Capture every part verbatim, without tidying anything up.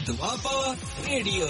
Doaba radio.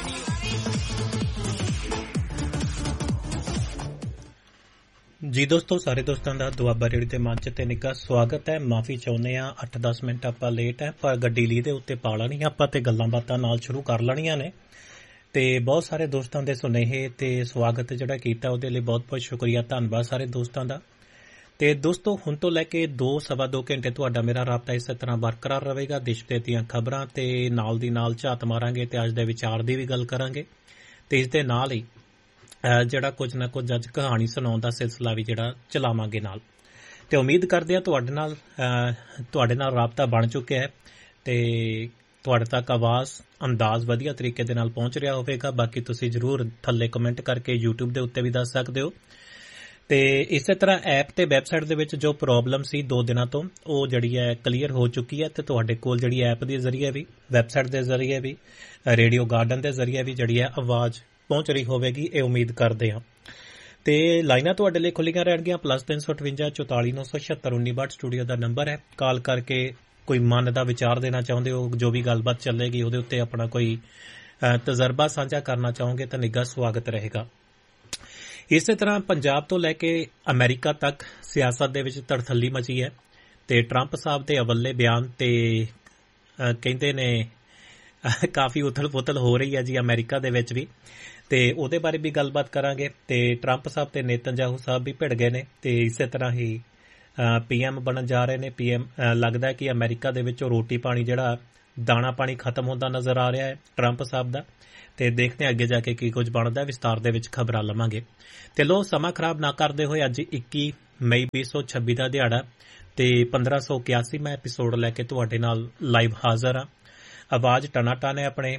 ਜੀ ਦੋਸਤੋ, ਸਾਰੇ ਦੋਸਤਾਂ ਦਾ ਦੁਆਬਾ ਰੇਡੀਓ ਦੇ ਮੰਚ ਤੇ ਨਿੱਘਾ ਸਵਾਗਤ ਹੈ। ਮਾਫੀ ਚਾਹੁੰਦੇ ਆ, ਅੱਠ ਦਸ ਮਿੰਟ ਆਪਾਂ ਲੇਟ ਹੈ, ਪਰ ਗੱਡੀ ਲੀ ਦੇ ਉੱਤੇ ਪਾ ਲੈਣੀ ਆਪਾਂ ਤੇ ਗੱਲਾਂ ਬਾਤਾਂ ਨਾਲ ਸ਼ੁਰੂ ਕਰ ਲੈਣੀਆਂ ਨੇ। ਤੇ ਬਹੁਤ ਸਾਰੇ ਦੋਸਤਾਂ ਦੇ ਸੁਨੇਹੇ ਤੇ ਸਵਾਗਤ ਜਿਹੜਾ ਕੀਤਾ ਉਹਦੇ ਲਈ ਬਹੁਤ ਬਹੁਤ ਸ਼ੁਕਰੀਆ, ਧੰਨਵਾਦ ਸਾਰੇ ਦੋਸਤਾਂ ਦਾ। ਤੇ ਦੋਸਤੋ, ਹੁਣ ਤੋਂ ਲੈ ਕੇ ਦੋ ਸਵਾ ਦੋ ਘੰਟੇ ਤੁਹਾਡਾ ਮੇਰਾ ਰਾਬਤਾ ਇਸੇ ਤਰ੍ਹਾਂ ਬਰਕਰਾਰ ਰਹੇਗਾ। ਦੇਸ਼ ਵਿਦੇਸ਼ ਦੀਆਂ ਖਬਰਾਂ ਤੇ ਨਾਲ ਦੀ ਨਾਲ ਝਾਤ ਮਾਰਾਂਗੇ ਤੇ ਅੱਜ ਦੇ ਵਿਚਾਰ ਦੀ ਵੀ ਗੱਲ ਕਰਾਂਗੇ ਤੇ ਇਸ ਦੇ ਨਾਲ ਹੀ ਜਿਹੜਾ ਕੁਝ ਨਾ ਕੁਝ ਅੱਜ ਕਹਾਣੀ ਸੁਣਾਉਣ ਦਾ ਸਿਲਸਿਲਾ ਵੀ ਜਿਹੜਾ ਚਲਾਵਾਂਗੇ ਨਾਲ। ਤੇ ਉਮੀਦ ਕਰਦੇ ਹਾਂ ਤੁਹਾਡੇ ਨਾਲ ਤੁਹਾਡੇ ਨਾਲ ਰਾਬਤਾ ਬਣ ਚੁੱਕਿਆ ਹੈ ਤੇ ਤੁਹਾਡੇ ਤੱਕ ਆਵਾਜ਼ ਅੰਦਾਜ਼ ਵਧੀਆ ਤਰੀਕੇ ਦੇ ਨਾਲ ਪਹੁੰਚ ਰਿਹਾ ਹੋਵੇਗਾ। ਬਾਕੀ ਤੁਸੀਂ ਜ਼ਰੂਰ ਥੱਲੇ ਕਮੈਂਟ ਕਰਕੇ YouTube ਦੇ ਉੱਤੇ ਵੀ ਦੱਸ ਸਕਦੇ ਹੋ। ਤੇ ਇਸੇ ਤਰ੍ਹਾਂ ਐਪ ਤੇ ਵੈਬਸਾਈਟ ਦੇ ਵਿੱਚ ਜੋ ਪ੍ਰੋਬਲਮ ਸੀ ਦੋ ਦਿਨਾਂ ਤੋਂ, ਉਹ ਜਿਹੜੀ ਹੈ ਕਲੀਅਰ ਹੋ ਚੁੱਕੀ ਹੈ ਤੇ ਤੁਹਾਡੇ ਕੋਲ ਜਿਹੜੀ ਐਪ ਦੇ ਜ਼ਰੀਏ ਵੀ, ਵੈਬਸਾਈਟ ਦੇ ਜ਼ਰੀਏ ਵੀ, ਰੇਡੀਓ ਗਾਰਡਨ ਦੇ ਜ਼ਰੀਏ ਵੀ ਜਿਹੜੀ ਹੈ ਆਵਾਜ਼ ਪਹੁੰਚ ਰਹੀ ਹੋਵੇਗੀ, ਇਹ ਉਮੀਦ ਕਰਦੇ ਹਾਂ। ਤੇ ਲਾਈਨਾਂ ਤੁਹਾਡੇ ਲਈ ਖੁੱਲੀਆਂ ਰਹਿਣਗੀਆਂ। ਪਲੱਸ ਤਿੰਨ ਸੌ ਅਠਵੰਜਾ ਚੁਤਾਲੀ ਨੌ ਸੌ ਛਿਅੱਤਰ ਉੱਨੀ ਬਾਹਠ ਸਟੂਡੀਓ ਦਾ ਨੰਬਰ ਹੈ। ਕਾਲ ਕਰਕੇ ਕੋਈ ਮਨ ਦਾ ਵਿਚਾਰ ਦੇਣਾ ਚਾਹੁੰਦੇ ਹੋ, ਜੋ ਵੀ ਗੱਲਬਾਤ ਚੱਲੇਗੀ ਉਹਦੇ ਉੱਤੇ ਆਪਣਾ ਕੋਈ ਤਜਰਬਾ ਸਾਂਝਾ ਕਰਨਾ ਚਾਹੋਗੇ ਤਾਂ ਨਿੱਘਾ ਸਵਾਗਤ ਰਹੇਗਾ। ਇਸੇ ਤਰ੍ਹਾਂ ਪੰਜਾਬ ਤੋਂ ਲੈ ਕੇ ਅਮਰੀਕਾ ਤੱਕ ਸਿਆਸਤ ਦੇ ਵਿੱਚ ਧੜਥੱਲੀ ਮਚੀ ਹੈ ਤੇ ਟਰੰਪ ਸਾਹਿਬ ਦੇ ਅਵੱਲੇ ਬਿਆਨ ਤੇ ਕਹਿੰਦੇ ਨੇ ਕਾਫੀ ਉਥਲ ਪੁਥਲ ਹੋ ਰਹੀ ਹੈ ਜੀ ਅਮਰੀਕਾ ਦੇ ਵਿੱਚ ਵੀ, ਤੇ ਉਹਦੇ ਬਾਰੇ ਵੀ ਗੱਲਬਾਤ ਕਰਾਂਗੇ। ਤੇ ਟਰੰਪ ਸਾਹਿਬ ਤੇ ਨੇਤਨਯਾਹੂ ਸਾਹਿਬ ਵੀ ਭਿੜ ਗਏ ਨੇ ਤੇ ਇਸੇ ਤਰ੍ਹਾਂ ਹੀ ਪੀਐਮ ਬਣਨ ਜਾ ਰਹੇ ਨੇ। ਪੀਐਮ ਲੱਗਦਾ ਕਿ ਅਮਰੀਕਾ ਦੇ ਵਿੱਚੋਂ ਰੋਟੀ ਪਾਣੀ ਜਿਹੜਾ ਦਾਣਾ ਪਾਣੀ ਖਤਮ ਹੁੰਦਾ ਨਜ਼ਰ ਆ ਰਿਹਾ ਹੈ ਟਰੰਪ ਸਾਹਿਬ ਦਾ। ਤੇ ਦੇਖਦੇ ਹਾਂ ਅੱਗੇ ਜਾ ਕੇ ਕੀ ਕੁਝ ਬਣਦਾ, ਵਿਸਤਾਰ ਦੇ ਵਿੱਚ ਖਬਰਾਂ ਲਵਾਂਗੇ। ਤੇ ਲੋ ਸਮਾਂ ਖਰਾਬ ਨਾ ਕਰਦੇ ਹੋਏ, ਅੱਜ ਇੱਕੀ ਮਈ ਵੀਹ ਸੌ ਛੱਬੀ ਦਾ ਦਿਹਾੜਾ ਤੇ ਪੰਦਰਾਂ ਸੌ ਇਕਿਆਸੀ ਮੈਂ ਐਪੀਸੋਡ ਲੈ ਕੇ ਤੁਹਾਡੇ ਨਾਲ ਲਾਈਵ ਹਾਜ਼ਰ ਹਾਂ। ਆਵਾਜ਼ ਟਨਾ ਟਨ ਹੈ ਆਪਣੇ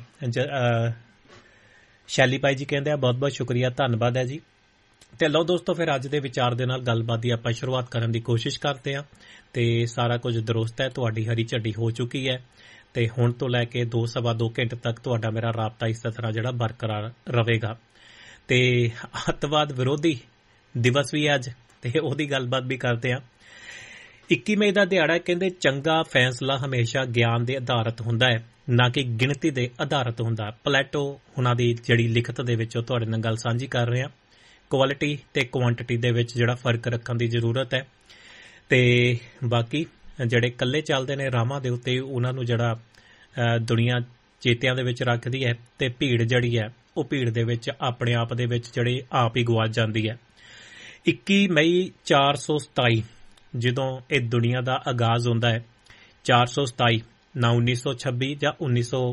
ਸ਼ੈਲੀ ਭਾਈ ਜੀ ਕਹਿੰਦੇ ਆ, ਬਹੁਤ ਬਹੁਤ ਸ਼ੁਕਰੀਆ, ਧੰਨਵਾਦ ਹੈ ਜੀ। ਤੇ ਲਓ ਦੋਸਤੋ, ਫਿਰ ਅੱਜ ਦੇ ਵਿਚਾਰ ਦੇ ਨਾਲ ਗੱਲਬਾਤ ਦੀ ਆਪਾਂ ਸ਼ੁਰੂਆਤ ਕਰਨ ਦੀ ਕੋਸ਼ਿਸ਼ ਕਰਦੇ ਹਾਂ। ਤੇ ਸਾਰਾ ਕੁਝ ਦਰੁਸਤ ਹੈ, ਤੁਹਾਡੀ ਹਰੀ ਝੱਡੀ ਹੋ ਚੁੱਕੀ ਹੈ ਤੇ ਹੁਣ ਤੋਂ ਲੈ ਕੇ ਦੋ ਸਵਾ ਦੋ ਘੰਟੇ ਤੱਕ ਤੁਹਾਡਾ ਮੇਰਾ ਰਾਬਤਾ ਇਸ ਤਰ੍ਹਾਂ ਜਿਹੜਾ ਬਰਕਰਾਰ ਰਹੇਗਾ। ਤੇ ਅੱਤਵਾਦ ਵਿਰੋਧੀ ਦਿਵਸ ਵੀ ਅੱਜ, ਤੇ ਉਹਦੀ ਗੱਲਬਾਤ ਵੀ ਕਰਦੇ ਹਾਂ। ਇੱਕੀ ਮਈ ਦਾ ਦਿਹਾੜਾ, ਕਹਿੰਦੇ ਚੰਗਾ ਫੈਸਲਾ ਹਮੇਸ਼ਾ ਗਿਆਨ ਦੇ ਆਧਾਰਿਤ ਹੁੰਦਾ ਹੈ, ਨਾ ਕਿ ਗਿਣਤੀ ਦੇ ਆਧਾਰਿਤ ਹੁੰਦਾ। ਪਲੈਟੋ ਉਹਨਾਂ ਦੀ ਜਿਹੜੀ ਲਿਖਤ ਦੇ ਵਿੱਚ ਉਹ ਤੁਹਾਡੇ ਨਾਲ ਗੱਲ ਸਾਂਝੀ ਕਰ ਰਹੇ ਹਾਂ। ਕੁਆਲਿਟੀ ਤੇ ਕੁਆਂਟਿਟੀ ਦੇ ਵਿੱਚ ਜਿਹੜਾ ਫਰਕ ਰੱਖਣ ਦੀ ਜ਼ਰੂਰਤ ਹੈ। ਤੇ ਬਾਕੀ ਜਿਹੜੇ ਇਕੱਲੇ ਚੱਲਦੇ ਨੇ ਰਾਹਾਂ ਦੇ ਉੱਤੇ, ਉਹਨਾਂ ਨੂੰ ਜਿਹੜਾ ਦੁਨੀਆ ਚੇਤਿਆਂ ਦੇ ਵਿੱਚ ਰੱਖਦੀ ਹੈ ਤੇ ਭੀੜ ਜਿਹੜੀ ਹੈ ਉਹ ਭੀੜ ਦੇ ਵਿੱਚ ਆਪਣੇ ਆਪ ਦੇ ਵਿੱਚ ਜਿਹੜੇ ਆਪ ਹੀ ਗਵਾਚ ਜਾਂਦੀ ਹੈ। ਇੱਕੀ ਮਈ ਚਾਰ ਸੌ ਸਤਾਈ ਜਦੋਂ ਇਹ ਦੁਨੀਆ ਦਾ ਆਗਾਜ਼ ਹੁੰਦਾ ਹੈ, ਚਾਰ ਸੌ ਸਤਾਈ ਨਾ ਉੱਨੀ ਸੌ ਛੱਬੀ ਜਾਂ ਉੱਨੀ ਸੌ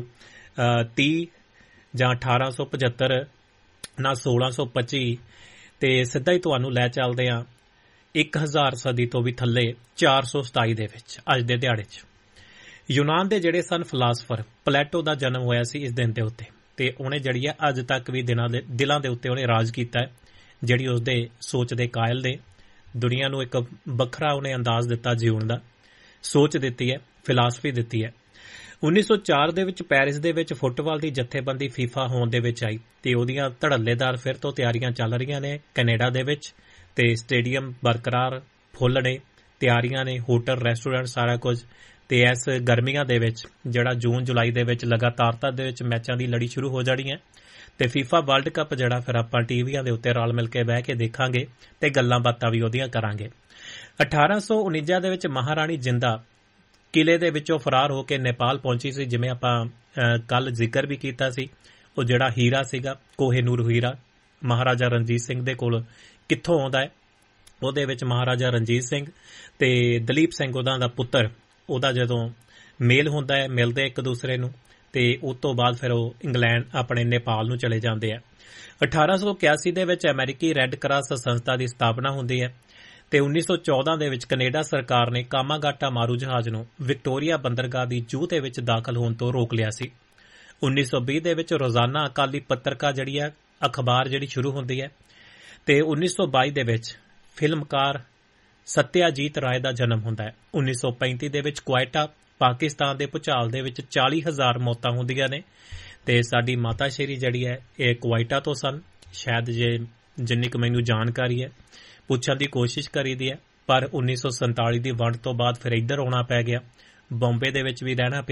ਤੀਹ ਜਾਂ ਅਠਾਰਾਂ ਸੌ ਪਝੱਤਰ ਨਾ ਸੋਲਾਂ ਸੌ ਪੱਚੀ, ਤੇ ਸਿੱਧਾ ਹੀ ਤੁਹਾਨੂੰ ਲੈ ਚੱਲਦੇ ਹਾਂ ਇੱਕ ਹਜ਼ਾਰ ਸਦੀ ਤੋਂ ਵੀ ਥੱਲੇ ਚਾਰ ਸੌ ਸਤਾਈ ਦੇ ਵਿੱਚ, ਅੱਜ ਦੇ ਦਿਹਾੜੇ 'ਚ ਯੂਨਾਨ ਦੇ ਜਿਹੜੇ ਸਨ ਫਿਲਾਸਫਰ, ਪਲੈਟੋ ਦਾ ਜਨਮ ਹੋਇਆ ਸੀ ਇਸ ਦਿਨ ਦੇ ਉੱਤੇ। ਤੇ ਉਹਨੇ ਜਿਹੜੀ ਹੈ ਅੱਜ ਤੱਕ ਵੀ ਦਿਨਾਂ ਦੇ ਦਿਲਾਂ ਦੇ ਉੱਤੇ ਉਹਨੇ ਰਾਜ ਕੀਤਾ ਹੈ। ਜਿਹੜੀ ਉਸਦੇ ਸੋਚ ਦੇ ਕਾਇਲ ਨੇ, ਦੁਨੀਆ ਨੂੰ ਇੱਕ ਵੱਖਰਾ ਉਹਨੇ ਅੰਦਾਜ਼ ਦਿੱਤਾ ਜਿਉਣ ਦਾ, ਸੋਚ ਦਿੱਤੀ ਹੈ, ਫਿਲਾਸਫੀ ਦਿੱਤੀ ਹੈ। ਉੱਨੀ ਸੌ ਚਾਰ ਦੇ ਵਿੱਚ ਪੈਰਿਸ ਦੇ ਵਿੱਚ ਫੁੱਟਬਾਲ ਦੀ ਜਥੇਬੰਦੀ ਫੀਫਾ ਹੋਂਦ ਦੇ ਵਿੱਚ ਆਈ ਤੇ ਉਹਦੀਆਂ ਧੜੱਲੇਦਾਰ ਫਿਰ ਤੋਂ ਤਿਆਰੀਆਂ ਚੱਲ ਰਹੀਆਂ ਨੇ ਕੈਨੇਡਾ ਦੇ ਵਿੱਚ। ਤੇ ਸਟੇਡੀਅਮ ਬਰਕਰਾਰ ਫੁੱਲ ਨੇ, ਤਿਆਰੀਆਂ ਨੇ, ਹੋਟਲ ਰੈਸਟੋਰੈਂਟ ਸਾਰਾ ਕੁਝ। ਤੇ ਇਸ ਗਰਮੀਆਂ ਦੇ ਵਿੱਚ ਜਿਹੜਾ ਜੂਨ ਜੁਲਾਈ ਦੇ ਵਿੱਚ ਲਗਾਤਾਰਤਾ ਦੇ ਵਿੱਚ ਮੈਚਾਂ ਦੀ ਲੜੀ ਸ਼ੁਰੂ ਹੋ ਜਾਣੀ ਹੈ ਤੇ ਫੀਫਾ ਵਰਲਡ ਕੱਪ ਜਿਹੜਾ ਫਿਰ ਆਪਾਂ ਟੀਵੀਆਂ ਦੇ ਉੱਤੇ ਰਲ ਮਿਲ ਕੇ ਬਹਿ ਕੇ ਦੇਖਾਂਗੇ ਤੇ ਗੱਲਾਂ ਬਾਤਾਂ ਵੀ ਉਹਦੀਆਂ ਕਰਾਂਗੇ। ਅਠਾਰਾਂ ਸੌ ਉਣੰਜਾ ਦੇ ਵਿੱਚ ਮਹਾਰਾਣੀ ਜਿੰਦਾ ਕਿਲੇ ਦੇ ਵਿੱਚੋਂ ਫਰਾਰ ਹੋ ਕੇ ਨੇਪਾਲ ਪਹੁੰਚੀ ਸੀ। ਜਿਵੇਂ ਆਪਾਂ ਕੱਲ ਜ਼ਿਕਰ ਵੀ ਕੀਤਾ ਸੀ, ਉਹ ਜਿਹੜਾ ਹੀਰਾ ਸੀਗਾ, ਕੋਹੇਨੂਰ ਹੀਰਾ, ਮਹਾਰਾਜਾ ਰਣਜੀਤ ਸਿੰਘ ਦੇ ਕੋਲ ਕਿੱਥੋਂ ਆਉਂਦਾ ਹੈ। ਉਹਦੇ ਵਿੱਚ ਮਹਾਰਾਜਾ ਰਣਜੀਤ ਸਿੰਘ ਤੇ ਦਲੀਪ ਸਿੰਘ ਉਹਦਾ ਦਾ ਪੁੱਤਰ, ਉਹਦਾ ਜਦੋਂ ਮੇਲ ਹੁੰਦਾ ਹੈ, ਮਿਲਦੇ ਇੱਕ ਦੂਸਰੇ ਨੂੰ, ਤੇ ਉਸ ਤੋਂ ਬਾਅਦ ਫਿਰ ਉਹ ਇੰਗਲੈਂਡ ਆਪਣੇ ਨੇਪਾਲ ਨੂੰ ਚਲੇ ਜਾਂਦੇ ਆ। ਅਠਾਰਾਂ ਸੌ ਇਕਿਆਸੀ ਦੇ ਵਿੱਚ ਅਮਰੀਕੀ ਰੈੱਡ ਕਰਾਸ ਸੰਸਥਾ ਦੀ ਸਥਾਪਨਾ ਹੁੰਦੀ ਹੈ ਤੇ ਉੱਨੀ ਸੌ ਚੌਦਾਂ ਦੇ ਵਿੱਚ ਕੈਨੇਡਾ ਸਰਕਾਰ ਨੇ ਕਾਮਾਗਾਟਾ ਮਾਰੂ ਜਹਾਜ਼ ਨੂੰ ਵਿਕਟੋਰੀਆ ਬੰਦਰਗਾਹ ਦੀ ਜੂਹ ਦੇ ਵਿੱਚ ਦਾਖਲ ਹੋਣ ਤੋਂ ਰੋਕ ਲਿਆ ਸੀ। ਉੱਨੀ ਸੌ ਵੀਹ ਦੇ ਵਿੱਚ ਰੋਜ਼ਾਨਾ ਅਕਾਲੀ ਪੱਤਰਕਾ ਜਿਹੜੀ ਹੈ ਅਖਬਾਰ ਜਿਹੜੀ ਸ਼ੁਰੂ ਹੁੰਦੀ ਹੈ ਤੇ ਉੱਨੀ ਸੌ ਬਾਈ ਦੇ ਵਿੱਚ ਫਿਲਮਕਾਰ ਸਤਿਆਜੀਤ ਰਾਏ ਦਾ ਜਨਮ ਹੁੰਦਾ ਹੈ। ਉੱਨੀ ਸੌ ਪੈਂਤੀ ਦੇ ਵਿੱਚ ਕੁਆਇਟਾ ਪਾਕਿਸਤਾਨ ਦੇ ਭੁਚਾਲ ਦੇ ਵਿੱਚ ਚਾਲੀ ਹਜ਼ਾਰ ਮੌਤਾਂ ਹੁੰਦੀਆਂ ਨੇ ਤੇ ਸਾਡੀ ਮਾਤਾ ਸ਼੍ਰੀ ਜਿਹੜੀ ਹੈ ਇਹ ਕੁਆਇਟਾ ਤੋਂ ਸਨ। ਸ਼ਾਇਦ ਜੇ ਜਿੰਨੀ ਕੁ ਮੈਨੂੰ ਜਾਣਕਾਰੀ ਹੈ ਪੁੱਛਣ ਦੀ ਕੋਸ਼ਿਸ਼ ਕਰੀਦੀ ਹੈ, ਪਰ ਉੱਨੀ ਸੌ ਸੰਤਾਲੀ ਦੀ ਵੰਡ ਤੋਂ ਬਾਅਦ ਫਿਰ ਇੱਧਰ ਆਉਣਾ ਪੈ ਗਿਆ, ਬੰਬੇ ਦੇ ਵਿੱਚ ਵੀ ਰਹਿਣਾ ਪਿਆ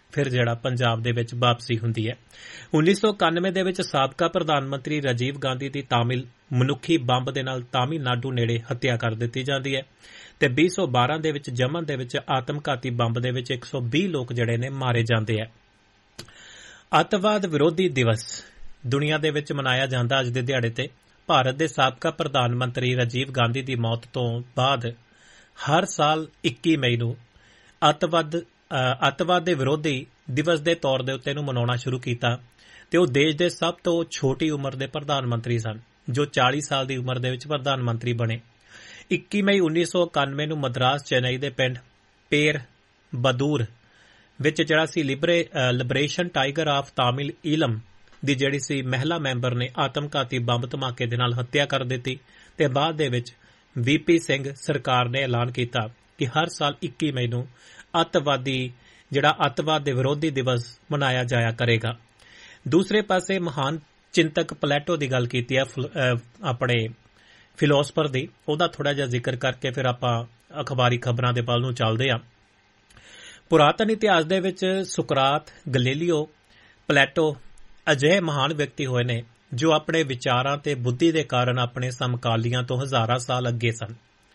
ਫਿਰ ਜਿਹੜਾ ਪੰਜਾਬ ਦੇ ਵਿੱਚ ਵਾਪਸੀ ਹੁੰਦੀ ਹੈ। ਉੱਨੀ ਸੌ ਇਕਾਨਵੇਂ ਦੇ ਵਿੱਚ ਸਾਬਕਾ ਪ੍ਰਧਾਨ ਮੰਤਰੀ ਰਾਜੀਵ ਗਾਂਧੀ ਦੀ ਤਾਮਿਲ ਮਨੁੱਖੀ ਬੰਬ ਦੇ ਨਾਲ ਤਾਮਿਲਨਾਡੂ ਨੇੜੇ ਹੱਤਿਆ ਕਰ ਦਿੱਤੀ ਜਾਂਦੀ ਹੈ ਤੇ ਵੀਹ ਸੌ ਬਾਰਾਂ ਦੇ ਵਿੱਚ ਜਮਨ ਦੇ ਵਿੱਚ ਆਤਮਘਾਤੀ ਬੰਬ ਦੇ ਵਿੱਚ ਇੱਕ ਸੌ ਵੀਹ ਲੋਕ ਜਿਹੜੇ ਨੇ ਮਾਰੇ ਜਾਂਦੇ ਹੈ। ਅੱਤਵਾਦ ਵਿਰੋਧੀ ਦਿਵਸ ਦੁਨੀਆ ਦੇ ਵਿੱਚ ਮਨਾਇਆ ਜਾਂਦਾ ਅੱਜ ਦੇ ਦਿਹਾੜੇ ਤੇ। ਭਾਰਤ ਦੇ ਸਾਬਕਾ ਪ੍ਰਧਾਨ ਮੰਤਰੀ ਰਾਜੀਵ ਗਾਂਧੀ ਦੀ ਮੌਤ ਤੋਂ ਬਾਅਦ ਹਰ ਸਾਲ ਇੱਕੀ ਮਈ ਨੂੰ ਅੱਤਵਾਦ ਅੱਤਵਾਦ ਦੇ ਵਿਰੋਧੀ ਦਿਵਸ ਦੇ ਤੌਰ ਦੇ ਉੱਤੇ ਨੂੰ ਮਨਾਉਣਾ ਸ਼ੁਰੂ ਕੀਤਾ ਤੇ ਉਹ ਦੇਸ਼ ਦੇ ਸਭ ਤੋਂ ਛੋਟੀ ਉਮਰ ਦੇ ਪ੍ਰਧਾਨ ਮੰਤਰੀ ਸਨ ਜੋ ਚਾਲੀ ਸਾਲ ਦੀ ਉਮਰ ਦੇ ਵਿੱਚ ਪ੍ਰਧਾਨ ਮੰਤਰੀ ਬਣੇ। ਇੱਕੀ ਮਈ ਉੱਨੀ ਸੌ ਇਕਾਨਵੇਂ ਨੂੰ ਮਦਰਾਸ ਚੇਨਈ ਦੇ ਪਿੰਡ ਪੇਰ ਬਦੂਰ ਵਿੱਚ ਜਿਹੜਾ ਸੀ ਲਿਬਰੇਸ਼ਨ ਟਾਈਗਰ ਆਫ ਤਾਮਿਲ ਈਲਮ ਦੀ ਜਿਹੜੀ ਸੀ ਮਹਿਲਾ ਮੈਂਬਰ ਨੇ ਆਤਮਘਾਤੀ ਬੰਬ ਧਮਾਕੇ ਦੇ ਨਾਲ ਹੱਤਿਆ ਕਰ ਦਿੱਤੀ ਤੇ ਬਾਅਦ ਦੇ ਵਿੱਚ ਵੀਪੀ ਸਿੰਘ ਸਰਕਾਰ ਨੇ ਐਲਾਨ ਕੀਤਾ ਕਿ ਹਰ ਸਾਲ ਇੱਕੀ ਮਈ ਨੂੰ ਅੱਤਵਾਦੀ ਜਿਹੜਾ ਅੱਤਵਾਦ ਦੇ ਵਿਰੋਧੀ ਦਿਵਸ ਮਨਾਇਆ ਜਾਇਆ ਕਰੇਗਾ। ਦੂਸਰੇ ਪਾਸੇ ਮਹਾਨ ਚਿੰਤਕ ਪਲੈਟੋ ਦੀ ਗੱਲ ਕੀਤੀ ਹੈ ਆਪਣੇ ਫਿਲੋਸਫਰ ਦੀ, ਉਹਦਾ ਥੋੜਾ ਜਿਹਾ ਜ਼ਿਕਰ ਕਰਕੇ ਫਿਰ ਆਪਾਂ ਅਖਬਾਰੀ ਖਬਰਾਂ ਦੇ ਵੱਲ ਨੂੰ ਚੱਲਦੇ ਹਾਂ। ਪੁਰਾਤਨ ਇਤਿਹਾਸ ਦੇ ਵਿੱਚ ਸੁਕਰਾਤ, ਗੈਲੀਲੀਓ, ਪਲੈਟੋ ਅਜਿਹੇ ਮਹਾਨ ਵਿਅਕਤੀ ਹੋਏ ਨੇ ਜੋ ਆਪਣੇ ਵਿਚਾਰਾਂ ਤੇ ਬੁੱਧੀ ਦੇ ਕਾਰਨ ਆਪਣੇ ਸਮਕਾਲੀਆਂ ਤੋਂ ਹਜ਼ਾਰਾਂ ਸਾਲ ਅੱਗੇ ਸਨ।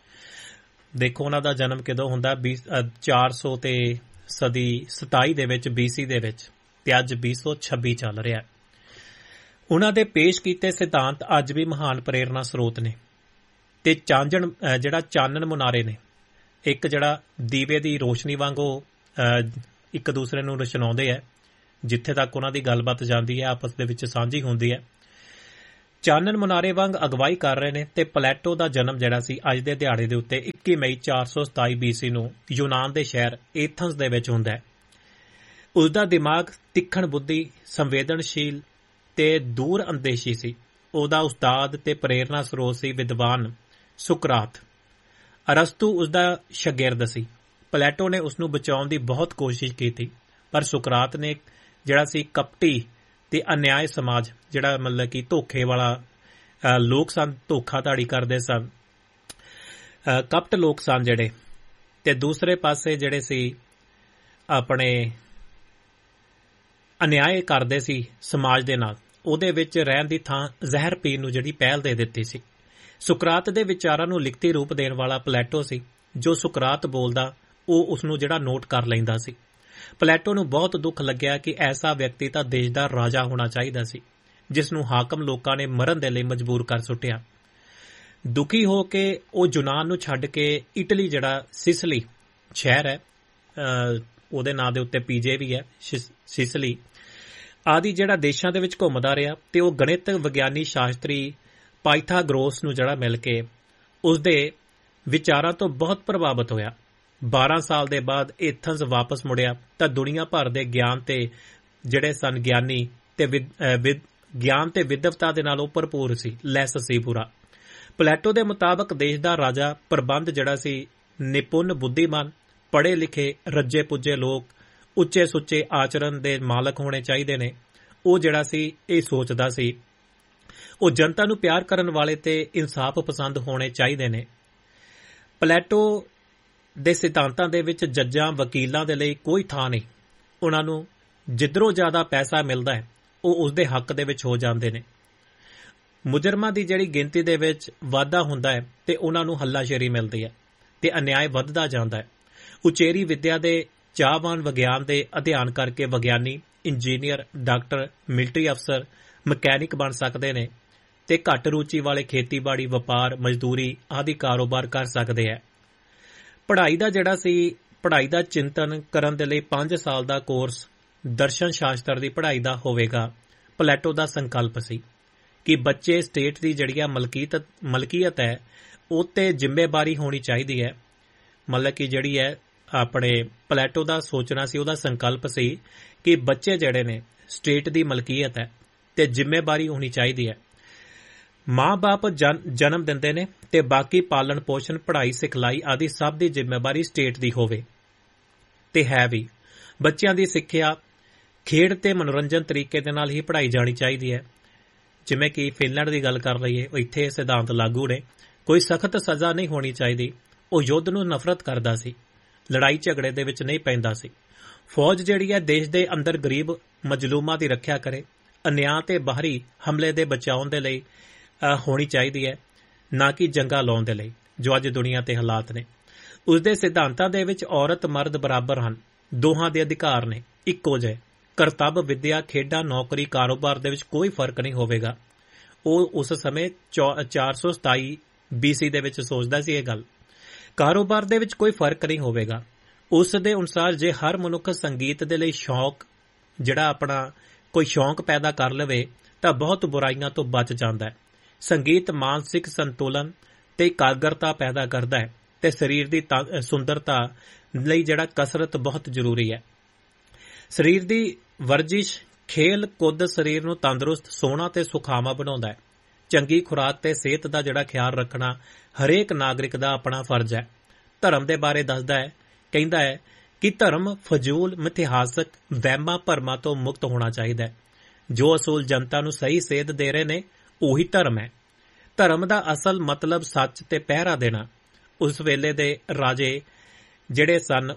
ਦੇਖੋ ਉਹਨਾਂ ਦਾ ਜਨਮ ਕਦੋਂ ਹੁੰਦਾ, ਚਾਰ ਸੌ ਤੇ ਸਦੀ ਸਤਾਈ ਦੇ ਵਿੱਚ ਬੀਸੀ ਦੇ ਵਿੱਚ, ਤੇ ਅੱਜ ਵੀਹ ਸੌ ਛੱਬੀ ਚੱਲ ਰਿਹਾ। ਉਹਨਾਂ ਦੇ ਪੇਸ਼ ਕੀਤੇ ਸਿਧਾਂਤ ਅੱਜ ਵੀ ਮਹਾਨ ਪ੍ਰੇਰਨਾ ਸਰੋਤ ਨੇ ਤੇ ਚਾਂਜਣ ਜਿਹੜਾ ਚਾਨਣ ਮੁਨਾਰੇ ਨੇ, ਇੱਕ ਜਿਹੜਾ ਦੀਵੇ ਦੀ ਰੋਸ਼ਨੀ ਵਾਂਗੂ ਇੱਕ ਦੂਸਰੇ ਨੂੰ ਰਚਨਾਉਂਦੇ ਹੈ। ਜਿੱਥੇ ਤੱਕ ਉਹਨਾਂ ਦੀ ਗੱਲਬਾਤ ਜਾਂਦੀ ਹੈ ਆਪਸ ਦੇ ਵਿੱਚ ਸਾਂਝੀ ਹੁੰਦੀ ਹੈ। ਚਾਨਣ ਮੁਨਾਰੇ ਵਾਂਗ ਅਗਵਾਈ ਕਰ ਰਹੇ ਨੇ ਤੇ ਪਲੈਟੋ ਦਾ ਜਨਮ ਜਿਹੜਾ ਸੀ ਅੱਜ ਦੇ ਦਿਹਾੜੇ ਦੇ ਉੱਤੇ ਇੱਕੀ ਮਈ ਚਾਰ ਸੌ ਸਤਾਈ ਬੀਸੀ ਨੂੰ ਯੂਨਾਨ ਦੇ ਸ਼ਹਿਰ ਏਥਨਸ ਦੇ ਵਿੱਚ ਹੁੰਦਾ ਹੈ। ਉਸਦਾ ਦਿਮਾਗ ਤਿੱਖਣ ਬੁੱਧੀ, ਸੰਵੇਦਨਸ਼ੀਲ ਤੇ ਦੂਰ ਅੰਦੇਸ਼ੀ ਸੀ। ਉਹਦਾ ਉਸਤਾਦ ਤੇ ਪ੍ਰੇਰਨਾ ਸਰੋਤ ਸੀ ਵਿਦਵਾਨ ਸੁਕਰਾਤ। ਅਰਸਤੂ ਉਸਦਾ ਸ਼ਾਗਿਰਦ ਸੀ। ਪਲੈਟੋ ਨੇ ਉਸਨੂੰ ਬਚਾਉਣ ਦੀ ਬਹੁਤ ਕੋਸ਼ਿਸ਼ ਕੀਤੀ ਪਰ ਸੁਕਰਾਤ ਨੇ ਜਿਹੜਾ ਸੀ ਕਪਟੀ ਤੇ ਅਨਿਆਏ ਸਮਾਜ, ਜਿਹੜਾ ਮਤਲਬ ਕਿ ਧੋਖੇ ਵਾਲਾ ਲੋਕ ਸਨ, ਧੋਖਾਧੜੀ ਕਰਦੇ ਸਨ, ਕਪਟ ਲੋਕ ਸਨ ਜਿਹੜੇ, ਤੇ ਦੂਸਰੇ ਪਾਸੇ ਜਿਹੜੇ ਸੀ ਆਪਣੇ ਅਨਿਆਏ ਕਰਦੇ ਸੀ ਸਮਾਜ ਦੇ ਨਾਲ, ਉਹਦੇ ਵਿੱਚ ਰਹਿਣ ਦੀ ਥਾਂ ਜ਼ਹਿਰ ਪੀਣ ਨੂੰ ਜਿਹੜੀ ਪਹਿਲ ਦੇ ਦਿੱਤੀ ਸੀ। ਸੁਕਰਾਤ ਦੇ ਵਿਚਾਰਾਂ ਨੂੰ ਲਿਖਤੀ ਰੂਪ ਦੇਣ ਵਾਲਾ ਪਲੈਟੋ ਸੀ। ਜੋ ਸੁਕਰਾਤ ਬੋਲਦਾ ਉਹ ਉਸਨੂੰ ਜਿਹੜਾ ਨੋਟ ਕਰ ਲੈਂਦਾ ਸੀ। ਪਲੈਟੋ ਨੂੰ ਬਹੁਤ ਦੁੱਖ ਲੱਗਿਆ ਕਿ ਐਸਾ ਵਿਅਕਤੀ ਤਾਂ ਦੇਸ਼ ਦਾ ਰਾਜਾ ਹੋਣਾ ਚਾਹੀਦਾ ਸੀ ਜਿਸ ਨੂੰ ਹਾਕਮ ਲੋਕਾਂ ਨੇ ਮਰਨ ਦੇ ਲਈ ਮਜਬੂਰ ਕਰ ਸੁੱਟਿਆ। ਦੁਖੀ ਹੋ ਕੇ ਉਹ ਯੂਨਾਨ ਨੂੰ ਛੱਡ ਕੇ ਇਟਲੀ, ਜਿਹੜਾ ਸਿਸਲੀ ਸ਼ਹਿਰ ਹੈ, ਉਹਦੇ ਨਾਂ ਦੇ ਉੱਤੇ ਪੀਜੇ ਵੀ ਹੈ, ਸਿਸਲੀ ਆਦਿ ਜਿਹੜਾ ਦੇਸ਼ਾਂ ਦੇ ਵਿੱਚ ਘੁੰਮਦਾ ਰਿਹਾ ਤੇ ਉਹ ਗਣਿਤ ਵਿਗਿਆਨੀ ਸ਼ਾਸਤਰੀ ਪਾਇਥਾਗੋਰਸ ਨੂੰ ਜਿਹੜਾ ਮਿਲ ਕੇ ਉਸਦੇ ਵਿਚਾਰਾਂ ਤੋਂ ਬਹੁਤ ਪ੍ਰਭਾਵਿਤ ਹੋਇਆ। ਬਾਰਾਂ ਸਾਲ ਦੇ ਬਾਅਦ ਏਥਨਸ ਵਾਪਸ ਮੁੜਿਆ ਤਾਂ ਦੁਨੀਆ ਭਰ ਦੇ ਗਿਆਨ ਤੇ ਜਿਹੜੇ ਸਨ ਗਿਆਨੀ ਤੇ ਗਿਆਨ ਤੇ ਵਿਦਵਤਾ ਦੇ ਨਾਲ ਉਹ ਭਰਪੂਰ ਸੀ, ਲੈਸ ਸੀ ਪੂਰਾ। ਪਲੈਟੋ ਦੇ ਮੁਤਾਬਕ ਦੇਸ਼ ਦਾ ਰਾਜਾ ਪ੍ਰਬੰਧ ਜਿਹੜਾ ਸੀ ਨਿਪੁੰਨ, ਬੁੱਧੀਮਾਨ, ਪੜ੍ਹੇ ਲਿਖੇ, ਰੱਜੇ ਪੁੱਜੇ ਲੋਕ, ਉੱਚੇ ਸੁੱਚੇ ਆਚਰਣ ਦੇ ਮਾਲਕ ਹੋਣੇ ਚਾਹੀਦੇ ਨੇ। ਉਹ ਜਿਹੜਾ ਸੀ ਇਹ ਸੋਚਦਾ ਸੀ। ਉਹ ਜਨਤਾ ਨੂੰ ਪਿਆਰ ਕਰਨ ਵਾਲੇ ਤੇ ਇਨਸਾਫ ਪਸੰਦ ਹੋਣੇ ਚਾਹੀਦੇ ਨੇ। ਪਲੈਟੋ ਦੇ ਸਿਧਾਂਤਾਂ ਦੇ ਵਿੱਚ ਜੱਜਾਂ, ਵਕੀਲਾਂ ਦੇ ਲਈ ਕੋਈ ਥਾਂ ਨਹੀਂ। ਉਹਨਾਂ ਨੂੰ ਜਿੱਧਰੋਂ ਜ਼ਿਆਦਾ ਪੈਸਾ ਮਿਲਦਾ ਹੈ ਉਹ ਉਸਦੇ ਹੱਕ ਦੇ ਵਿੱਚ ਹੋ ਜਾਂਦੇ ਨੇ। ਮੁਜਰਮਾਂ ਦੀ ਜਿਹੜੀ ਗਿਣਤੀ ਦੇ ਵਿੱਚ ਵਾਧਾ ਹੁੰਦਾ ਹੈ ਤੇ ਉਹਨਾਂ ਨੂੰ ਹੱਲਾਸ਼ੇਰੀ ਮਿਲਦੀ ਹੈ ਤੇ ਅਨਿਆਏ ਵੱਧਦਾ ਜਾਂਦਾ ਹੈ। ਉਚੇਰੀ ਵਿੱਦਿਆ ਦੇ ਚਾਹਵਾਨ ਵਿਗਿਆਨ ਦੇ ਅਧਿਐਨ ਕਰਕੇ ਵਿਗਿਆਨੀ, ਇੰਜੀਨੀਅਰ, ਡਾਕਟਰ, ਮਿਲਟਰੀ ਅਫਸਰ, ਮਕੈਨਿਕ ਬਣ ਸਕਦੇ ਨੇ ਤੇ ਘੱਟ ਰੁਚੀ ਵਾਲੇ ਖੇਤੀਬਾੜੀ, ਵਪਾਰ, ਮਜ਼ਦੂਰੀ ਆਦਿ ਕਾਰੋਬਾਰ ਕਰ ਸਕਦੇ ਹੈ। ਪੜ੍ਹਾਈ ਦਾ ਜਿਹੜਾ ਸੀ ਪੜ੍ਹਾਈ ਦਾ ਚਿੰਤਨ ਕਰਨ ਦੇ ਲਈ ਪੰਜ ਸਾਲ ਦਾ ਕੋਰਸ ਦਰਸ਼ਨ ਸ਼ਾਸਤਰ ਦੀ ਪੜ੍ਹਾਈ ਦਾ ਹੋਵੇਗਾ। ਪਲੈਟੋ ਦਾ ਸੰਕਲਪ ਸੀ ਕਿ ਬੱਚੇ ਸਟੇਟ ਦੀ ਜਿਹੜੀ ਆ ਮਲਕੀਅਤ ਮਲਕੀਅਤ ਹੈ ਉਹ ਤੇ ਜ਼ਿੰਮੇਵਾਰੀ ਹੋਣੀ ਚਾਹੀਦੀ ਹੈ। ਮਤਲਬ ਕਿ ਜਿਹੜੀ ਹੈ ਆਪਣੇ ਪਲੈਟੋ ਦਾ ਸੋਚਣਾ ਸੀ, ਉਹਦਾ ਸੰਕਲਪ ਸੀ ਕਿ ਬੱਚੇ ਜਿਹੜੇ ਨੇ ਸਟੇਟ ਦੀ ਮਲਕੀਅਤ ਹੈ ਤੇ ਜ਼ਿੰਮੇਵਾਰੀ ਹੋਣੀ ਚਾਹੀਦੀ ਹੈ। ਮਾਂ-ਬਾਪ ਜਨਮ ਦਿੰਦੇ ਨੇ ਤੇ ਬਾਕੀ ਪਾਲਣ ਪੋਸ਼ਣ, ਪੜ੍ਹਾਈ, ਸਿਖਲਾਈ ਆਦਿ ਸਭ ਦੀ ਜ਼ਿੰਮੇਵਾਰੀ ਸਟੇਟ ਦੀ ਹੋਵੇ ਤੇ ਹੈ ਵੀ। ਬੱਚਿਆਂ ਦੀ ਸਿੱਖਿਆ ਖੇਡ ਤੇ ਮਨੋਰੰਜਨ ਤਰੀਕੇ ਦੇ ਨਾਲ ਹੀ ਪੜ੍ਹਾਈ ਜਾਣੀ ਚਾਹੀਦੀ ਹੈ। ਜਿਵੇਂ ਕਿ ਫਿਨਲੈਂਡ ਦੀ ਗੱਲ ਕਰ ਲਈਏ, ਇੱਥੇ ਸਿਧਾਂਤ ਲਾਗੂ ਨੇ। ਕੋਈ ਸਖਤ ਸਜ਼ਾ ਨਹੀਂ ਹੋਣੀ ਚਾਹੀਦੀ। ਉਹ ਯੁੱਧ ਨੂੰ ਨਫ਼ਰਤ ਕਰਦਾ ਸੀ, ਲੜਾਈ ਝਗੜੇ ਦੇ ਵਿੱਚ ਨਹੀਂ ਪੈਂਦਾ ਸੀ। ਫੌਜ ਜਿਹੜੀ ਹੈ ਦੇਸ਼ ਦੇ ਅੰਦਰ ਗਰੀਬ ਮਜਲੂਮਾਂ ਦੀ ਰੱਖਿਆ ਕਰੇ, ਅਨਿਆਂ ਤੇ ਬਾਹਰੀ ਹਮਲੇ ਦੇ ਬਚਾਉਣ ਦੇ ਲਈ ਹੋਣੀ ਚਾਹੀਦੀ ਹੈ, ਨਾ ਕਿ ਜੰਗਾਂ ਲਾਉਣ ਦੇ ਲਈ, ਜੋ ਅੱਜ ਦੁਨੀਆ ਤੇ ਹਾਲਾਤ ਨੇ। ਉਸਦੇ ਸਿਧਾਂਤਾਂ ਦੇ ਵਿੱਚ ਔਰਤ ਮਰਦ ਬਰਾਬਰ ਹਨ, ਦੋਹਾਂ ਦੇ ਅਧਿਕਾਰ ਨੇ ਇੱਕੋ ਜਿਹੇ। ਕਰਤੱਵ, ਵਿੱਦਿਆ, ਖੇਡਾਂ, ਨੌਕਰੀ, ਕਾਰੋਬਾਰ ਦੇ ਵਿੱਚ ਕੋਈ ਫਰਕ ਨਹੀਂ ਹੋਵੇਗਾ। ਉਹ ਉਸ ਸਮੇਂ ਚਾਰ ਸੌ ਸਤਾਈ ਬੀਸੀ ਦੇ ਵਿੱਚ ਸੋਚਦਾ ਸੀ ਇਹ ਗੱਲ। ਕਾਰੋਬਾਰ ਦੇ ਵਿੱਚ ਕੋਈ ਫਰਕ ਨਹੀਂ ਹੋਵੇਗਾ। ਉਸ ਦੇ ਅਨੁਸਾਰ ਜੇ ਹਰ ਮਨੁੱਖ ਸੰਗੀਤ ਦੇ ਲਈ ਸ਼ੌਕ ਜਿਹੜਾ ਆਪਣਾ ਕੋਈ ਸ਼ੌਕ ਪੈਦਾ ਕਰ ਲਵੇ ਤਾਂ ਬਹੁਤ ਬੁਰਾਈਆਂ ਤੋਂ ਬਚ ਜਾਂਦਾ ਹੈ। ਸੰਗੀਤ ਮਾਨਸਿਕ ਸੰਤੁਲਨ ਤੇ ਇਕਾਗਰਤਾ ਪੈਦਾ ਕਰਦਾ ਹੈ ਤੇ ਸਰੀਰ ਦੀ ਸੁੰਦਰਤਾ ਲਈ ਜਿਹੜਾ ਕਸਰਤ ਬਹੁਤ ਜ਼ਰੂਰੀ ਹੈ। ਸਰੀਰ ਦੀ ਵਰਜਿਸ਼, ਖੇਲ ਕੁੱਦ ਸਰੀਰ ਨੂੰ ਤੰਦਰੁਸਤ, ਸੋਹਣਾ ਤੇ ਸੁਖਾਵਾਂ ਬਣਾਉਂਦਾ ਹੈ। ਚੰਗੀ ਖੁਰਾਕ ਤੇ ਸਿਹਤ ਦਾ ਜਿਹੜਾ ਖਿਆਲ ਰੱਖਣਾ ਹਰੇਕ ਨਾਗਰਿਕ ਦਾ ਆਪਣਾ ਫਰਜ਼ ਹੈ। ਧਰਮ ਦੇ ਬਾਰੇ ਦੱਸਦਾ ਹੈ, ਕਹਿੰਦਾ ਹੈ ਕਿ ਧਰਮ ਫਜ਼ੂਲ, ਮਿਥਿਹਾਸਕ ਵਹਿਮਾਂ ਭਰਮਾਂ ਤੋਂ ਮੁਕਤ ਹੋਣਾ ਚਾਹੀਦਾ ਹੈ। ਜੋ ਅਸੂਲ ਜਨਤਾ ਨੂੰ ਸਹੀ ਸੇਧ ਦੇ ਰਹੇ ਨੇ ਉਹੀ ਧਰਮ ਹੈ। ਧਰਮ ਦਾ ਅਸਲ ਮਤਲਬ ਸੱਚ ਤੇ ਪਹਿਰਾ ਦੇਣਾ। ਉਸ ਵੇਲੇ ਦੇ ਰਾਜੇ ਜਿਹੜੇ ਸਨ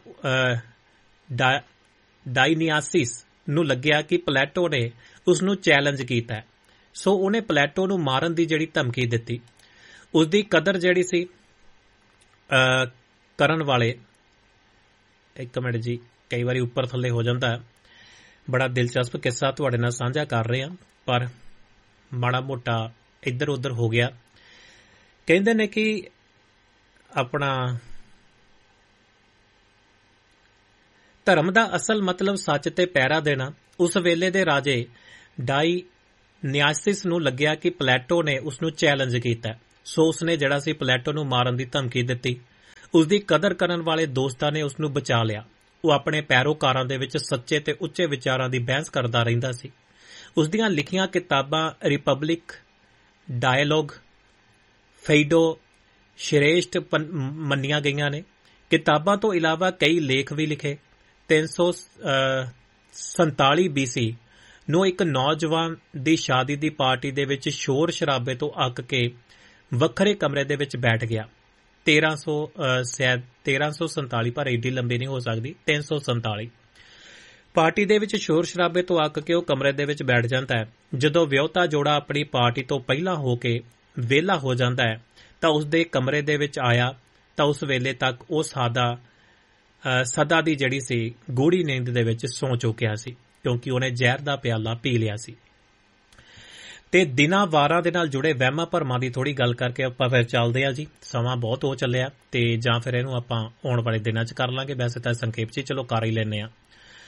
ਡਾਇਨੀਆਸਿਸ ਨੂੰ ਲੱਗਿਆ ਕਿ ਪਲੈਟੋ ਨੇ ਉਸ ਨੂੰ ਚੈਲੰਜ ਕੀਤਾ, ਸੋ ਉਹਨੇ ਪਲੈਟੋ ਨੂੰ ਮਾਰਨ ਦੀ ਜਿਹੜੀ ਧਮਕੀ ਦਿੱਤੀ। ਉਸ ਦੀ ਕਦਰ ਜਿਹੜੀ ਸੀ ਕਰਨ ਵਾਲੇ, ਇੱਕ ਮਿੰਟ ਜੀ, ਕਈ ਵਾਰੀ ਉੱਪਰ ਥੱਲੇ ਹੋ ਜਾਂਦਾ, ਬੜਾ ਦਿਲਚਸਪ ਕਿੱਸਾ ਤੁਹਾਡੇ ਨਾਲ ਸਾਂਝਾ ਕਰ ਰਹੇ ਹਾਂ, ਪਰ ਮਾੜਾ ਮੋਟਾ ਇੱਧਰ ਉੱਧਰ ਹੋ ਗਿਆ। ਕਹਿੰਦੇ ਨੇ ਕਿ ਆਪਣਾ ਧਰਮ ਦਾ ਅਸਲ ਮਤਲਬ ਸੱਚ ਤੇ ਪਹਿਰਾ ਦੇਣਾ। ਉਸ ਵੇਲੇ ਦੇ ਰਾਜੇ ਡਾਇਨੀਆਸਿਸ ਨੂੰ ਲੱਗਿਆ ਕਿ ਪਲੈਟੋ ਨੇ ਉਸ ਨੂੰ ਚੈਲੰਜ ਕੀਤਾ, ਸੋ ਉਸਨੇ ਜਿਹੜਾ ਸੀ ਪਲੈਟੋ ਨੂੰ ਮਾਰਨ ਦੀ ਧਮਕੀ ਦਿੱਤੀ। ਉਸ ਦੀ ਕਦਰ ਕਰਨ ਵਾਲੇ ਦੋਸਤਾਂ ਨੇ ਉਸ ਨੂੰ ਬਚਾ ਲਿਆ। ਉਹ ਆਪਣੇ ਪੈਰੋਕਾਰਾਂ ਦੇ ਵਿੱਚ ਸੱਚੇ ਤੇ ਉੱਚੇ ਵਿਚਾਰਾਂ ਦੀ ਬਹਿਸ ਕਰਦਾ ਰਹਿੰਦਾ ਸੀ। ਉਸ ਦੀਆਂ ਲਿਖੀਆਂ ਕਿਤਾਬਾਂ ਰਿਪਬਲਿਕ, ਡਾਇਲੋਗ, ਫੈਡੋ ਸ਼੍ਰੇਸ਼ਟ ਮੰਨੀਆਂ ਗਈਆਂ ਨੇ। ਕਿਤਾਬਾਂ ਤੋਂ ਇਲਾਵਾ ਕਈ ਲੇਖ ਵੀ ਲਿਖੇ। ਤਿੰਨ ਸੌ ਸੰਤਾਲੀ ਬੀਸੀ ਨੂੰ ਇੱਕ ਨੌਜਵਾਨ ਦੀ ਸ਼ਾਦੀ ਦੀ ਪਾਰਟੀ ਦੇ ਵਿੱਚ ਸ਼ੋਰ ਸ਼ਰਾਬੇ ਤੋਂ ਅੱਕ ਕੇ ਵੱਖਰੇ ਕਮਰੇ ਦੇ ਵਿੱਚ ਬੈਠ ਗਿਆ। ਤੇਰਾਂ ਸੌ ਸ਼ਾਇਦ ਤੇਰਾਂ ਸੌ ਸੰਤਾਲੀ, ਪਰ ਏਡੀ ਲੰਬੀ ਨਹੀਂ ਹੋ ਸਕਦੀ, ਤਿੰਨ ਸੌ ਸੰਤਾਲੀ। ਪਾਰਟੀ ਦੇ ਵਿੱਚ ਸ਼ੋਰ ਸ਼ਰਾਬੇ ਤੋਂ ਅੱਕ ਕੇ ਉਹ ਕਮਰੇ ਦੇ ਵਿੱਚ ਬੈਠ ਜਾਂਦਾ ਹੈ। ਜਦੋਂ ਵਿਆਹੁਤਾ ਜੋੜਾ ਆਪਣੀ ਪਾਰਟੀ ਤੋਂ ਪਹਿਲਾਂ ਹੋ ਕੇ ਵਿਹਲਾ ਹੋ ਜਾਂਦਾ ਹੈ ਤਾਂ ਉਸ ਦੇ ਕਮਰੇ ਦੇ ਵਿੱਚ ਆਇਆ ਤਾਂ ਉਸ ਵੇਲੇ ਤੱਕ ਉਹ ਸਾਦਾ ਸਦਾ ਦੀ ਜਿਹੜੀ ਸੀ ਗੂੜੀ ਨੀਂਦ ਦੇ ਵਿੱਚ ਸੌਂ ਚੁੱਕਿਆ ਸੀ, ਕਿਉਂਕਿ ਉਹਨੇ ਜ਼ਹਿਰ ਦਾ ਪਿਆਲਾ ਪੀ ਲਿਆ ਸੀ। ਤੇ ਦਿਨਾਂ ਵਾਰਾਂ ਦੇ ਨਾਲ ਜੁੜੇ ਵਹਿਮਾਂ ਭਰਮਾਂ ਦੀ ਥੋੜੀ ਗੱਲ ਕਰਕੇ ਆਪਾਂ ਫਿਰ ਚੱਲਦੇ ਆ ਜੀ। ਸਮਾਂ ਬਹੁਤ ਹੋ ਚੱਲਿਆ ਤੇ ਜਾਂ ਫਿਰ ਇਹਨੂੰ ਆਪਾਂ ਆਉਣ ਵਾਲੇ ਦਿਨਾਂ 'ਚ ਕਰ ਲਾਂਗੇ, ਵੈਸੇ ਤਾਂ ਸੰਖੇਪ 'ਚ ਚਲੋ ਕਰ ਹੀ ਲੈਂਦੇ ਆ।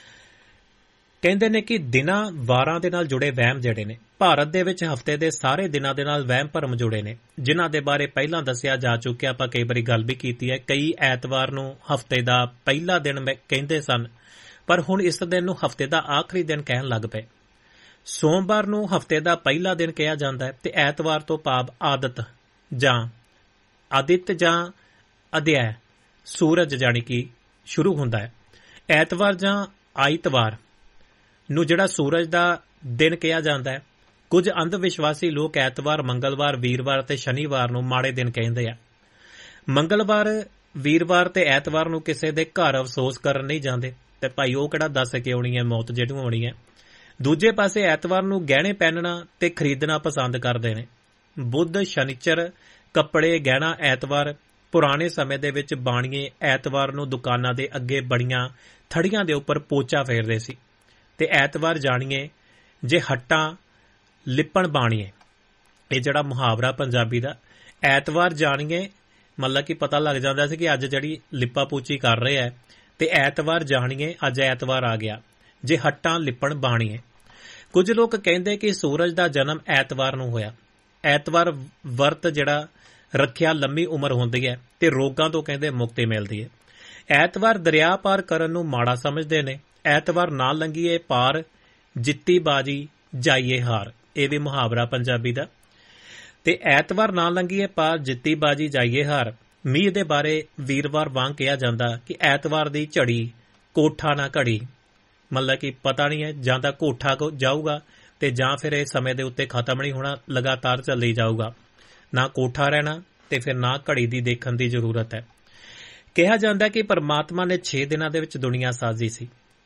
ਕਹਿੰਦੇ ਨੇ ਕਿ ਦਿਨਾਂ ਵਾਰਾਂ ਦੇ ਨਾਲ ਜੁੜੇ ਵਹਿਮ ਜਿਹੜੇ ਨੇ, ਭਾਰਤ ਦੇ ਵਿੱਚ ਹਫ਼ਤੇ ਦੇ ਸਾਰੇ ਦਿਨਾਂ ਦੇ ਨਾਲ ਵਹਿਮ ਭਰਮ ਜੁੜੇ ਨੇ, ਜਿਨ੍ਹਾਂ ਦੇ ਬਾਰੇ ਪਹਿਲਾਂ ਦੱਸਿਆ ਜਾ ਚੁੱਕਿਆ। ਆਪਾਂ ਕਈ ਵਾਰੀ ਗੱਲ ਵੀ ਕੀਤੀ ਹੈ। ਕਈ ਐਤਵਾਰ ਨੂੰ ਹਫ਼ਤੇ ਦਾ ਪਹਿਲਾ ਦਿਨ ਕਹਿੰਦੇ ਸਨ, ਪਰ ਹੁਣ ਇਸ ਦਿਨ ਨੂੰ ਹਫ਼ਤੇ ਦਾ ਆਖਰੀ ਦਿਨ ਕਹਿਣ ਲੱਗ ਪਏ। ਸੋਮਵਾਰ ਨੂੰ ਹਫ਼ਤੇ ਦਾ ਪਹਿਲਾ ਦਿਨ ਕਿਹਾ ਜਾਂਦਾ ਹੈ ਤੇ ਐਤਵਾਰ ਤੋਂ ਭਾਵ ਆਦਤ ਜਾਂ ਆਦਿਤ ਜਾਂ ਅਧਿਆਇ ਸੂਰਜ ਜਾਣੀ ਕਿ ਸ਼ੁਰੂ ਹੁੰਦਾ ਹੈ। ਐਤਵਾਰ ਜਾਂ ਆਇਤਵਾਰ ਨੂੰ ਜਿਹੜਾ ਸੂਰਜ ਦਾ ਦਿਨ ਕਿਹਾ ਜਾਂਦਾ ਹੈ। ਕੁਝ ਅੰਧ ਵਿਸ਼ਵਾਸੀ ਲੋਕ ਐਤਵਾਰ, ਮੰਗਲਵਾਰ, ਵੀਰਵਾਰ ਤੇ ਸ਼ਨੀਵਾਰ ਨੂੰ ਮਾੜੇ ਦਿਨ ਕਹਿੰਦੇ ਆ। ਮੰਗਲਵਾਰ, ਵੀਰਵਾਰ ਤੇ ਐਤਵਾਰ ਨੂੰ ਕਿਸੇ ਦੇ ਘਰ ਅਫਸੋਸ ਕਰਨ ਨਹੀਂ ਜਾਂਦੇ ਤੇ ਭਾਈ ਉਹ ਕਿਹੜਾ ਦੱਸ ਕੇ ਆਉਣੀ ਹੈ ਮੌਤ ਜਿਹੜੀ ਆਉਣੀ ਹੈ। ਦੂਜੇ ਪਾਸੇ ਐਤਵਾਰ ਨੂੰ ਗਹਿਣੇ ਪਹਿਨਣਾ ਤੇ ਖਰੀਦਣਾ ਪਸੰਦ ਕਰਦੇ ਨੇ। ਬੁੱਧ, ਸ਼ਨੀਚਰ, ਕੱਪੜੇ, ਗਹਿਣਾ ਐਤਵਾਰ। ਪੁਰਾਣੇ ਸਮੇਂ ਦੇ ਵਿੱਚ ਬਾਣੀਏ ਐਤਵਾਰ ਨੂੰ ਦੁਕਾਨਾਂ ਦੇ ਅੱਗੇ ਬੜੀਆਂ ਥੜੀਆਂ ਦੇ ਉੱਪਰ ਪੋਚਾ ਫੇਰਦੇ ਸੀ ਤੇ ਐਤਵਾਰ ਜਾਣੀਏ ਜੇ ਹੱਟਾਂ ਲਿਪਣ ਬਾਣੀਏ। ਇਹ ਜਿਹੜਾ ਮੁਹਾਵਰਾ ਪੰਜਾਬੀ ਦਾ ਐਤਵਾਰ ਜਾਣੀਏ ਮਤਲਬ ਕਿ ਪਤਾ ਲੱਗ ਜਾਂਦਾ ਸੀ ਕਿ ਅੱਜ ਜਿਹੜੀ ਲਿਪਾ ਪੂਚੀ ਕਰ ਰਹੇ ਹੈ ਤੇ ਐਤਵਾਰ ਜਾਣੀਏ ਅੱਜ ਐਤਵਾਰ ਆ ਗਿਆ, ਜੇ ਹੱਟਾਂ ਲਿਪਣ ਬਾਣੀਏ। ਕੁਝ ਲੋਕ ਕਹਿੰਦੇ ਕਿ ਸੂਰਜ ਦਾ ਜਨਮ ਐਤਵਾਰ ਨੂੰ ਹੋਇਆ। ਐਤਵਾਰ ਵਰਤ ਜਿਹੜਾ ਰੱਖਿਆ ਲੰਮੀ ਉਮਰ ਹੁੰਦੀ ਹੈ ਤੇ ਰੋਗਾਂ ਤੋਂ ਕਹਿੰਦੇ ਮੁਕਤੀ ਮਿਲਦੀ ਹੈ। ਐਤਵਾਰ ਦਰਿਆ ਪਾਰ ਕਰਨ ਨੂੰ ਮਾੜਾ ਸਮਝਦੇ ਨੇ। ਐਤਵਾਰ ਨਾ ਲੰਘੀਏ ਪਾਰ, ਜਿੱਤੀ ਬਾਜੀ ਜਾਈਏ ਹਾਰ। ਇਹ ਵੀ ਮੁਹਾਵਰਾ ਪੰਜਾਬੀ ਦਾ। ਤੇ ਐਤਵਾਰ ਨਾ ਲੰਘੀਏ ਪਾਰ, ਜਿੱਤੀ ਬਾਜੀ ਜਾਈਏ ਹਾਰ। ਮੀਂਹ ਦੇ ਬਾਰੇ ਵੀਰਵਾਰ ਵਾਂਗ ਕਿਹਾ ਜਾਂਦਾ ਕਿ ਐਤਵਾਰ ਦੀ ਝੜੀ ਕੋਠਾ ਨਾ ਘੜੀ, ਮਤਲਬ ਕਿ ਪਤਾ ਨਹੀਂ ਹੈ ਜਾਂ ਤਾਂ ਕੋਠਾ ਜਾਊਗਾ ਤੇ ਜਾਂ ਫਿਰ ਇਹ ਸਮੇਂ ਦੇ ਉੱਤੇ ਖਤਮ ਨਹੀਂ ਹੋਣਾ, ਲਗਾਤਾਰ ਚੱਲੀ ਜਾਊਗਾ। ਨਾ ਕੋਠਾ ਰਹਿਣਾ ਤੇ ਫਿਰ ਨਾ ਘੜੀ ਦੀ ਦੇਖਣ ਦੀ ਜ਼ਰੂਰਤ ਹੈ। ਕਿਹਾ ਜਾਂਦਾ ਕਿ ਪਰਮਾਤਮਾ ਨੇ ਛੇ ਦਿਨਾਂ ਦੇ ਵਿੱਚ ਦੁਨੀਆ ਸਾਜੀ ਸੀ।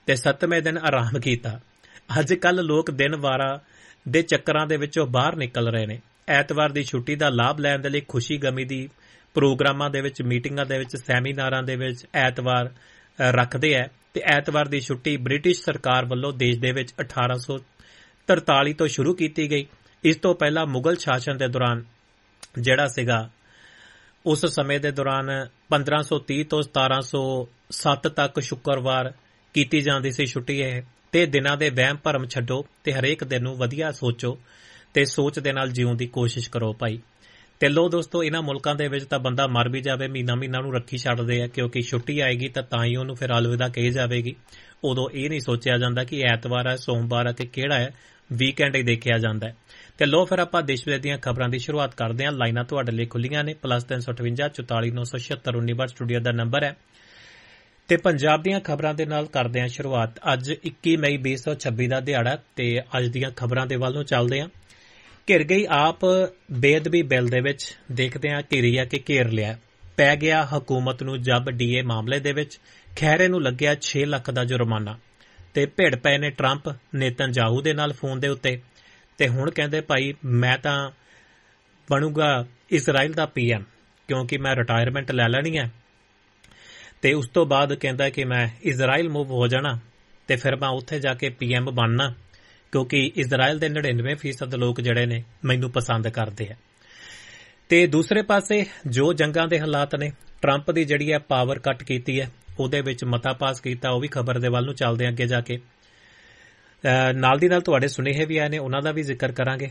ਤੇ ਸੱਤਵੇਂ ਦਿਨ ਆਰਾਮ ਕੀਤਾ। ਅੱਜ ਕੱਲ੍ਹ ਲੋਕ ਦਿਨ ਵਾਰਾਂ ਦੇ ਚੱਕਰਾਂ ਦੇ ਵਿੱਚੋਂ ਬਾਹਰ ਨਿਕਲ ਰਹੇ ਨੇ। ਐਤਵਾਰ ਦੀ ਛੁੱਟੀ ਦਾ ਲਾਭ ਲੈਣ ਦੇ ਲਈ ਖੁਸ਼ੀ ਗਮੀ ਦੀ ਪ੍ਰੋਗਰਾਮਾਂ ਦੇ ਵਿੱਚ, ਮੀਟਿੰਗਾਂ ਦੇ ਵਿੱਚ, ਸੈਮੀਨਾਰਾਂ ਦੇ ਵਿੱਚ ਐਤਵਾਰ ਰੱਖਦੇ ਹੈ। ਤੇ ਐਤਵਾਰ ਦੀ ਛੁੱਟੀ ਬ੍ਰਿਟਿਸ਼ ਸਰਕਾਰ ਵੱਲੋਂ ਦੇਸ਼ ਦੇ ਵਿੱਚ ਅਠਾਰਾਂ ਸੌ ਤਰਤਾਲੀ ਤੋਂ ਸ਼ੁਰੂ ਕੀਤੀ ਗਈ। ਇਸ ਤੋਂ ਪਹਿਲਾਂ ਮੁਗਲ ਸ਼ਾਸਨ ਦੇ ਦੌਰਾਨ ਜਿਹੜਾ ਸੀਗਾ, ਉਸ ਸਮੇਂ ਦੇ ਦੌਰਾਨ ਪੰਦਰਾਂ ਸੌ ਤੀਹ ਤੋਂ ਸਤਾਰਾਂ ਸੌ ਸੱਤ ਤੱਕ ਸ਼ੁੱਕਰਵਾਰ ਕੀਤੀ ਜਾਂਦੀ ਸੀ ਛੁੱਟੀ। ਇਹ ਤੇ ਦਿਨਾਂ ਦੇ ਵਹਿਮ ਭਰਮ ਛੱਡੋ ਤੇ ਹਰੇਕ ਦਿਨ ਨੂੰ ਵਧੀਆ ਸੋਚੋ ਤੇ ਸੋਚ ਦੇ ਨਾਲ ਜਿਉਣ ਦੀ ਕੋਸ਼ਿਸ਼ ਕਰੋ ਭਾਈ। ਤੇ ਲੋ ਦੋਸਤੋ, ਇਹਨਾਂ ਮੁਲਕਾਂ ਦੇ ਵਿੱਚ ਤਾਂ ਬੰਦਾ ਮਰ ਵੀ ਜਾਵੇ, ਮਹੀਨਾ ਮਹੀਨਾ ਨੂੰ ਰੱਖੀ ਛੱਡਦੇ ਆ, ਕਿਉਂਕਿ ਛੁੱਟੀ ਆਏਗੀ ਤਾਂ ਤਾਂ ਹੀ ਉਹਨੂੰ ਫਿਰ ਅਲਵਿਦਾ ਕਹੀ ਜਾਵੇਗੀ। ਉਦੋਂ ਇਹ ਨਹੀਂ ਸੋਚਿਆ ਜਾਂਦਾ ਕਿ ਐਤਵਾਰ ਹੈ, ਸੋਮਵਾਰ ਹੈ ਕਿ ਕਿਹੜਾ ਹੈ, ਵੀਕਐਂਡ ਹੀ ਦੇਖਿਆ ਜਾਂਦਾ ਹੈ। ਤੇ ਲੋ ਫਿਰ ਆਪਾਂ ਦੇਸ਼ ਵਿਦੇਸ਼ ਦੀਆਂ ਖਬਰਾਂ ਦੀ ਸ਼ੁਰੂਆਤ ਕਰਦੇ ਹਾਂ। ਲਾਈਨਾਂ ਤੁਹਾਡੇ ਲਈ ਖੁੱਲੀਆਂ ਨੇ, ਪਲੱਸ ਤਿੰਨ ਸੌ ਅਠਵੰਜਾ ਚੁਤਾਲੀ ਨੌ ਸੌ ਛਿਅੱਤਰ ਉੱਨੀ ਬਾਰ ਸਟੂਡੀਓ ਦਾ ਨੰਬਰ ਹੈ। ਤੇ ਪੰਜਾਬ ਦੀਆਂ ਖਬਰਾਂ ਦੇ ਨਾਲ ਕਰਦੇ ਹਾਂ ਸ਼ੁਰੂਆਤ। ਅੱਜ ਇੱਕੀ ਮਈ ਵੀਹ ਸੌ ਛੱਬੀ ਦਾ ਦਿਹਾੜਾ ਤੇ ਅੱਜ ਦੀਆਂ ਖਬਰਾਂ ਦੇ ਵੱਲ ਨੂੰ ਚੱਲਦੇ ਹਾਂ। ਘਿਰ ਗਈ ਆਪ ਬੇਅਦਬੀ ਬਿੱਲ ਦੇ ਵਿੱਚ, ਦੇਖਦੇ ਹਾਂ ਘਿਰੀ ਆ ਕਿ ਘੇਰ ਲਿਆ। ਪੈ ਗਿਆ ਹਕੂਮਤ ਨੂੰ ਜੱਬ ਡੀਏ ਮਾਮਲੇ ਦੇ ਵਿੱਚ, ਖਹਿਰੇ ਨੂੰ ਲੱਗਿਆ ਛੇ ਲੱਖ ਦਾ ਜੁਰਮਾਨਾ। ਤੇ ਭਿੜ ਪਏ ਨੇ ਟਰੰਪ ਨੇਤਨਯਾਹੂ ਦੇ ਨਾਲ ਫੋਨ ਦੇ ਉੱਤੇ। ਤੇ ਹੁਣ ਕਹਿੰਦੇ ਭਾਈ ਮੈਂ ਤਾਂ ਬਣੂਗਾ ਇਜ਼ਰਾਈਲ ਦਾ ਪੀ ਐਮ, ਕਿਉਂਕਿ ਮੈਂ ਰਿਟਾਇਰਮੈਂਟ ਲੈ ਲੈਣੀ ਹੈ। ਤੇ ਉਸ ਤੋਂ ਬਾਅਦ ਕਹਿੰਦਾ ਕਿ ਮੈਂ ਇਜ਼ਰਾਈਲ ਮੂਵ ਹੋ ਜਾਣਾ ਤੇ ਫਿਰ ਮੈਂ ਉੱਥੇ ਜਾ ਕੇ ਪੀ ਐਮ ਬਣਨਾ, ਕਿਉਂਕਿ ਇਜ਼ਰਾਈਲ ਦੇ ਨੜਿਨਵੇਂ ਫੀਸਦ ਲੋਕ ਜਿਹੜੇ ਨੇ ਮੈਨੂੰ ਪਸੰਦ ਕਰਦੇ ਆ। ਤੇ ਦੂਸਰੇ ਪਾਸੇ ਜੋ ਜੰਗਾਂ ਦੇ ਹਾਲਾਤ ਨੇ, ਟਰੰਪ ਦੀ ਜਿਹੜੀ ਹੈ ਪਾਵਰ ਕੱਟ ਕੀਤੀ ਹੈ, ਉਹਦੇ ਵਿੱਚ ਮਤਾ ਪਾਸ ਕੀਤਾ, ਉਹ ਵੀ ਖਬਰ ਦੇ ਵੱਲ ਨੂੰ ਚੱਲਦੇ ਅੱਗੇ ਜਾ ਕੇ। ਨਾਲ ਦੀ ਨਾਲ ਤੁਹਾਡੇ ਸੁਨੇਹੇ ਵੀ ਆਏ ਨੇ, ਉਹਨਾਂ ਦਾ ਵੀ ਜ਼ਿਕਰ ਕਰਾਂਗੇ।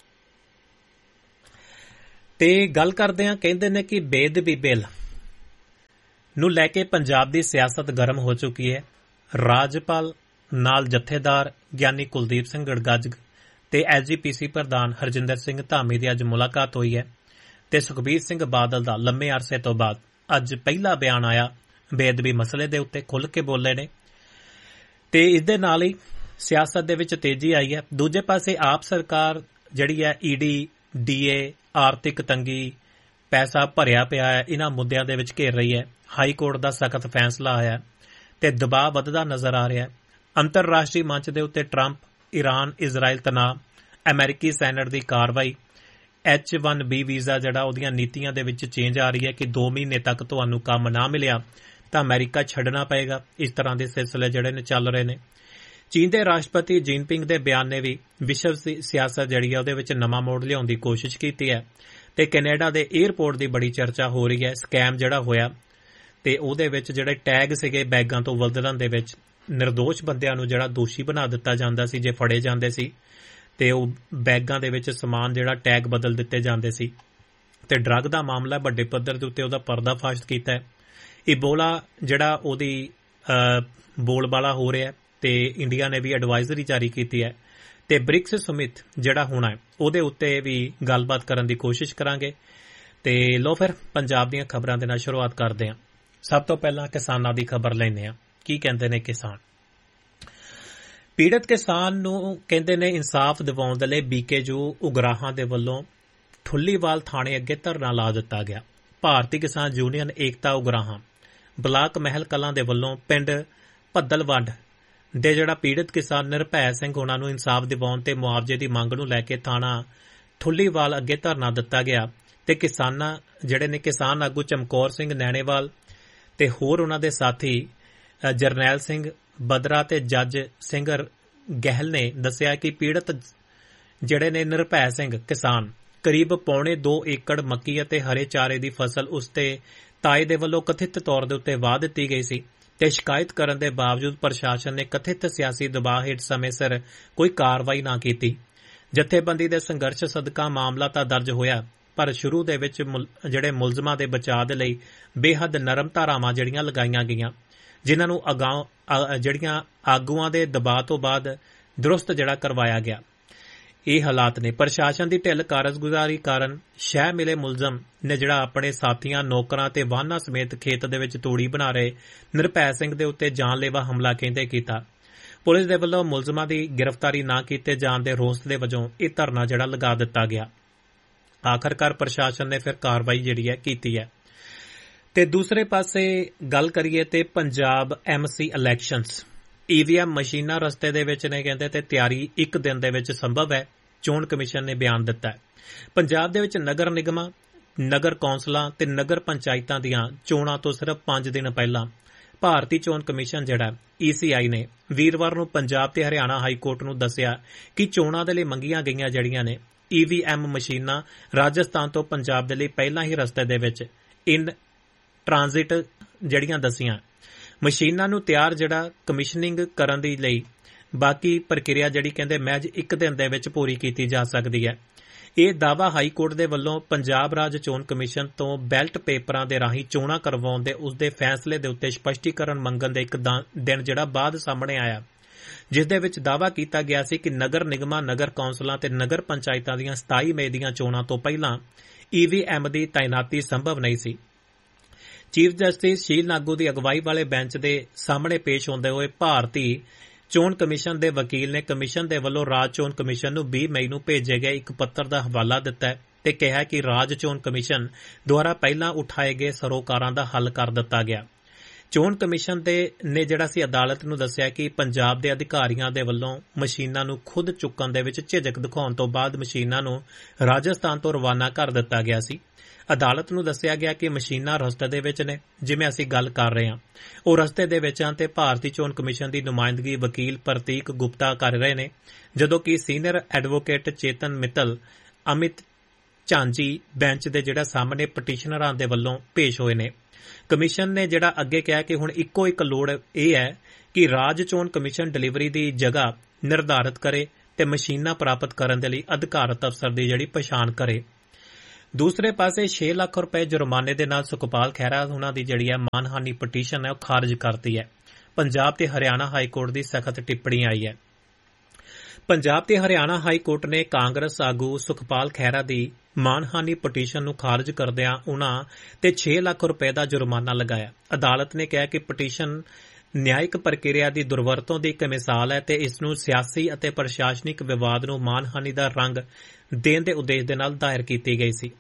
ਤੇ ਗੱਲ ਕਰਦੇ ਹਾਂ, ਕਹਿੰਦੇ ਨੇ ਕਿ ਬੇਅਦਬੀ ਬਿੱਲ ਨੂੰ ਲੈ ਕੇ ਪੰਜਾਬ ਦੀ ਸਿਆਸਤ ਗਰਮ ਹੋ ਚੁੱਕੀ ਹੈ। ਰਾਜਪਾਲ ਨਾਲ ਜਥੇਦਾਰ ਗਿਆਨੀ ਕੁਲਦੀਪ ਸਿੰਘ ਗੜਗੱਜ ਤੇ ਐਸ ਜੀ ਪੀ ਸੀ ਪ੍ਰਧਾਨ ਹਰਜਿੰਦਰ ਸਿੰਘ ਧਾਮੀ ਦੀ ਅੱਜ ਮੁਲਾਕਾਤ ਹੋਈ ਹੈ। ਤੇ ਸੁਖਬੀਰ ਸਿੰਘ ਬਾਦਲ ਦਾ ਲੰਮੇ ਅਰਸੇ ਤੋਂ ਬਾਅਦ ਅੱਜ ਪਹਿਲਾ ਬਿਆਨ ਆਇਆ ਬੇਅਦਬੀ ਮਸਲੇ ਦੇ ਉੱਤੇ, ਖੁੱਲ੍ਹ ਕੇ ਬੋਲੇ ਨੇ। ਤੇ ਇਸ ਦੇ ਨਾਲ ਹੀ ਸਿਆਸਤ ਦੇ ਵਿੱਚ ਤੇਜ਼ੀ ਆਈ ਹੈ। ਦੂਜੇ ਪਾਸੇ ਆਪ ਸਰਕਾਰ ਜਿਹੜੀ ਹੈ ਈਡੀ, ਡੀਏ, ਆਰਥਿਕ ਤੰਗੀ, ਪੈਸਾ ਭਰਿਆ ਪਿਆ ਹੈ, ਇਹਨਾਂ ਮੁੱਦਿਆਂ ਦੇ ਵਿੱਚ ਘੇਰ ਰਹੀ ਹੈ। ਹਾਈ ਕੋਰਟ ਦਾ ਸਖਤ ਫੈਸਲਾ ਆਇਆ ਤੇ ਦਬਾਅ ਵੱਧਦਾ ਨਜ਼ਰ ਆ ਰਿਹਾ ਹੈ। ਅੰਤਰਰਾਸ਼ਟਰੀ ਮੰਚ ਦੇ ਉੱਤੇ ਟਰੰਪ, ਈਰਾਨ, ਇਜ਼ਰਾਈਲ ਤਣਾਅ, ਅਮਰੀਕੀ ਸੈਨੇਟ ਦੀ ਕਾਰਵਾਈ, ਐਚ ਵਨ ਬੀ ਵੀਜ਼ਾ ਜਿਹੜਾ ਉਹਦੀਆਂ ਨੀਤੀਆਂ ਦੇ ਵਿੱਚ ਚੇਂਜ ਆ ਰਹੀ ਹੈ ਕਿ ਦੋ ਮਹੀਨੇ ਤੱਕ ਤੁਹਾਨੂੰ ਕੰਮ ਨਾ ਮਿਲਿਆ ਤਾਂ ਅਮਰੀਕਾ ਛੱਡਣਾ ਪਏਗਾ। ਇਸ ਤਰ੍ਹਾਂ ਦੇ ਸਿਲਸਿਲੇ ਜਿਹੜੇ ਨੇ ਚੱਲ ਰਹੇ ਨੇ। ਚੀਨ ਦੇ ਰਾਸ਼ਟਰਪਤੀ ਜਿਨਪਿੰਗ ਦੇ ਬਿਆਨ ਨੇ ਵੀ ਵਿਸ਼ਵ ਸਿਆਸਤ ਜਿਹੜੀ ਹੈ ਉਹਦੇ ਵਿੱਚ ਨਵਾਂ ਮੋੜ ਲਿਆਉਣ ਦੀ ਕੋਸ਼ਿਸ਼ ਕੀਤੀ ਹੈ। ਤੇ ਕੈਨੇਡਾ ਦੇ ਏਅਰਪੋਰਟ ਦੀ ਬੜੀ ਚਰਚਾ ਹੋ ਰਹੀ ਹੈ। ਸਕੈਮ ਜਿਹੜਾ ਹੋਇਆ ਤੇ ਉਹਦੇ ਵਿੱਚ ਜਿਹੜੇ ਟੈਗ ਸੀਗੇ ਬੈਗਾਂ ਤੋਂ ਬਦਲਣ ਦੇ ਵਿੱਚ, ਨਿਰਦੋਸ਼ ਬੰਦਿਆਂ ਨੂੰ ਜਿਹੜਾ ਦੋਸ਼ੀ ਬਣਾ ਦਿੱਤਾ ਜਾਂਦਾ ਸੀ ਜੇ ਫੜੇ ਜਾਂਦੇ ਸੀ, ਤੇ ਉਹ ਬੈਗਾਂ ਦੇ ਵਿੱਚ ਸਮਾਨ ਜਿਹੜਾ ਟੈਗ ਬਦਲ ਦਿੱਤੇ ਜਾਂਦੇ ਸੀ। ਤੇ ਡਰੱਗ ਦਾ ਮਾਮਲਾ ਵੱਡੇ ਪੱਧਰ ਦੇ ਉੱਤੇ ਉਹਦਾ ਪਰਦਾਫਾਸ਼ ਕੀਤਾ ਹੈ। ਇਬੋਲਾ ਜਿਹੜਾ ਉਹਦੀ ਬੋਲਬਾਲਾ ਹੋ ਰਿਹਾ ਤੇ ਇੰਡੀਆ ਨੇ ਵੀ ਐਡਵਾਈਜ਼ਰੀ ਜਾਰੀ ਕੀਤੀ ਹੈ। ਤੇ ਬ੍ਰਿਕਸ ਸਮਿਟ ਜਿਹੜਾ ਹੋਣਾ ਹੈ ਉਹਦੇ ਉੱਤੇ ਵੀ ਗੱਲਬਾਤ ਕਰਨ ਦੀ ਕੋਸ਼ਿਸ਼ ਕਰਾਂਗੇ। ਤੇ ਲੋ ਫਿਰ ਪੰਜਾਬ ਦੀਆਂ ਖਬਰਾਂ ਦੇ ਨਾਲ ਸ਼ੁਰੂਆਤ ਕਰਦੇ ਹਾਂ। ਸਭ ਤੋਂ ਪਹਿਲਾਂ ਕਿਸਾਨਾਂ ਦੀ ਖਬਰ ਲੈਂਦੇ ਹਾਂ। ਕੀ ਕਹਿੰਦੇ ਨੇ ਕਿਸਾਨ? ਪੀੜਤ ਕਿਸਾਨ ਨੂੰ ਕਹਿੰਦੇ ਨੇ ਇਨਸਾਫ ਦਿਵਾਉਣ ਦੇ ਲਈ ਬੀਕੇਯੂ ਉਗਰਾਹਾਂ ਦੇ ਵੱਲੋਂ ਠੁੱਲੀਵਾਲ ਥਾਣੇ ਅੱਗੇ ਧਰਨਾ ਲਾ ਦਿੱਤਾ ਗਿਆ। ਭਾਰਤੀ ਕਿਸਾਨ ਯੂਨੀਅਨ ਏਕਤਾ ਉਗਰਾਹਾਂ ਬਲਾਕ ਮਹਿਲ ਕਲਾਂ ਦੇ ਵੱਲੋਂ ਪਿੰਡ ਭੱਦਲਵੰਡ ਦੇ ਜਿਹੜਾ ਪੀੜਤ ਕਿਸਾਨ ਨਿਰਭੈ ਸਿੰਘ ਉਹਨਾਂ ਨੂੰ ਇਨਸਾਫ ਦਿਵਾਉਣ ਤੇ ਮੁਆਵਜ਼ੇ ਦੀ ਮੰਗ ਨੂੰ ਲੈ ਕੇ ਥਾਣਾ ਠੁੱਲੀਵਾਲ ਅੱਗੇ ਧਰਨਾ ਦਿੱਤਾ ਗਿਆ। ਤੇ ਕਿਸਾਨਾਂ ਜਿਹੜੇ ਨੇ ਕਿਸਾਨ ਆਗੂ ਚਮਕੌਰ ਸਿੰਘ ਨੈਣੇਵਾਲ ਤੇ ਹੋਰ ਉਹਨਾਂ ਦੇ ਸਾਥੀ ਜਰਨੈਲ ਸਿੰਘ ਬਦਰਾ ਤੇ ਜੱਜ ਸਿੰਘ ਗਹਿਲ ਨੇ ਦੱਸਿਆ ਕਿ ਪੀੜਤ ਜਿਹੜੇ ਨੇ ਨਿਰਭੈ ਸਿੰਘ ਕਿਸਾਨ ਕਰੀਬ ਪੌਣੇ ਦੋ ਏਕੜ ਮੱਕੀ ਅਤੇ ਹਰੇ ਚਾਰੇ ਦੀ ਫਸਲ ਉਸ ਤੇ ਤਾਏ ਦੇ ਵੱਲੋਂ ਕਥਿਤ ਤੌਰ ਦੇ ਉੱਤੇ ਵਾਹ ਦਿੱਤੀ ਗਈ ਸੀ ਤੇ ਸ਼ਿਕਾਇਤ ਕਰਨ ਦੇ ਬਾਵਜੂਦ ਪ੍ਰਸ਼ਾਸਨ ਨੇ ਕਥਿਤ ਸਿਆਸੀ ਦਬਾਅ ਹੇਠ ਸਮੇਂ ਸਿਰ ਕੋਈ ਕਾਰਵਾਈ ਨਾ ਕੀਤੀ। ਜਥੇਬੰਦੀ ਦੇ ਸੰਘਰਸ਼ ਸਦਕਾ ਮਾਮਲਾ ਤਾਂ ਦਰਜ ਹੋਇਆ, ਪਰ ਸ਼ੁਰੂ ਦੇ ਵਿੱਚ ਜਿਹੜੇ ਮੁਲਜ਼ਮਾਂ ਦੇ ਬਚਾਅ ਦੇ ਲਈ ਬੇਹੱਦ ਨਰਮ ਧਾਰਾਵਾਂ ਜਿਹੜੀਆਂ ਲਗਾਈਆਂ ਗਈਆਂ, ਜਿਨ੍ਹਾਂ ਨੂੰ ਅਗਾਂਹ ਜਿਹੜੀਆਂ ਆਗੂਆਂ ਦੇ ਦਬਾਅ ਤੋਂ ਬਾਅਦ ਦਰੁਸਤ ਜਿਹੜਾ ਕਰਵਾਇਆ ਗਿਆ। ਇਹ ਹਾਲਾਤ ਨੇ ਪ੍ਰਸ਼ਾਸਨ ਦੀ ਢਿੱਲ ਕਾਰਜਗੁਜ਼ਾਰੀ ਕਾਰਨ ਸ਼ਹਿ ਮਿਲੇ ਮੁਲਜ਼ਮ ਨੇ ਜਿਹੜਾ ਆਪਣੇ ਸਾਥੀਆਂ, ਨੌਕਰਾਂ ਤੇ ਵਾਹਨਾਂ ਸਮੇਤ ਖੇਤ ਦੇ ਵਿੱਚ ਤੂੜੀ ਬਣਾ ਰਹੇ ਨਿਰਭੈ ਸਿੰਘ ਦੇ ਉੱਤੇ ਜਾਨਲੇਵਾ ਹਮਲਾ ਕਹਿੰਦੇ ਕੀਤਾ। ਪੁਲਿਸ ਦੇ ਵੱਲੋਂ ਮੁਲਜ਼ਮਾਂ ਦੀ ਗ੍ਰਿਫਤਾਰੀ ਨਾ ਕੀਤੇ ਜਾਣ ਦੇ ਰੋਸ ਦੇ ਵਜੋਂ ਇਹ ਧਰਨਾ ਜਿਹੜਾ ਲਗਾ ਦਿੱਤਾ ਗਿਆ। ਆਖਰਕਾਰ ਪ੍ਰਸ਼ਾਸਨ ਨੇ ਫਿਰ ਕਾਰਵਾਈ ਜਿਹੜੀ ਹੈ ਕੀਤੀ ਹੈ। ਤੇ ਦੂਸਰੇ ਪਾਸੇ ਗੱਲ ਕਰੀਏ ਤੇ Punjab M C elections EVM ਮਸ਼ੀਨਾਂ ਰਸਤੇ ਦੇ ਵਿੱਚ ਨੇ ਕਹਿੰਦੇ ਤੇ ਤਿਆਰੀ ਇੱਕ ਦਿਨ ਦੇ ਵਿੱਚ ਸੰਭਵ ਹੈ, ਚੋਣ ਕਮਿਸ਼ਨ ਨੇ ਬਿਆਨ ਦਿੱਤਾ ਹੈ। ਪੰਜਾਬ ਦੇ ਵਿੱਚ ਨਗਰ ਨਿਗਮਾਂ, ਨਗਰ ਕੌਂਸਲਾਂ ਤੇ ਨਗਰ ਪੰਚਾਇਤਾਂ ਦੀਆਂ ਚੋਣਾਂ ਤੋਂ ਸਿਰਫ ਪੰਜ ਦਿਨ ਪਹਿਲਾਂ ਭਾਰਤੀ ਚੋਣ ਕਮਿਸ਼ਨ ਜਿਹੜਾ ਈ ਸੀ ਆਈ ਨੇ ਵੀਰਵਾਰ ਨੂੰ ਪੰਜਾਬ ਤੇ ਹਰਿਆਣਾ ਹਾਈ ਕੋਰਟ ਨੂੰ ਦੱਸਿਆ ਕਿ ਚੋਣਾਂ ਦੇ ਲਈ ਮੰਗੀਆਂ ਗਈਆਂ ਜਿਹੜੀਆਂ ਨੇ ਈ ਵੀ ਐਮ ਮਸ਼ੀਨਾਂ ਰਾਜਸਥਾਨ ਤੋਂ ਪੰਜਾਬ ਦੇ ਲਈ ਪਹਿਲਾਂ ਹੀ ਰਸਤੇ ਦੇ ਵਿੱਚ ਇਨ ਟ੍ਰਾਂਜ਼ਿਟ ਜਿਹੜੀਆਂ ਦਸੀਆਂ ਮਸ਼ੀਨਾਂ ਨੂੰ ਤਿਆਰ ਜਿਹੜਾ ਕਮਿਸ਼ਨਿੰਗ ਕਰਨ ਦੇ ਲਈ ਬਾਕੀ ਪ੍ਰਕਿਰਿਆ ਜਿਹੜੀ ਕਹਿੰਦੇ ਮਹਿਜ ਇੱਕ ਦਿਨ ਦੇ ਵਿੱਚ ਪੂਰੀ ਕੀਤੀ ਜਾ ਸਕਦੀ ਹੈ। ਇਹ ਦਾਅਵਾ ਹਾਈ ਕੋਰਟ ਦੇ ਵੱਲੋਂ ਪੰਜਾਬ ਰਾਜ ਚੋਣ ਕਮਿਸ਼ਨ ਤੋਂ ਬੈਲਟ ਪੇਪਰਾਂ ਦੇ ਰਾਹੀਂ ਚੋਣਾਂ ਕਰਵਾਉਣ ਦੇ ਉਸਦੇ ਫੈਸਲੇ ਦੇ ਉੱਤੇ ਸਪਸ਼ਟੀਕਰਨ ਮੰਗਣ ਦੇ ਇੱਕ ਦਿਨ ਜਿਹੜਾ ਬਾਅਦ ਸਾਹਮਣੇ ਆਇਆ, ਜਿਸ ਦੇ ਵਿੱਚ ਦਾਅਵਾ ਕੀਤਾ ਗਿਆ ਸੀ ਕਿ ਨਗਰ ਨਿਗਮਾਂ, ਨਗਰ ਕੌਂਸਲਾਂ ਤੇ ਨਗਰ ਪੰਚਾਇਤਾਂ ਦੀਆਂ ਸਤਾਈ ਮਈ ਦੀਆਂ ਚੋਣਾਂ ਤੋਂ ਪਹਿਲਾਂ ਈ ਵੀ ਐਮ ਦੀ ਤਾਇਨਾਤੀ ਸੰਭਵ ਨਹੀਂ ਸੀ। ਚੀਫ ਜਸਟਿਸ ਸ਼ੀਲ ਨਾਗੂ ਦੀ ਅਗਵਾਈ ਵਾਲੇ ਬੈਂਚ ਦੇ ਸਾਹਮਣੇ ਪੇਸ਼ ਹੁੰਦੇ ਹੋਏ ਭਾਰਤੀ ਚੋਣ ਕਮਿਸ਼ਨ ਦੇ ਵਕੀਲ ਨੇ ਕਮਿਸ਼ਨ ਦੇ ਵੱਲੋਂ ਰਾਜ ਚੋਣ ਕਮਿਸ਼ਨ ਨੂੰ ਵੀਹ ਮਈ ਨੂੰ ਭੇਜੇ ਗਏ ਇੱਕ ਪੱਤਰ ਦਾ ਹਵਾਲਾ ਦਿੱਤਾ ਤੇ ਕਿਹਾ ਕਿ ਰਾਜ ਚੋਣ ਕਮਿਸ਼ਨ ਦੁਆਰਾ ਪਹਿਲਾਂ ਉਠਾਏ ਗਏ ਸਰੋਕਾਰਾਂ ਦਾ ਹੱਲ ਕਰ ਦਿੱਤਾ ਗਿਆ। ਚੋਣ ਕਮਿਸ਼ਨ ਦੇ ਨੇ ਜਿਹੜਾ ਸੀ ਅਦਾਲਤ ਨੂੰ ਦੱਸਿਆ ਕਿ ਪੰਜਾਬ ਦੇ ਅਧਿਕਾਰੀਆਂ ਦੇ ਵੱਲੋਂ ਮਸ਼ੀਨਾਂ ਨੂੰ ਖੁਦ ਚੁੱਕਣ ਦੇ ਵਿੱਚ ਝਿਜਕ ਦਿਖਾਉਣ ਤੋਂ ਬਾਅਦ ਮਸ਼ੀਨਾਂ ਨੂੰ ਰਾਜਸਥਾਨ ਤੋਂ ਰਵਾਨਾ ਕਰ ਦਿੱਤਾ ਗਿਆ ਸੀ। ਅਦਾਲਤ ਨੂੰ ਦੱਸਿਆ ਗਿਆ ਕਿ ਮਸ਼ੀਨਾਂ ਰਸਤੇ ਦੇ ਵਿੱਚ ਨੇ, ਜਿਵੇਂ ਅਸੀਂ ਗੱਲ ਕਰ ਰਹੇ ਹਾਂ ਉਹ ਰਸਤੇ ਦੇ ਵਿੱਚ ਹਨ ਤੇ ਭਾਰਤੀ ਚੋਣ ਕਮਿਸ਼ਨ ਦੀ ਨੁਮਾਇੰਦਗੀ ਵਕੀਲ ਪ੍ਰਤੀਕ ਗੁਪਤਾ ਕਰ ਰਹੇ ਨੇ, ਜਦੋਂ ਕਿ ਸੀਨੀਅਰ ਐਡਵੋਕੇਟ ਚੇਤਨ ਮਿੱਤਲ, ਅਮਿਤ ਝਾਂਜੀ ਬੈਂਚ ਦੇ ਜਿਹੜਾ ਸਾਹਮਣੇ ਪਟੀਸ਼ਨਰਾਂ ਦੇ ਵੱਲੋਂ ਪੇਸ਼ ਹੋਏ ਨੇ। ਕਮਿਸ਼ਨ ਨੇ ਜਿਹੜਾ ਅੱਗੇ ਕਿਹਾ ਕਿ ਹੁਣ ਇੱਕੋ ਇੱਕ ਲੋੜ ਇਹ ਹੈ ਕਿ ਰਾਜ ਚੋਣ ਕਮਿਸ਼ਨ ਡਿਲੀਵਰੀ ਦੀ ਜਗ੍ਹਾ ਨਿਰਧਾਰਤ ਕਰੇ ਤੇ ਮਸ਼ੀਨਾਂ ਪ੍ਰਾਪਤ ਕਰਨ ਦੇ ਲਈ ਅਧਿਕਾਰਤ ਅਫਸਰ ਦੀ ਜਿਹੜੀ ਪਛਾਣ ਕਰੇ। ਦੂਸਰੇ ਪਾਸੇ ਛੇ ਲੱਖ ਰੁਪਏ ਜੁਰਮਾਨੇ ਦੇ ਨਾਲ ਸੁਖਪਾਲ ਖਹਿਰਾ ਉਹਨਾਂ ਦੀ ਜਿਹੜੀ ਹੈ ਮਾਨਹਾਨੀ ਪਟੀਸ਼ਨ ਹੈ ਉਹ ਖਾਰਜ ਕਰਤੀ ਹੈ। ਪੰਜਾਬ ਤੇ ਹਰਿਆਣਾ ਹਾਈ ਕੋਰਟ ਦੀ ਸਖਤ ਟਿੱਪਣੀ ਆਈ ਹੈ। ਪੰਜਾਬ ਤੇ ਹਰਿਆਣਾ ਹਾਈ ਕੋਰਟ ਨੇ ਕਾਂਗਰਸ ਆਗੂ ਸੁਖਪਾਲ ਖਹਿਰਾ ਦੀ ਮਾਨਹਾਨੀ ਪਟੀਸ਼ਨ ਨੂੰ ਖਾਰਜ ਕਰਦਿਆਂ ਉਨ੍ਹਾਂ ਤੇ ਛੇ ਲੱਖ ਰੁਪਏ ਦਾ ਜੁਰਮਾਨਾ ਲਗਾਇਆ। ਅਦਾਲਤ ਨੇ ਕਿਹਾ ਕਿ ਪਟੀਸ਼ਨ ਨਿਆਇਕ ਪ੍ਰਕਿਰਿਆ ਦੀ ਦੁਰਵਰਤੋਂ ਦੀ ਇੱਕ ਮਿਸਾਲ ਹੈ ਤੇ ਇਸ ਨੂੰ ਸਿਆਸੀ ਅਤੇ ਪ੍ਰਸ਼ਾਸਨਿਕ ਵਿਵਾਦ ਨੂੰ ਮਾਨਹਾਨੀ ਦਾ ਰੰਗ ਦੇਣ ਦੇ ਉਦੇਸ਼ ਦੇ ਨਾਲ ਦਾਇਰ ਕੀਤੀ ਗਈ ਸੀ।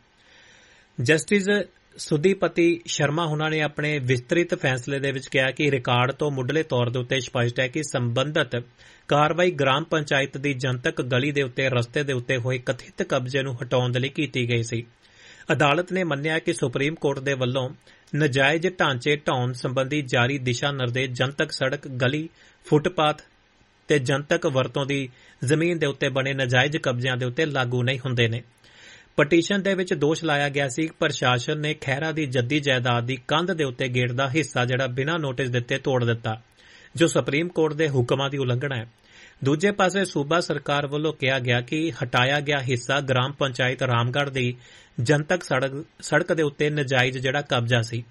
ਜਸਟਿਸ ਸੁਦੀਪਤੀ ਸ਼ਰਮਾ ਹੁਣਾਂ ਨੇ ਆਪਣੇ ਵਿਸਤ੍ਰਿਤ ਫੈਸਲੇ ਦੇ ਵਿੱਚ ਕਿਹਾ ਕਿ ਰਿਕਾਰਡ ਤੋਂ ਮੁੱਢਲੇ ਤੌਰ ਦੇ ਉੱਤੇ ਸਪਸ਼ਟ ਹੈ ਕਿ ਸੰਬੰਧਤ ਕਾਰਵਾਈ ਗ੍ਰਾਮ ਪੰਚਾਇਤ ਦੀ ਜਨਤਕ ਗਲੀ ਦੇ ਉੱਤੇ ਰਸਤੇ ਦੇ ਉੱਤੇ ਹੋਏ ਕਥਿਤ ਕਬਜ਼ੇ ਨੂੰ ਹਟਾਉਣ ਦੇ ਲਈ ਕੀਤੀ ਗਈ ਸੀ। ਅਦਾਲਤ ਨੇ ਮੰਨਿਆ ਕਿ ਸੁਪਰੀਮ ਕੋਰਟ ਦੇ ਵੱਲੋਂ ਨਜਾਇਜ਼ ਢਾਂਚੇ ਢਾਉਣ ਸੰਬੰਧੀ ਜਾਰੀ ਦਿਸ਼ਾ ਨਿਰਦੇਸ਼ ਜਨਤਕ ਸੜਕ, ਗਲੀ, ਫੁੱਟਪਾਥ ਤੇ ਜਨਤਕ ਵਰਤੋਂ ਦੀ ਜ਼ਮੀਨ ਦੇ ਉੱਤੇ ਬਣੇ ਨਜਾਇਜ਼ ਕਬਜ਼ਿਆਂ ਦੇ ਉੱਤੇ ਲਾਗੂ ਨਹੀਂ ਹੁੰਦੇ ਨੇ। ਪਟੀਸ਼ਨ ਦੇ ਵਿੱਚ ਦੋਸ਼ ਲਾਇਆ ਗਿਆ ਸੀ ਕਿ ਪ੍ਰਸ਼ਾਸਨ ਨੇ ਖਹਿਰਾ ਦੀ ਜੱਦੀ ਜਾਇਦਾਦ ਦੀ ਕੰਧ ਦੇ ਉੱਤੇ ਗੇਟ ਦਾ ਹਿੱਸਾ ਜਿਹੜਾ ਬਿਨਾਂ ਨੋਟਿਸ ਦਿੱਤੇ ਤੋੜ ਦਿੱਤਾ, ਜੋ ਸੁਪਰੀਮ ਕੋਰਟ ਦੇ ਹੁਕਮਾਂ ਦੀ ਉਲੰਘਣਾ ਹੈ। ਦੂਜੇ ਪਾਸੇ ਸੂਬਾ ਸਰਕਾਰ ਵੱਲੋਂ ਕਿਹਾ ਗਿਆ ਕਿ ਹਟਾਇਆ ਗਿਆ ਹਿੱਸਾ ਗ੍ਰਾਮ ਪੰਚਾਇਤ ਰਾਮਗੜ੍ਹ ਦੀ ਜਨਤਕ ਸੜਕ ਸੜਕ ਦੇ ਉੱਤੇ ਨਜਾਇਜ਼ ਜਿਹੜਾ ਕਬਜ਼ਾ ਸੀ।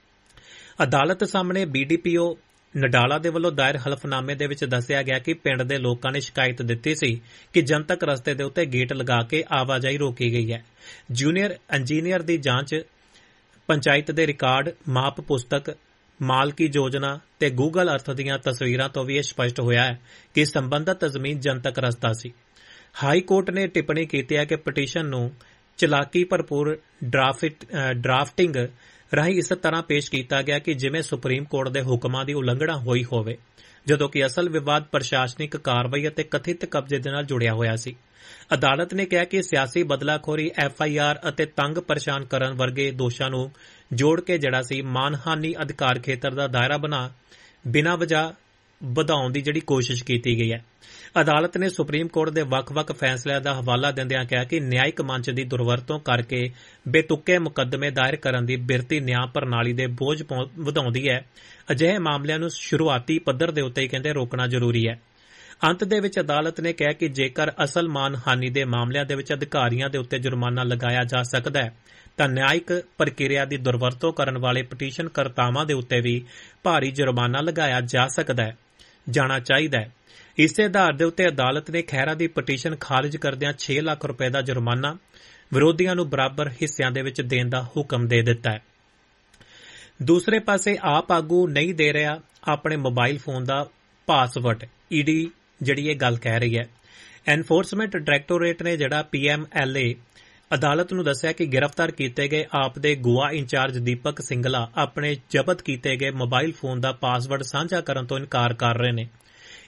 ਅਦਾਲਤ ਸਾਹਮਣੇ ਬੀ ਡੀ ਪੀ ਓ ਨਡਾਲਾ ਦੇ ਵੱਲੋਂ ਦਾਇਰ ਹਲਫਨਾਮੇ ਦੇ ਵਿੱਚ ਦੱਸਿਆ ਗਿਆ ਕਿ ਪਿੰਡ ਦੇ ਲੋਕਾਂ ਨੇ ਸ਼ਿਕਾਇਤ ਦਿੱਤੀ ਸੀ ਕਿ ਜਨਤਕ ਰਸਤੇ ਦੇ ਉੱਤੇ ਗੇਟ ਲਗਾ ਕੇ ਆਵਾਜਾਈ ਰੋਕੀ ਗਈ ਹੈ। ਜੂਨੀਅਰ ਇੰਜੀਨੀਅਰ ਦੀ ਜਾਂਚ, ਪੰਚਾਇਤ ਦੇ ਰਿਕਾਰਡ, ਮਾਪ ਪੁਸਤਕ, ਮਾਲਕੀ ਯੋਜਨਾ ਤੇ ਗੂਗਲ ਅਰਥ ਦੀਆਂ ਤਸਵੀਰਾਂ ਤੋਂ ਵੀ ਇਹ ਸਪਸ਼ਟ ਹੋਇਆ ਹੈ ਕਿ ਸੰਬੰਧਤ ਜ਼ਮੀਨ ਜਨਤਕ ਰਸਤਾ ਸੀ। ਹਾਈ ਕੋਰਟ ਨੇ ਟਿੱਪਣੀ ਕੀਤੀ ਹੈ ਕਿ ਪਟੀਸ਼ਨ ਨੂੰ ਚਲਾਕੀ ਭਰਪੂਰ ਡਰਾਫਟਿੰਗ ਰਾਹੀਂ ਇਸ ਤਰ੍ਹਾਂ ਪੇਸ਼ ਕੀਤਾ ਗਿਆ ਕਿ ਜਿਵੇਂ ਸੁਪਰੀਮ ਕੋਰਟ ਦੇ ਹੁਕਮਾਂ ਦੀ ਉਲੰਘਣਾ ਹੋਈ ਹੋਵੇ, ਜਦੋਂ ਕਿ ਅਸਲ ਵਿਵਾਦ ਪ੍ਰਸ਼ਾਸਨਿਕ ਕਾਰਵਾਈ ਅਤੇ ਕਥਿਤ ਕਬਜ਼ੇ ਦੇ ਨਾਲ ਜੁੜਿਆ ਹੋਇਆ ਸੀ। ਅਦਾਲਤ ਨੇ ਕਿਹਾ ਕਿ ਸਿਆਸੀ ਬਦਲਾਖੋਰੀ, ਐਫ ਆਈ ਆਰ ਅਤੇ ਤੰਗ ਪਰੇਸ਼ਾਨ ਕਰਨ ਵਰਗੇ ਦੋਸ਼ਾਂ ਨੂੰ ਜੋੜ ਕੇ ਜਿਹੜਾ ਸੀ ਮਾਨਹਾਨੀ ਅਧਿਕਾਰ ਖੇਤਰ ਦਾ ਦਾਇਰਾ ਬਣਾ ਬਿਨਾਂ ਵਜ੍ਹਾ ਵਧਾਉਣ ਦੀ ਜਿਹੜੀ ਕੋਸ਼ਿਸ਼ ਕੀਤੀ ਗਈ ਹੈ। ਅਦਾਲਤ ਨੇ ਸੁਪਰੀਮ ਕੋਰਟ ਦੇ ਵੱਖ-ਵੱਖ ਫੈਸਲਿਆਂ ਦਾ ਹਵਾਲਾ ਦਿੰਦਿਆਂ ਕਿਹਾ ਕਿ ਨਿਆਇਕ ਮੰਚ ਦੀ ਦੁਰਵਰਤੋਂ ਕਰਕੇ ਬੇਤੁਕੇ ਮੁਕੱਦਮੇ ਦਾਇਰ ਕਰਨ ਦੀ ਬਿਰਤੀ ਨਿਆਂ ਪ੍ਰਣਾਲੀ ਦੇ ਬੋਝ ਵਧਾਉਂਦੀ ਹੈ। ਅਜਿਹੇ ਮਾਮਲਿਆਂ ਨੂੰ ਸ਼ੁਰੂਆਤੀ ਪੱਧਰ ਦੇ ਉੱਤੇ ਹੀ ਕਹਿੰਦੇ ਰੋਕਣਾ ਜ਼ਰੂਰੀ ਹੈ। ਅੰਤ ਦੇ ਵਿੱਚ ਅਦਾਲਤ ਨੇ ਕਿਹਾ ਕਿ ਜੇਕਰ ਅਸਲ ਮਾਨਹਾਨੀ ਦੇ ਮਾਮਲਿਆਂ ਦੇ ਵਿੱਚ ਅਧਿਕਾਰੀਆਂ ਦੇ ਉੱਤੇ ਜੁਰਮਾਨਾ ਲਗਾਇਆ ਜਾ ਸਕਦਾ ਹੈ ਤਾਂ ਨਿਆਇਕ ਪ੍ਰਕਿਰਿਆ ਦੀ ਦੁਰਵਰਤੋਂ ਕਰਨ ਵਾਲੇ ਪਟੀਸ਼ਨ ਕਰਤਾਵਾਂ ਦੇ ਉੱਤੇ ਵੀ ਭਾਰੀ ਜੁਰਮਾਨਾ ਲਗਾਇਆ ਜਾ ਸਕਦਾ ਹੈ ਜਾਣਾ ਚਾਹੀਦਾ ਹੈ। ਇਸੇ ਆਧਾਰ ਦੇ ਉੱਤੇ ਅਦਾਲਤ ਨੇ ਖਹਿਰਾ ਦੀ ਪਟੀਸ਼ਨ ਖਾਰਜ ਕਰਦਿਆਂ ਛੇ ਲੱਖ ਰੁਪਏ ਦਾ ਜੁਰਮਾਨਾ ਵਿਰੋਧੀਆਂ ਨੂੰ ਬਰਾਬਰ ਹਿੱਸਿਆਂ ਦੇ ਵਿੱਚ ਦੇਣ ਦਾ ਹੁਕਮ ਦੇ ਦਿੱਤਾ ਹੈ। ਦੂਸਰੇ ਪਾਸੇ ਆਪ ਆਗੂ ਨਹੀਂ ਦੇ ਰਿਹਾ ਆਪਣੇ ਮੋਬਾਈਲ ਫੋਨ ਦਾ ਪਾਸਵਰਡ, ਈ ਡੀ ਜਿਹੜੀ ਇਹ ਗੱਲ ਕਹਿ ਰਹੀ ਹੈ। ਐਨਫੋਰਸਮੈਂਟ ਡਾਇਰੈਕਟੋਰੇਟ ਨੇ ਜਿਹੜਾ ਪੀ ਐਮ ਐਲ ਏ ਅਦਾਲਤ ਨੂੰ ਦੱਸਿਆ ਕਿ ਗ੍ਰਿਫਤਾਰ ਕੀਤੇ ਗਏ ਆਪ ਦੇ ਗੋਆ ਇੰਚਾਰਜ ਦੀਪਕ ਸਿੰਗਲਾ ਆਪਣੇ ਜ਼ਬਤ ਕੀਤੇ ਗਏ ਮੋਬਾਈਲ ਫੋਨ ਦਾ ਪਾਸਵਰਡ ਸਾਂਝਾ ਕਰਨ ਤੋਂ ਇਨਕਾਰ ਕਰ ਰਹੇ ਨੇ।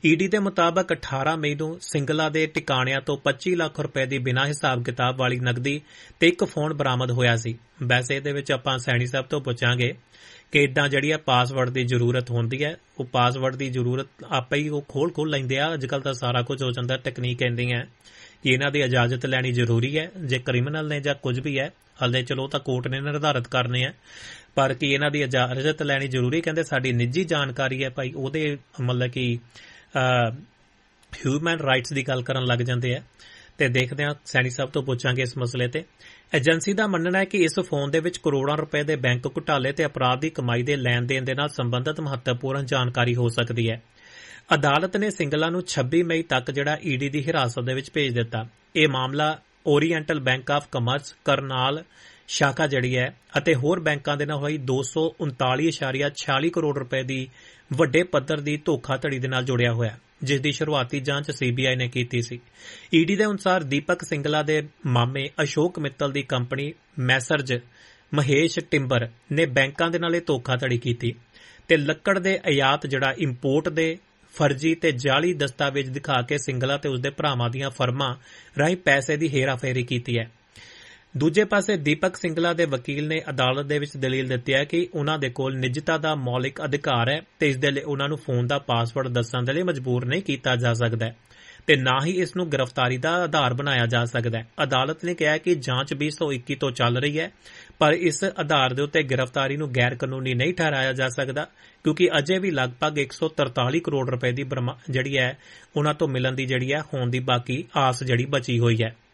ਈਡੀ ਦੇ ਮੁਤਾਬਕ ਅਠਾਰਾਂ ਮਈ ਨੂੰ ਸਿੰਗਲਾ ਦੇ ਟਿਕਾਣਿਆਂ ਤੋਂ ਪੱਚੀ ਲੱਖ ਰੁਪਏ ਦੀ ਬਿਨਾਂ ਹਿਸਾਬ ਕਿਤਾਬ ਵਾਲੀ ਨਕਦੀ ਤੇ ਇੱਕ ਫੋਨ ਬਰਾਮਦ ਹੋਇਆ ਸੀ। ਵੈਸੇ ਇਹਦੇ ਵਿੱਚ ਆਪਾਂ ਸੈਣੀ ਸਾਹਿਬ ਤੋਂ ਪੁੱਛਾਂਗੇ ਕਿ ਇਦਾਂ ਜਿਹੜੀ ਆ ਪਾਸਵਰਡ ਦੀ ਜ਼ਰੂਰਤ ਹੁੰਦੀ ਹੈ, ਉਹ ਪਾਸਵਰਡ ਦੀ ਜ਼ਰੂਰਤ ਆਪੇ ਹੀ ਉਹ ਖੋਲ ਖੋਲ ਲੈਂਦੇ ਆ। ਅੱਜ ਕੱਲ੍ਹ ਤਾਂ ਸਾਰਾ ਕੁਝ ਹੋ ਜਾਂਦਾ, ਟੈਕਨੀਕ ਕਹਿੰਦੀ ਹੈ ਕਿ ਇਹਨਾਂ ਦੀ ਇਜਾਜ਼ਤ ਲੈਣੀ ਜ਼ਰੂਰੀ ਹੈ। ਜੇ ਕ੍ਰਿਮੀਨਲ ਨੇ ਜਾਂ ਕੁਝ ਵੀ ਹੈ, ਹਲੇ ਚਲੋ ਤਾਂ ਕੋਰਟ ਨੇ ਨਿਰਧਾਰਿਤ ਕਰਨੇ ਆ, ਪਰ ਕੀ ਇਹਨਾਂ ਦੀ ਇਜਾਜ਼ਤ ਲੈਣੀ ਜ਼ਰੂਰੀ? ਕਹਿੰਦੇ ਸਾਡੀ ਨਿੱਜੀ ਜਾਣਕਾਰੀ ਹੈ ਭਾਈ, ਉਹਦੇ ਮਤਲਬ ਕਿ ਹਿਊਮਨ ਰਾਈਟਸ ਦੀ ਗੱਲ ਕਰਨ ਲੱਗ ਜਾਂਦੇ ਆ। ਤੇ ਦੇਖਦੇ ਹਾਂ, ਸੈਣੀ ਸਾਹਿਬ ਤੋਂ ਪੁੱਛਾਂਗੇ ਇਸ ਮਸਲੇ ਤੇ। ਏਜੰਸੀ ਦਾ ਮੰਨਣਾ ਹੈ ਕਿ ਇਸ ਫੋਨ ਦੇ ਵਿੱਚ ਕਰੋੜਾਂ ਰੁਪਏ ਦੇ ਬੈਂਕ ਘੁਟਾਲੇ ਤੇ ਅਪਰਾਧ ਦੀ ਕਮਾਈ ਦੇ ਲੈਣ ਦੇਣ ਦੇ ਨਾਲ ਸੰਬੰਧਿਤ ਮਹੱਤਵਪੂਰਨ ਜਾਣਕਾਰੀ ਹੋ ਸਕਦੀ ਹੈ। ਅਦਾਲਤ ਨੇ ਸਿੰਗਲਾ ਨੂੰ ਛੱਬੀ ਮਈ ਤੱਕ ਜਿਹੜਾ ਈਡੀ ਦੀ ਹਿਰਾਸਤ ਦੇ ਵਿੱਚ ਭੇਜ ਦਿੱਤਾ। ਇਹ ਮਾਮਲਾ oriental bank of commerce, Karnal ਸ਼ਾਖਾ ਜਿਹੜੀ ਹੈ ਅਤੇ ਹੋਰ ਬੈਂਕਾਂ ਦੇ ਨਾਲ ਹੋਈ ਦੋ ਸੌ ਉਨਤਾਲੀ ਇਸ਼ਾਰੀਆ ਛਿਆਲੀ ਕਰੋੜ ਰੁਪਏ ਦੀ ਵੱਡੇ ਪੱਧਰ ਦੀ ਧੋਖਾਧੜੀ ਦੇ ਨਾਲ ਜੁੜਿਆ ਹੋਇਆ, ਜਿਸ ਦੀ ਸ਼ੁਰੂਆਤੀ ਜਾਂਚ ਸੀਬੀਆਈ ਨੇ ਕੀਤੀ ਸੀ। ਈਡੀ ਦੇ ਅਨੁਸਾਰ ਦੀਪਕ ਸਿੰਗਲਾ ਦੇ ਮਾਮੇ ਅਸ਼ੋਕ ਮਿੱਤਲ ਦੀ ਕੰਪਨੀ ਮੈਸਰਜ ਮਹੇਸ਼ ਟਿੰਬਰ ਨੇ ਬੈਂਕਾਂ ਦੇ ਨਾਲ ਇਹ ਧੋਖਾਧੜੀ ਕੀਤੀ ਤੇ ਲੱਕੜ ਦੇ ਆਯਾਤ ਜਿਹੜਾ ਇੰਪੋਰਟ ਦੇ ਫਰਜ਼ੀ ਤੇ ਜਾਲੀ ਦਸਤਾਵੇਜ਼ ਦਿਖਾ ਕੇ ਸਿੰਗਲਾ ਤੇ ਉਸਦੇ ਭਰਾਵਾਂ ਦੀਆਂ ਫਰਮਾਂ ਰਾਹੀਂ ਪੈਸੇ ਦੀ ਹੇਰਾਫੇਰੀ ਕੀਤੀ ਹੈ। ਦੂਜੇ ਪਾਸੇ ਦੀਪਕ ਸਿੰਗਲਾ ਦੇ ਵਕੀਲ ਨੇ ਅਦਾਲਤ ਦੇ ਵਿੱਚ ਦਲੀਲ ਦਿੱਤੀ ਹੈ ਕਿ ਉਨ੍ਹਾਂ ਦੇ ਕੋਲ ਨਿੱਜਤਾ ਦਾ ਮੌਲਿਕ ਅਧਿਕਾਰ ਹੈ ਤੇ ਇਸ ਦੇ ਲਈ ਉਨ੍ਹਾਂ ਨੂੰ ਫੋਨ ਦਾ ਪਾਸਵਰਡ ਦੱਸਣ ਦੇ ਲਈ ਮਜਬੂਰ ਨਹੀਂ ਕੀਤਾ ਜਾ ਸਕਦਾ ਤੇ ਨਾ ਹੀ ਇਸ ਨੂੰ ਗ੍ਰਿਫਤਾਰੀ ਦਾ ਆਧਾਰ ਬਣਾਇਆ ਜਾ ਸਕਦਾ ਹੈ। ਅਦਾਲਤ ਨੇ ਕਿਹਾ ਕਿ ਜਾਂਚ ਵੀਹ ਸੌ ਇੱਕੀ ਤੋਂ ਚੱਲ ਰਹੀ ਹੈ, ਪਰ ਇਸ ਆਧਾਰ ਦੇ ਉੱਤੇ ਗ੍ਰਿਫਤਾਰੀ ਨੂੰ ਗੈਰ ਕਾਨੂੰਨੀ ਨਹੀਂ ਠਹਿਰਾਇਆ ਜਾ ਸਕਦਾ, ਕਿਉਂਕਿ ਅਜੇ ਵੀ ਲਗਭਗ ਇੱਕ ਸੌ ਤਰਤਾਲੀ ਕਰੋੜ ਰੁਪਏ ਦੀ ਜਿਹੜੀ ਹੈ ਉਨ੍ਹਾਂ ਤੋਂ ਮਿਲਣ ਦੀ ਜਿਹੜੀ ਹੈ ਹੋਣ ਦੀ ਬਾਕੀ ਆਸ ਜਿਹੜੀ ਬਚੀ ਹੋਈ ਹੈ।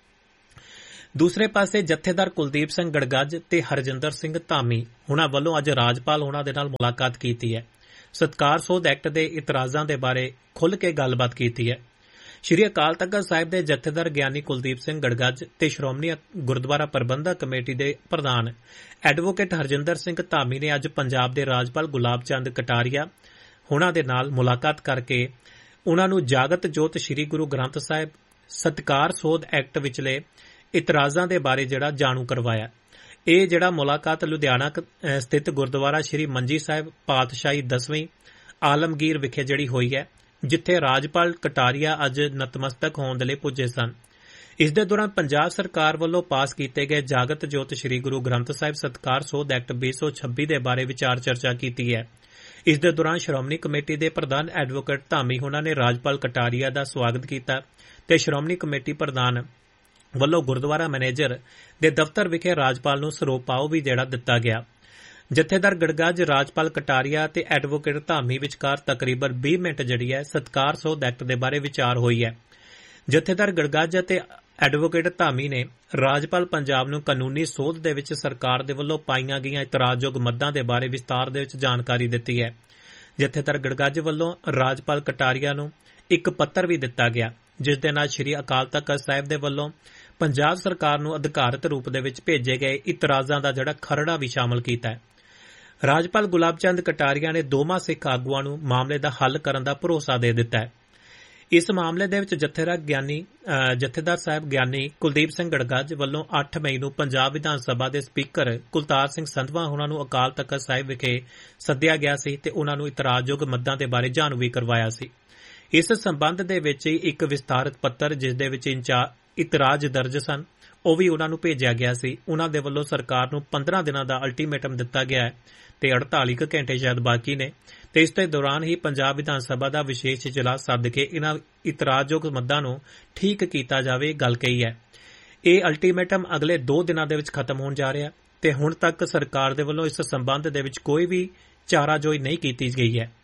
ਦੂਸਰੇ ਪਾਸੇ ਜਥੇਦਾਰ ਕੁਲਦੀਪ ਸਿੰਘ ਗੜਗੱਜ ਤੇ ਹਰਜਿੰਦਰ ਸਿੰਘ ਧਾਮੀ ਉਹਨਾਂ ਵੱਲੋਂ ਅੱਜ ਰਾਜਪਾਲ ਉਹਨਾਂ ਦੇ ਨਾਲ ਮੁਲਾਕਾਤ ਕੀਤੀ ਹੈ। ਸਤਿਕਾਰ ਸੋਧ ਐਕਟ ਦੇ ਇਤਰਾਜ਼ਾਂ ਦੇ ਬਾਰੇ ਖੁੱਲ੍ਹ ਕੇ ਗੱਲਬਾਤ ਕੀਤੀ ਹੈ। ਸ਼੍ਰੀ ਅਕਾਲ ਤਖ਼ਤ ਸਾਹਿਬ ਦੇ ਜਥੇਦਾਰ ਗਿਆਨੀ ਕੁਲਦੀਪ ਸਿੰਘ ਗੜਗੱਜ ਤੇ ਸ਼੍ਰੋਮਣੀ ਗੁਰਦੁਆਰਾ ਪ੍ਰਬੰਧਕ ਕਮੇਟੀ ਦੇ ਪ੍ਰਧਾਨ ਐਡਵੋਕੇਟ ਹਰਜਿੰਦਰ ਸਿੰਘ ਧਾਮੀ ਨੇ ਅੱਜ ਪੰਜਾਬ ਦੇ ਰਾਜਪਾਲ ਗੁਲਾਬ ਚੰਦ ਕਟਾਰੀਆ ਉਹਨਾਂ ਦੇ ਨਾਲ ਮੁਲਾਕਾਤ ਕਰਕੇ ਉਹਨਾਂ ਨੂੰ ਜਾਗਤ ਜੋਤ ਸ਼੍ਰੀ ਗੁਰੂ ਗ੍ਰੰਥ ਸਾਹਿਬ ਸਤਿਕਾਰ ਸੋਧ ਐਕਟ ਵਿਚਲੇ ਇਤਰਾਜ਼ਾਂ ਦੇ ਬਾਰੇ ਜਿਹੜਾ ਜਾਣੂ ਕਰਵਾਇਆ। ਇਹ ਜਿਹੜਾ ਮੁਲਾਕਾਤ ਲੁਧਿਆਣਾ ਸਥਿਤ ਗੁਰਦੁਆਰਾ ਸ਼੍ਰੀ ਮੰਜੀ ਸਾਹਿਬ ਪਾਤਸ਼ਾਹੀ ਦਸਵੀਂ ਆਲਮਗੀਰ ਵਿਖੇ ਜਿਹੜੀ ਹੋਈ ਹੈ, ਜਿੱਥੇ ਰਾਜਪਾਲ ਕਟਾਰੀਆ ਅੱਜ ਨਤਮਸਤਕ ਹੋਣ ਦੇ ਲਈ ਪੁੱਜੇ ਸਨ। ਇਸ ਦੇ ਦੌਰਾਨ ਪੰਜਾਬ ਸਰਕਾਰ ਵੱਲੋਂ ਪਾਸ ਕੀਤੇ ਗਏ ਜਾਗਤ ਜੋਤ ਸ਼੍ਰੀ ਗੁਰੂ ਗ੍ਰੰਥ ਸਾਹਿਬ ਸਤਿਕਾਰ ਸੋਧ ਐਕਟ ਵੀਹ ਸੌ ਛੱਬੀ ਦੇ ਬਾਰੇ ਵਿਚਾਰ ਚਰਚਾ ਕੀਤੀ ਹੈ। ਇਸ ਦੇ ਦੌਰਾਨ ਸ਼੍ਰੋਮਣੀ ਕਮੇਟੀ ਦੇ ਪ੍ਰਧਾਨ ਐਡਵੋਕੇਟ ਧਾਮੀ ਹੋਣਾ ਨੇ ਰਾਜਪਾਲ ਕਟਾਰੀਆ ਦਾ ਸਵਾਗਤ ਕੀਤਾ ਤੇ ਸ਼੍ਰੋਮਣੀ ਕਮੇਟੀ ਪ੍ਰਧਾਨ ਵੱਲੋਂ ਗੁਰਦੁਆਰਾ ਮੈਨੇਜਰ ਦੇ ਦਫ਼ਤਰ ਵਿਖੇ ਰਾਜਪਾਲ ਨੂੰ ਸਰੋਪਾਓ ਵੀ ਜਿਹੜਾ ਦਿੱਤਾ ਗਿਆ। ਜਥੇਦਾਰ ਗੜਗੱਜ, ਰਾਜਪਾਲ ਕਟਾਰੀਆ ਤੇ ਐਡਵੋਕੇਟ ਧਾਮੀ ਵਿਚਕਾਰ ਤਕਰੀਬਨ ਵੀਹ ਮਿੰਟ ਜਿਹੜੀ ਹੈ ਸਤਿਕਾਰ ਸੋਧ ਐਕਟ ਦੇ ਬਾਰੇ ਵਿਚਾਰ ਹੋਈ ਹੈ। ਜਥੇਦਾਰ ਗੜਗੱਜ ਅਤੇ ਐਡਵੋਕੇਟ ਧਾਮੀ ਨੇ ਰਾਜਪਾਲ ਪੰਜਾਬ ਨੂੰ ਕਾਨੂੰਨੀ ਸੋਧ ਦੇ ਵਿੱਚ ਸਰਕਾਰ ਦੇ ਵੱਲੋਂ ਪਾਈਆਂ ਗਈਆਂ ਇਤਰਾਜ਼ਯੋਗ ਮੱਦਾਂ ਦੇ ਬਾਰੇ ਵਿਸਤਾਰ ਦੇ ਵਿੱਚ ਜਾਣਕਾਰੀ ਦਿੱਤੀ ਹੈ। ਜਥੇਦਾਰ ਗੜਗੱਜ ਵੱਲੋਂ ਰਾਜਪਾਲ ਕਟਾਰੀਆ ਨੂੰ ਇੱਕ ਪੱਤਰ ਵੀ ਦਿੱਤਾ ਗਿਆ, ਜਿਸ ਦੇ ਨਾਲ ਸ਼੍ਰੀ ਅਕਾਲ ਤਖ਼ਤ ਸਾਹਿਬ ਦੇ ਵੱਲੋਂ ਪੰਜਾਬ ਸਰਕਾਰ ਨੂੰ ਅਧਿਕਾਰਤ ਰੂਪ ਦੇ ਵਿੱਚ ਭੇਜੇ ਗਏ ਇਤਰਾਜ਼ਾਂ ਦਾ ਜਿਹੜਾ ਖਰੜਾ ਵੀ ਸ਼ਾਮਲ ਕੀਤਾ ਹੈ। ਰਾਜਪਾਲ ਗੁਲਾਬ ਚੰਦ ਕਟਾਰੀਆ ਨੇ ਦੋਵਾਂ ਸਿੱਖ ਆਗੂਆਂ ਨੂੰ ਮਾਮਲੇ ਦਾ ਹੱਲ ਕਰਨ ਦਾ ਭਰੋਸਾ ਦੇ ਦਿੱਤਾ ਹੈ। ਇਸ ਮਾਮਲੇ ਦੇ ਵਿੱਚ ਜਥੇਦਾਰ ਗਿਆਨੀ ਜਥੇਦਾਰ ਸਾਹਿਬ ਗਿਆਨੀ ਕੁਲਦੀਪ ਸਿੰਘ ਗੜਗੱਜ ਵੱਲੋਂ ਅੱਠ ਮਈ ਨੂੰ ਪੰਜਾਬ ਵਿਧਾਨ ਸਭਾ ਦੇ ਸਪੀਕਰ ਕੁਲਤਾਰ ਸਿੰਘ ਸੰਧਵਾ ਉਹਨਾਂ ਨੂੰ ਅਕਾਲ ਤਖ਼ਤ ਸਾਹਿਬ ਵਿਖੇ ਸੱਦਿਆ ਗਿਆ ਸੀ ਤੇ ਉਹਨਾਂ ਨੂੰ ਇਤਰਾਜ਼ਯੋਗ ਮੱਦਾਂ ਦੇ ਬਾਰੇ ਜਾਣੂ ਵੀ ਕਰਵਾਇਆ ਸੀ। ਇਸ ਸੰਬੰਧ ਦੇ ਵਿੱਚ ਇੱਕ ਵਿਸਤਾਰਤ ਪੱਤਰ, ਜਿਸ ਦੇ ਵਿੱਚ ਇਤਰਾਜ਼ ਦਰਜ ਸਨ, ਉਹ ਵੀ ਉਹਨਾਂ ਨੂੰ ਭੇਜਿਆ ਗਿਆ ਸੀ। ਉਹਨਾਂ ਦੇ ਵੱਲੋਂ ਸਰਕਾਰ ਨੂੰ ਪੰਦਰਾਂ ਦਿਨਾਂ ਦਾ ਅਲਟੀਮੇਟਮ ਦਿੱਤਾ ਗਿਆ ਹੈ ਤੇ ਅੜਤਾਲੀ ਘੰਟੇ ਸ਼ਾਇਦ ਬਾਕੀ ਨੇ ਤੇ ਇਸ ਦੇ ਦੌਰਾਨ ਹੀ ਪੰਜਾਬ ਵਿਧਾਨ ਸਭਾ ਦਾ ਵਿਸ਼ੇਸ਼ ਇਜਲਾਸ ਸੱਦ ਕੇ ਇਹਨਾਂ ਇਤਰਾਜ਼ਯੋਗ ਮੱਦਾਂ ਨੂੰ ਠੀਕ ਕੀਤਾ ਜਾਵੇ ਗੱਲ ਕਹੀ ਹੈ। ਇਹ ਅਲਟੀਮੇਟਮ ਅਗਲੇ ਦੋ ਦਿਨਾਂ ਦੇ ਵਿੱਚ ਖਤਮ ਹੋਣ ਜਾ ਰਿਹਾ ਤੇ ਹੁਣ ਤੱਕ ਸਰਕਾਰ ਦੇ ਵੱਲੋਂ ਇਸ ਸੰਬੰਧ ਦੇ ਵਿੱਚ ਕੋਈ ਵੀ ਚਾਰਾਜੋਈ ਨਹੀਂ ਕੀਤੀ ਗਈ ਹੈ।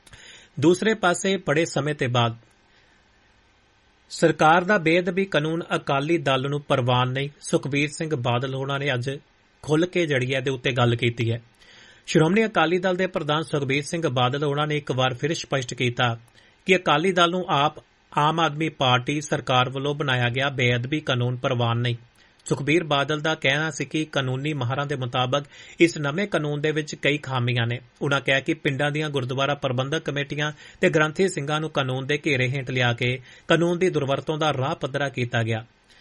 ਦੂਸਰੇ ਪਾਸੇ ਬੜੇ ਸਮੇਂ ਤੋਂ ਬਾਅਦ ਸਰਕਾਰ ਦਾ ਬੇਅਦਬੀ ਕਾਨੂੰਨ ਅਕਾਲੀ ਦਲ ਨੂੰ ਪ੍ਰਵਾਨ ਨਹੀਂ, ਸੁਖਬੀਰ ਸਿੰਘ ਬਾਦਲ ਹੋਣਾ ਨੇ ਅੱਜ ਖੁੱਲ੍ਹ ਕੇ ਜੜੀ ਹੈ ਦੇ ਉੱਤੇ ਗੱਲ ਕੀਤੀ ਹੈ। ਸ਼੍ਰੋਮਣੀ ਅਕਾਲੀ ਦਲ ਦੇ ਪ੍ਰਧਾਨ ਸੁਖਬੀਰ ਸਿੰਘ ਬਾਦਲ ਹੋਣਾ ਨੇ ਇੱਕ ਵਾਰ ਫਿਰ ਸਪਸ਼ਟ ਕੀਤਾ ਕਿ ਅਕਾਲੀ ਦਲ ਨੂੰ ਆਪ ਆਮ ਆਦਮੀ ਪਾਰਟੀ ਸਰਕਾਰ ਵੱਲੋਂ ਬਣਾਇਆ ਗਿਆ ਬੇਅਦਬੀ ਕਾਨੂੰਨ ਪ੍ਰਵਾਨ ਨਹੀਂ। ਸੁਖਬੀਰ ਬਾਦਲ ਦਾ ਕਹਿਣਾ ਸੀ ਕਿ ਕਾਨੂੰਨੀ ਮਾਹਰਾਂ ਦੇ ਮੁਤਾਬਕ ਇਸ ਨਵੇਂ ਕਾਨੂੰਨ ਦੇ ਵਿੱਚ ਕਈ ਖਾਮੀਆਂ ਨੇ। ਉਨ੍ਹਾਂ ਕਿਹਾ ਕਿ ਪਿੰਡਾਂ ਦੀਆਂ ਗੁਰਦੁਆਰਾ ਪ੍ਰਬੰਧਕ ਕਮੇਟੀਆਂ ਤੇ ਗ੍ਰੰਥੀ ਸਿੰਘਾਂ ਨੂੰ ਕਾਨੂੰਨ ਦੇ ਘੇਰੇ ਹੇਠ ਲਿਆ ਕੇ ਕਾਨੂੰਨ ਦੀ ਦੁਰਵਰਤੋਂ ਦਾ ਰਾਹ ਪੱਧਰਾ ਕੀਤਾ ਗਿਆ।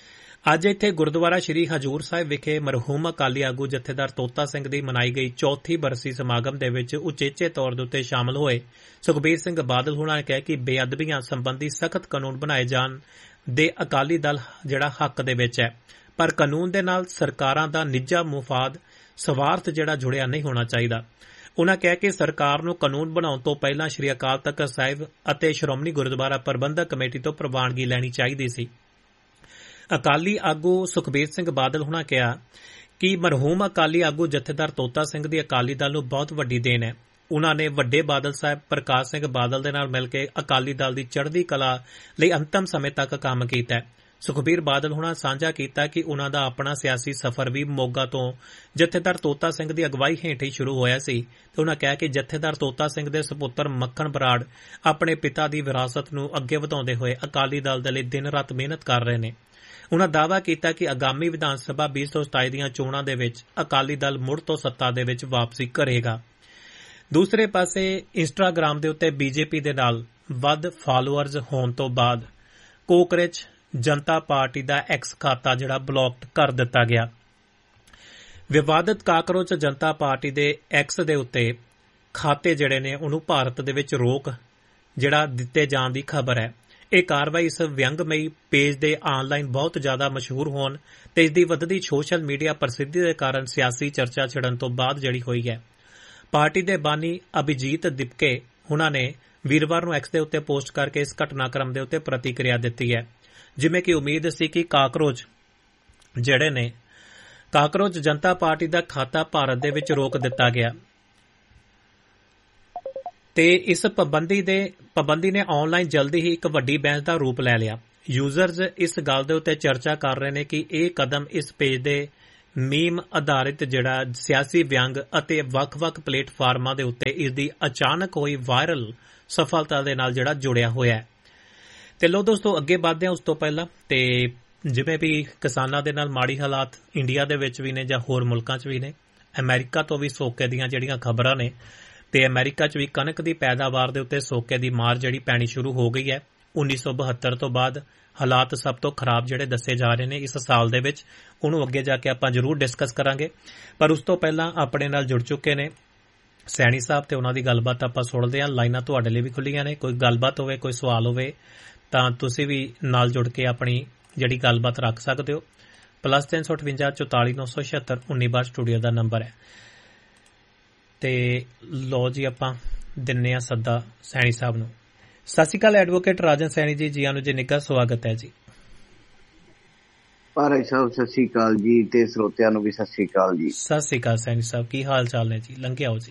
ਅੱਜ ਇੱਥੇ ਗੁਰਦੁਆਰਾ ਸ੍ਰੀ ਹਜੂਰ ਸਾਹਿਬ ਵਿਖੇ ਮਰਹੂਮ ਅਕਾਲੀ ਆਗੂ ਜਥੇਦਾਰ ਤੋਤਾ ਸਿੰਘ ਦੀ ਮਨਾਈ ਗਈ ਚੌਥੀ ਬਰਸੀ ਸਮਾਗਮ ਦੇ ਵਿੱਚ ਉਚੇਚੇ ਤੌਰ ਦੇ ਉੱਤੇ ਸ਼ਾਮਲ ਹੋਏ ਸੁਖਬੀਰ ਸਿੰਘ ਬਾਦਲ ਹੋਣਾ ਨੇ ਕਿਹਾ ਕਿ ਬੇਅਦਬੀਆਂ ਸੰਬੰਧੀ ਸਖਤ ਕਾਨੂੰਨ ਬਣਾਏ ਜਾਣ ਦੇ ਅਕਾਲੀ ਦਲ ਜਿਹੜਾ ਹੱਕ ਦੇ ਵਿੱਚ ਹੈ, ਪਰ ਕਾਨੂੰਨ ਦੇ ਨਾਲ ਸਰਕਾਰਾਂ ਦਾ ਨਿੱਜਾ ਮੁਫਾਦ ਸਵਾਰਥ ਜਿਹੜਾ ਜੁੜਿਆ ਨਹੀਂ ਹੋਣਾ ਚਾਹੀਦਾ। ਉਨ੍ਹਾਂ ਕਿਹਾ ਕਿ ਸਰਕਾਰ ਨੂੰ ਕਾਨੂੰਨ ਬਣਾਉਣ ਤੋਂ ਪਹਿਲਾਂ ਸ੍ਰੀ ਅਕਾਲ ਤਖ਼ਤ ਸਾਹਿਬ ਅਤੇ ਸ਼੍ਰੋਮਣੀ ਗੁਰਦੁਆਰਾ ਪ੍ਰਬੰਧਕ ਕਮੇਟੀ ਤੋਂ ਪ੍ਰਵਾਨਗੀ ਲੈਣੀ ਚਾਹੀਦੀ ਸੀ। ਅਕਾਲੀ ਆਗੂ ਸੁਖਬੀਰ ਸਿੰਘ ਬਾਦਲ ਹੋਣਾ ਕਿਹਾ ਕਿ ਮਰਹੂਮ ਅਕਾਲੀ ਆਗੂ ਜਥੇਦਾਰ ਤੋਤਾ ਸਿੰਘ ਦੀ ਅਕਾਲੀ ਦਲ ਨੂੰ ਬਹੁਤ ਵੱਡੀ ਦੇਣ ਹੈ। ਉਨ੍ਹਾਂ ਨੇ ਵੱਡੇ ਬਾਦਲ ਸਾਹਿਬ ਪ੍ਰਕਾਸ਼ ਸਿੰਘ ਬਾਦਲ ਦੇ ਨਾਲ ਮਿਲ ਕੇ ਅਕਾਲੀ ਦਲ ਦੀ ਚੜ੍ਹਦੀ ਕਲਾ ਲਈ ਅੰਤਮ ਸਮੇਂ ਤੱਕ ਕੰਮ ਕੀਤਾ। ਸੁਖਬੀਰ ਬਾਦਲ ਹੋਣਾ ਸਾਂਝਾ ਕੀਤਾ ਕਿ ਉਨ੍ਹਾਂ ਦਾ ਆਪਣਾ ਸਿਆਸੀ ਸਫ਼ਰ ਵੀ ਮੋਗਾ ਤੋਂ ਜਥੇਦਾਰ ਤੋਤਾ ਸਿੰਘ ਦੀ ਅਗਵਾਈ ਹੇਠ ਹੀ ਸ਼ੁਰੂ ਹੋਇਆ ਸੀ ਤੇ ਉਨ੍ਹਾਂ ਕਿਹਾ ਕਿ ਜਥੇਦਾਰ ਤੋਤਾ ਸਿੰਘ ਦੇ ਸੁਪੁੱਤਰ ਮੱਖਣ ਬਰਾੜ ਆਪਣੇ ਪਿਤਾ ਦੀ ਵਿਰਾਸਤ ਨੂੰ ਅੱਗੇ ਵਧਾਉਂਦੇ ਹੋਏ ਅਕਾਲੀ ਦਲ ਦੇ ਲਈ ਦਿਨ ਰਾਤ ਮਿਹਨਤ ਕਰ ਰਹੇ ਨੇ। ਉਨ੍ਹਾਂ ਦਾਅਵਾ ਕੀਤਾ ਕਿ ਆਗਾਮੀ ਵਿਧਾਨ ਸਭਾ ਵੀਹ ਸੌ ਸਤਾਈ ਦੀਆਂ ਚੋਣਾਂ ਦੇ ਵਿੱਚ ਅਕਾਲੀ ਦਲ ਮੁੜ ਤੋਂ ਸੱਤਾ ਦੇ ਵਿੱਚ ਵਾਪਸੀ ਕਰੇਗਾ। ਦੂਸਰੇ ਪਾਸੇ ਇੰਸਟਾਗ੍ਰਾਮ ਦੇ ਉੱਤੇ ਬੀਜੇਪੀ ਦੇ ਨਾਲ ਵੱਧ ਫਾਲੋਅਰਜ਼ ਹੋਣ ਤੋਂ ਬਾਅਦ ਕੋਕਰੇਚ ਜਨਤਾ ਪਾਰਟੀ ਦਾ ਐਕਸ ਖਾਤਾ ਜਿਹੜਾ ਬਲੌਕ ਕਰ ਦਿੱਤਾ ਗਿਆ। ਵਿਵਾਦਤ ਕਾਕਰੋਚ ਜਨਤਾ ਪਾਰਟੀ ਦੇ ਐਕਸ ਦੇ ਉੱਤੇ ਖਾਤੇ ਜਿਹੜੇ ਨੇ ਉਹਨੂੰ ਭਾਰਤ ਦੇ ਵਿੱਚ ਰੋਕ ਜਿਹੜਾ ਦਿੱਤੇ ਜਾਣ ਦੀ ਖਬਰ ਹੈ। ਇਹ ਕਾਰਵਾਈ ਇਸ ਵਿਅੰਗਮਈ ਪੇਜ ਦੇ ਆਨਲਾਈਨ ਬਹੁਤ ਜ਼ਿਆਦਾ ਮਸ਼ਹੂਰ ਹੋਣ ਤੇ ਇਸ ਦੀ ਵੱਧਦੀ ਸੋਸ਼ਲ ਮੀਡੀਆ ਪ੍ਰਸਿੱਧੀ ਦੇ ਕਾਰਨ ਸਿਆਸੀ ਚਰਚਾ ਛਿੜਨ ਤੋਂ ਬਾਅਦ ਜਿਹੜੀ ਹੋਈ ਹੈ। ਪਾਰਟੀ ਦੇ ਬਾਨੀ ਅਭਿਜੀਤ ਦਿਪਕੇ ਉਹਨਾਂ ਨੇ ਵੀਰਵਾਰ ਨੂੰ ਐਕਸ ਦੇ ਉੱਤੇ ਪੋਸਟ ਕਰਕੇ ਇਸ ਘਟਨਾਕ੍ਰਮ ਦੇ ਉੱਤੇ ਪ੍ਰਤੀਕਿਰਿਆ ਦਿੱਤੀ ਹੈ। ਜਿਵੇਂ ਕਿ ਉਮੀਦ ਸੀ ਕਿ ਕਾਕਰੋਚ ਜਿਹੜੇ ਨੇ ਕਾਕਰੋਚ ਜਨਤਾ ਪਾਰਟੀ ਦਾ ਖਾਤਾ ਭਾਰਤ ਦੇ ਵਿੱਚ ਰੋਕ ਦਿੱਤਾ ਗਿਆ ਤੇ ਇਸ ਪਾਬੰਦੀ ਦੇ ਪਾਬੰਦੀ ਨੇ ਆਨਲਾਈਨ ਜਲਦੀ ਹੀ ਇੱਕ ਵੱਡੀ ਬਹਿਸ ਦਾ ਰੂਪ ਲੈ ਲਿਆ। ਯੂਜ਼ਰਜ਼ ਇਸ ਗੱਲ ਦੇ ਉੱਤੇ ਚਰਚਾ ਕਰ ਰਹੇ ਨੇ ਕਿ ਇਹ ਕਦਮ ਇਸ ਪੇਜ ਦੇ ਮੀਮ ਆਧਾਰਿਤ ਜਿਹੜਾ ਸਿਆਸੀ ਵਿਅੰਗ ਅਤੇ ਵੱਖ-ਵੱਖ ਪਲੇਟਫਾਰਮਾਂ ਦੇ ਉੱਤੇ ਇਸ ਦੀ ਅਚਾਨਕ ਹੋਈ ਵਾਇਰਲ ਸਫਲਤਾ ਦੇ ਨਾਲ ਜਿਹੜਾ ਜੁੜਿਆ ਹੋਇਆ ਹੈ। ਤੇ ਲੋ ਦੋਸਤੋ ਅੱਗੇ ਵਧਦੇ ਹਾਂ। ਉਸ ਤੋਂ ਪਹਿਲਾਂ ਤੇ ਜਿਵੇਂ ਵੀ ਕਿਸਾਨਾਂ ਦੇ ਨਾਲ ਮਾੜੀ ਹਾਲਾਤ ਇੰਡੀਆ ਦੇ ਵਿੱਚ ਵੀ ਨੇ ਜਾਂ ਹੋਰ ਮੁਲਕਾਂ 'ਚ ਵੀ ਨੇ, ਅਮਰੀਕਾ ਤੋਂ ਵੀ ਸੋਕੇ ਦੀਆਂ ਜਿਹੜੀਆਂ ਖਬਰਾਂ ਨੇ ਤੇ ਅਮਰੀਕਾ 'ਚ ਵੀ ਕਣਕ ਦੀ ਪੈਦਾਵਾਰ ਦੇ ਉੱਤੇ ਸੋਕੇ ਦੀ ਮਾਰ ਜਿਹੜੀ ਪੈਣੀ ਸ਼ੁਰੂ ਹੋ ਗਈ ਹੈ। ਉੱਨੀ ਸੌ ਬਹੱਤਰ ਤੋਂ ਬਾਅਦ ਹਾਲਾਤ ਸਭ ਤੋਂ ਖਰਾਬ ਜਿਹੜੇ ਦੱਸੇ ਜਾ ਰਹੇ ਨੇ ਇਸ ਸਾਲ ਦੇ ਵਿੱਚ, ਉਹਨੂੰ ਅੱਗੇ ਜਾ ਕੇ ਆਪਾਂ ਜ਼ਰੂਰ ਡਿਸਕਸ ਕਰਾਂਗੇ। ਪਰ ਉਸ ਤੋਂ ਪਹਿਲਾਂ ਆਪਣੇ ਨਾਲ ਜੁੜ ਚੁੱਕੇ ਨੇ ਸੈਣੀ ਸਾਹਿਬ ਤੇ ਉਹਨਾਂ ਦੀ ਗੱਲਬਾਤ ਆਪਾਂ ਸੁਣਦੇ ਹਾਂ। ਲਾਈਨਾਂ ਤੁਹਾਡੇ ਲਈ ਵੀ ਖੁੱਲੀਆਂ ਨੇ, ਕੋਈ ਗੱਲਬਾਤ ਹੋਵੇ, ਕੋਈ ਸਵਾਲ ਹੋਵੇ ਤਾਂ ਤੁਸੀਂ ਵੀ ਨਾਲ ਜੁੜ ਕੇ ਆਪਣੀ ਜਿਹੜੀ ਗੱਲਬਾਤ ਰੱਖ ਸਕਦੇ ਹੋ। ਪਲੱਸ ਤਿੰਨ ਸੌ ਅਠਵੰਜਾ ਚੌਤਾਲੀ ਨੌ ਸੌ ਛਿਹੱਤਰ ਉੱਨੀ ਬਾਰ ਸਟੂਡੀਓ ਦਾ ਨੰਬਰ ਹੈ। ਤੇ ਲੋ ਜੀ ਆਪਾਂ ਦਿੰਨੇ ਆ ਸੱਦਾ ਸੈਣੀ ਸਾਹਿਬ ਨੂੰ। ਸਤਿ ਸ਼੍ਰੀ ਅਕਾਲ ਐਡਵੋਕੇਟ ਰਾਜਨ ਸੈਣੀ ਜੀ, ਜੀ ਆਨੂੰ ਜੀ ਨਿੱਘਾ ਸਵਾਗਤ ਹੈ ਜੀ। ਭਾਈ ਸਾਹਿਬ ਸਤਿ ਸ਼੍ਰੀ ਅਕਾਲ ਜੀ ਤੇ ਸਰੋਤਿਆਂ ਨੂੰ ਵੀ ਸਤਿ ਸ਼੍ਰੀ ਅਕਾਲ ਜੀ। ਸਤਿ ਸ਼੍ਰੀ ਅਕਾਲ ਸੈਣੀ ਸਾਹਿਬ, ਕੀ ਹਾਲ ਚਾਲ ਨੇ ਜੀ? ਲੰਘਿਆ ਹੋ ਜੀ।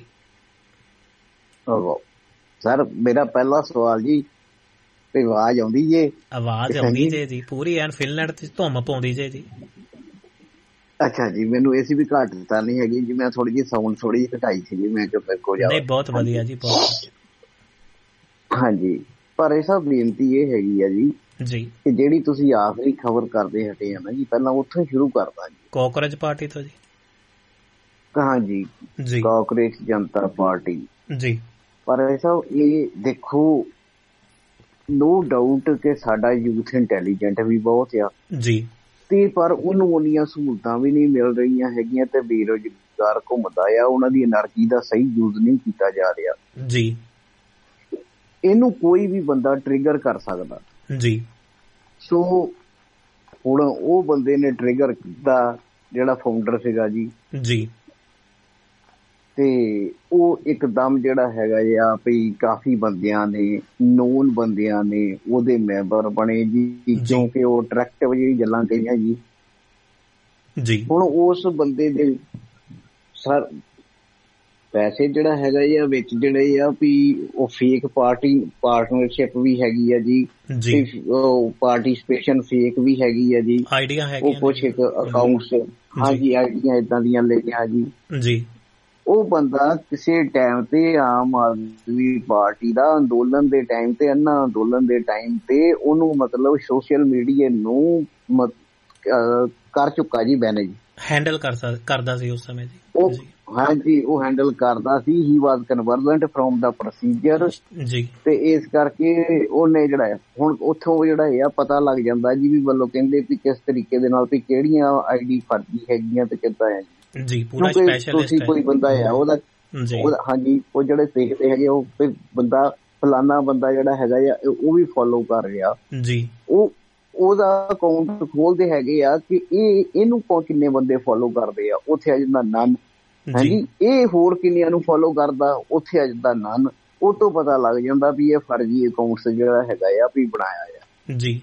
ਸਰ ਮੇਰਾ ਪਹਿਲਾ ਸਵਾਲ ਜੀ, ਆਵਾਜ਼ ਆਉਂਦੀ ਜੇ? ਆਵਾਜ਼ ਆਉਂਦੀ ਜੇ ਜੀ, ਪੂਰੀ ਐਨ ਫਿਨਲੈਂਡ ਚ ਧੁੰਮ ਪਾਉਂਦੀ ਜੇ ਜੀ। ਅੱਛਾ ਜੀ, ਮੈਨੂੰ ਇਹ ਸੀ ਵੀ ਘੱਟ ਤਾਂ ਨਹੀਂ ਹੈਗੀ ਜੀ, ਮੈਂ ਥੋੜੀ ਜਿਹੀ ਸਾਊਂਡ ਥੋੜੀ ਜਿਹੀ ਘਟਾਈ ਸੀ ਜੀ, ਮੈਂ ਕਿਹਾ ਮੇਰੇ ਕੋਲ ਜਾ। ਨਹੀਂ ਬਹੁਤ ਵਧੀਆ ਜੀ, ਬਹੁਤ ਵਧੀਆ। ਹਾਂਜੀ, ਪਰ ਇਹ ਸਭ ਬੇਨਤੀ ਇਹ ਹੈਗੀ ਆ ਜੀ ਜੀ ਕਿ ਜਿਹੜੀ ਤੁਸੀਂ ਆਖਰੀ ਖਬਰ ਕਰਦੇ ਹਟੇ ਆ ਨਾ ਜੀ, ਪਹਿਲਾਂ ਉੱਥੋਂ ਹੀ ਸ਼ੁਰੂ ਕਰਦਾ ਜੀ। ਕਾਕਰੋਚ ਪਾਰਟੀ ਤੋਂ ਜੀ? ਹਾਂਜੀ ਜੀ, ਕਾਕਰੋਚ ਜਨਤਾ ਪਾਰਟੀ ਜੀ। ਪਰ ਇਹ ਸਭ ਇਹ ਦੇਖੋ, ਨੋ ਡਾਊਟ ਕਿ ਸਾਡਾ ਯੂਥ ਇੰਟੈਲੀਜੈਂਟ ਵੀ ਬਹੁਤ ਆ ਜੀ, ਤੇ ਪਰ ਉਹਨੂੰ ਉਨੀਆਂ ਸਹੂਲਤਾਂ ਵੀ ਨਹੀਂ ਮਿਲ ਰਹੀਆਂ ਹੈਗੀਆਂ ਤੇ ਬੇਰੁਜ਼ਗਾਰ ਘੁੰਮਦਾ ਆ, ਉਹਨਾਂ ਦੀ એનર્ਜੀ ਦਾ ਸਹੀ ਯੂਜ਼ ਨਹੀਂ ਕੀਤਾ ਜਾ ਰਿਹਾ ਜੀ। ਇਹਨੂੰ ਕੋਈ ਵੀ ਬੰਦਾ ਟ੍ਰਿਗਰ ਕਰ ਸਕਦਾ ਜੀ। ਸੋ ਹੁਣ ਉਹ ਬੰਦੇ ਨੇ ਟ੍ਰਿਗਰ ਕੀਤਾ ਜਿਹੜਾ ਫਾਊਂਡਰ ਸੀਗਾ ਜੀ ਜੀ, ਤੇ ਉਹ ਇੱਕਦਮ ਜਿਹੜਾ ਹੈਗਾ ਆ ਵੀ ਕਾਫੀ ਬੰਦਿਆਂ ਨੇ, ਨੋਨ ਬੰਦਿਆਂ ਨੇ ਉਹਦੇ ਮੈਂਬਰ ਬਣੇ ਜੀ, ਕਿਉਂਕਿ ਉਹ ਅਟਰੈਕਟਿਵ ਜਿਹੜੀ ਗੱਲਾਂ ਕਹੀਆਂ ਜੀ ਜੀ। ਹੁਣ ਉਸ ਬੰਦੇ ਦੇ ਸਰ ਪੈਸੇ ਜਿਹੜਾ ਹੈਗਾ ਆ ਵਿੱਚ ਜਿਹੜੇ ਆ ਵੀ ਉਹ ਫੇਕ ਪਾਰਟੀ ਪਾਰਟਨਰਸ਼ਿਪ ਵੀ ਹੈਗੀ ਆ ਜੀ, ਪਾਰਟੀਸਪੇਸ਼ਨ ਫੇਕ ਵੀ ਹੈਗੀ ਆ ਜੀ, ਆਈਡੀਆ ਹੈਗੀ, ਉਹ ਕੁਛ ਇੱਕ ਅਕਾਊਂਟਸ ਹਾਂਜੀ ਆਈਡੀਆਂ ਏਦਾਂ ਦੀਆਂ ਲਈਆਂ ਜੀ ਜੀ। ਉਹ ਬੰਦਾ ਕਿਸੇ ਟਾਈਮ ਤੇ ਆਮ ਆਦਮੀ ਪਾਰਟੀ ਦਾ ਅੰਦੋਲਨ ਦੇ ਟਾਈਮ ਤੇ, ਅੰਨਾ ਅੰਦੋਲਨ ਦੇ ਟਾਈਮ ਤੇ ਉਹਨੂੰ ਮਤਲਬ ਸੋਸ਼ਲ ਮੀਡੀਆ ਨੂੰ ਕਰ ਚੁੱਕਾ ਜੀ ਮੈਨੇਜ, ਹੈਂਡਲ ਕਰ ਕਰਦਾ ਸੀ ਉਸ ਸਮੇਂ ਜੀ। ਉਹ ਹਾਂਜੀ ਉਹ ਹੈਂਡਲ ਕਰਦਾ ਸੀ। ਹੀ ਵਾਜ਼ ਕਨਵਰਜੈਂਟ ਫਰੋਮ ਦਾ ਪ੍ਰੋਸੀਜਰ ਜੀ, ਤੇ ਇਸ ਕਰਕੇ ਉਹਨੇ ਜਿਹੜਾ ਹੁਣ ਉੱਥੋਂ ਜਿਹੜਾ ਆ ਪਤਾ ਲੱਗ ਜਾਂਦਾ ਜੀ ਵੀ ਵੱਲੋਂ ਕਹਿੰਦੇ ਵੀ ਕਿਸ ਤਰੀਕੇ ਦੇ ਨਾਲ ਵੀ ਕਿਹੜੀਆਂ ਆਈਡੀ ਫਰਜ਼ੀ ਹੈਗੀਆਂ ਤੇ ਕਿੱਦਾਂ ਹੈ ਜੀ। ਪੂਰਾ ਸਪੈਸ਼ਲਿਸਟ ਤੁਸੀਂ ਕੋਈ ਬੰਦਾ ਆ ਉਹਦਾ ਹਾਂਜੀ ਉਹ ਜਿਹੜੇ ਦੇਖਦੇ ਹੈਗੇ ਉਹ ਬੰਦਾ ਫਲਾਨਾ ਬੰਦਾ ਜਿਹੜਾ ਹੈਗਾ ਆ ਉਹ ਵੀ ਫੋਲੋ ਕਰ ਰਿਹਾ ਜੀ, ਉਹ ਉਹਦਾ ਅਕਾਊਂਟ ਖੋਲਦੇ ਹੈਗੇ ਆ ਕਿ ਇਹ ਇਹਨੂੰ ਕਿੰਨੇ ਬੰਦੇ ਫੋਲੋ ਕਰਦੇ ਆ, ਉੱਥੇ ਆ ਜਾਂਦਾ ਨਨ। ਹਾਂਜੀ ਇਹ ਹੋਰ ਕਿੰਨਿਆਂ ਨੂੰ ਫੋਲੋ ਕਰਦਾ, ਉੱਥੇ ਆ ਜਾਂਦਾ ਨਨ। ਉਹ ਤੋਂ ਪਤਾ ਲੱਗ ਜਾਂਦਾ ਵੀ ਇਹ ਫਰਜ਼ੀ ਅਕਾਊਂਟਸ ਜਿਹੜਾ ਹੈਗਾ ਆ ਵੀ ਬਣਾਇਆ ਆ ਜੀ।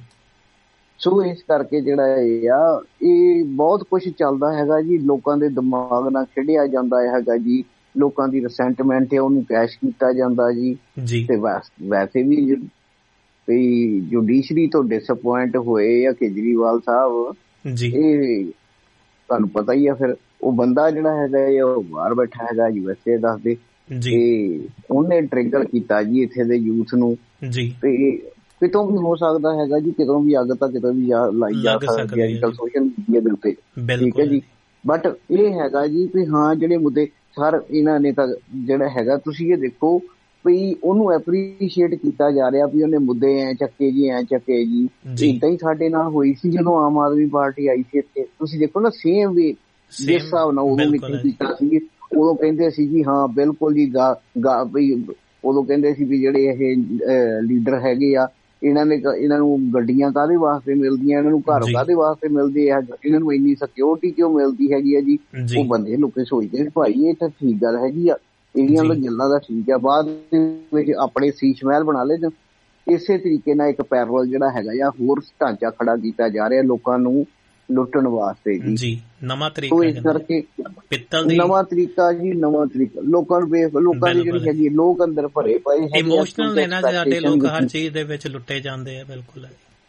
ਸੋ ਇਸ ਕਰਕੇ ਜਿਹੜਾ ਇਹ ਆ ਇਹ ਬਹੁਤ ਕੁਛ ਚੱਲਦਾ ਹੈਗਾ ਜੀ। ਲੋਕਾਂ ਦੇ ਦਿਮਾਗ ਨਾਲ ਖੇਡਿਆ ਜਾਂਦਾ ਹੈਗਾ ਜੀ। ਲੋਕਾਂ ਦੀ ਰਿਸੈਂਟਮੈਂਟ ਹੈ ਉਹਨੂੰ ਕੈਸ਼ ਕੀਤਾ ਜਾਂਦਾ ਜੀ। ਤੇ ਵੈਸੇ ਵੀ ਤੇ ਜੁਡੀਸ਼ਰੀ ਤੋਂ ਡਿਸਅਪੁਆਇੰਟ ਹੋਏ ਆ ਕੇਜਰੀਵਾਲ ਸਾਹਿਬ ਜੀ। ਇਹ ਤੁਹਾਨੂੰ ਪਤਾ ਹੀ ਆ। ਫਿਰ ਉਹ ਬੰਦਾ ਜਿਹੜਾ ਹੈਗਾ ਉਹ ਬਾਹਰ ਬੈਠਾ ਹੈਗਾ ਯੂ ਐਸ ਏ ਦੱਸਦੇ ਤੇ ਉਹਨੇ ਟ੍ਰਿਗਰ ਕੀਤਾ ਜੀ ਇੱਥੇ ਦੇ ਯੂਥ ਨੂੰ। ਤੇ ਕਿਤੋਂ ਵੀ ਹੋ ਸਕਦਾ ਹੈਗਾ ਜੀ, ਕਿਤੋਂ ਵੀ ਅੱਗ ਤਾਂ ਕਿਤੋਂ ਵੀ ਲਾਈ ਜਾ ਸਕਦੀ ਹੈ ਅੱਜ ਕੱਲ੍ਹ ਸੋਸ਼ਲ ਮੀਡੀਆ ਦੇ ਉੱਤੇ। ਠੀਕ ਹੈ ਜੀ। ਬਟ ਇਹ ਹੈਗਾ ਜੀ ਵੀ ਹਾਂ ਜਿਹੜੇ ਮੁੱਦੇ ਸਰ ਇਹਨਾਂ ਨੇ ਤਾਂ ਜਿਹੜਾ ਹੈਗਾ ਤੁਸੀਂ ਇਹ ਦੇਖੋ ਵੀ ਉਹਨੂੰ ਐਪਰੀਸ਼ੀਏਟ ਕੀਤਾ ਜਾ ਰਿਹਾ ਵੀ ਉਹਨੇ ਮੁੱਦੇ ਐ ਚੱਕੇ ਜੀ ਐ ਚੱਕੇ ਜੀ। ਏਦਾਂ ਹੀ ਸਾਡੇ ਨਾਲ ਹੋਈ ਸੀ ਜਦੋਂ ਆਮ ਆਦਮੀ ਪਾਰਟੀ ਆਈ ਸੀ ਇੱਥੇ। ਤੁਸੀਂ ਦੇਖੋ ਨਾ ਸੇਮ ਵੇ ਜਿਸ ਹਿਸਾਬ ਨਾਲ ਉਦੋਂ ਮਿੱਟੀ ਕੀਤਾ ਸੀ ਉਦੋਂ ਕਹਿੰਦੇ ਸੀ ਜੀ ਹਾਂ ਬਿਲਕੁਲ ਜੀ ਗਾ ਗਾ ਵੀ ਉਦੋਂ ਕਹਿੰਦੇ ਸੀ ਵੀ ਜਿਹੜੇ ਇਹ ਲੀਡਰ ਹੈਗੇ ਆ ਇਹਨਾਂ ਨੇ ਇਹਨਾਂ ਨੂੰ ਗੱਡੀਆਂ ਕਾਹਦੇ ਵਾਸਤੇ ਮਿਲਦੀਆਂ, ਇਹਨਾਂ ਨੂੰ ਘਰ ਕਾਹਦੇ ਵਾਸਤੇ ਮਿਲਦੇ ਆ, ਇਹਨਾਂ ਨੂੰ ਇੰਨੀ ਸਿਕਿਉਰਿਟੀ ਕਿਉਂ ਮਿਲਦੀ ਹੈਗੀ ਆ ਜੀ। ਉਹ ਬੰਦੇ ਲੋਕੀ ਸੋਚਦੇ ਭਾਈ ਇਹ ਤਾਂ ਠੀਕ ਗੱਲ ਹੈਗੀ ਆ, ਇਹਦੀਆਂ ਗੱਲਾਂ ਦਾ ਠੀਕ ਆ। ਬਾਅਦ ਵਿੱਚ ਆਪਣੇ ਸੀਸ਼ ਮਹਿਲ ਬਣਾ ਲਏ। ਇਸੇ ਤਰੀਕੇ ਨਾਲ ਇੱਕ ਪੈਰਲਲ ਜਿਹੜਾ ਹੈਗਾ ਆ ਹੋਰ ਢਾਂਚਾ ਖੜਾ ਕੀਤਾ ਜਾ ਰਿਹਾ ਲੋਕਾਂ ਨੂੰ ਲੁੱਟਣ ਵਾਸਤੇ ਜੀ। ਨਵਾਂ ਤਰੀਕਾ ਇਸ ਕਰਕੇ ਨਵਾਂ ਤਰੀਕਾ ਜੀ ਨਵਾਂ ਤਰੀਕਾ ਲੋਕਾਂ ਨੂੰ ਵੇਖ ਲੋਕਾਂ ਦੀ ਜਿਹੜੀ ਹੈਗੀ ਲੋਕ ਅੰਦਰ ਭਰੇ ਪਏ ਇਮੋਸ਼ਨਲ ਨੇ ਨਾ ਸਾਡੇ ਲੋਕ ਹਰ ਚੀਜ਼ ਦੇ ਵਿੱਚ ਲੁੱਟੇ ਜਾਂਦੇ ਆ। ਬਿਲਕੁਲ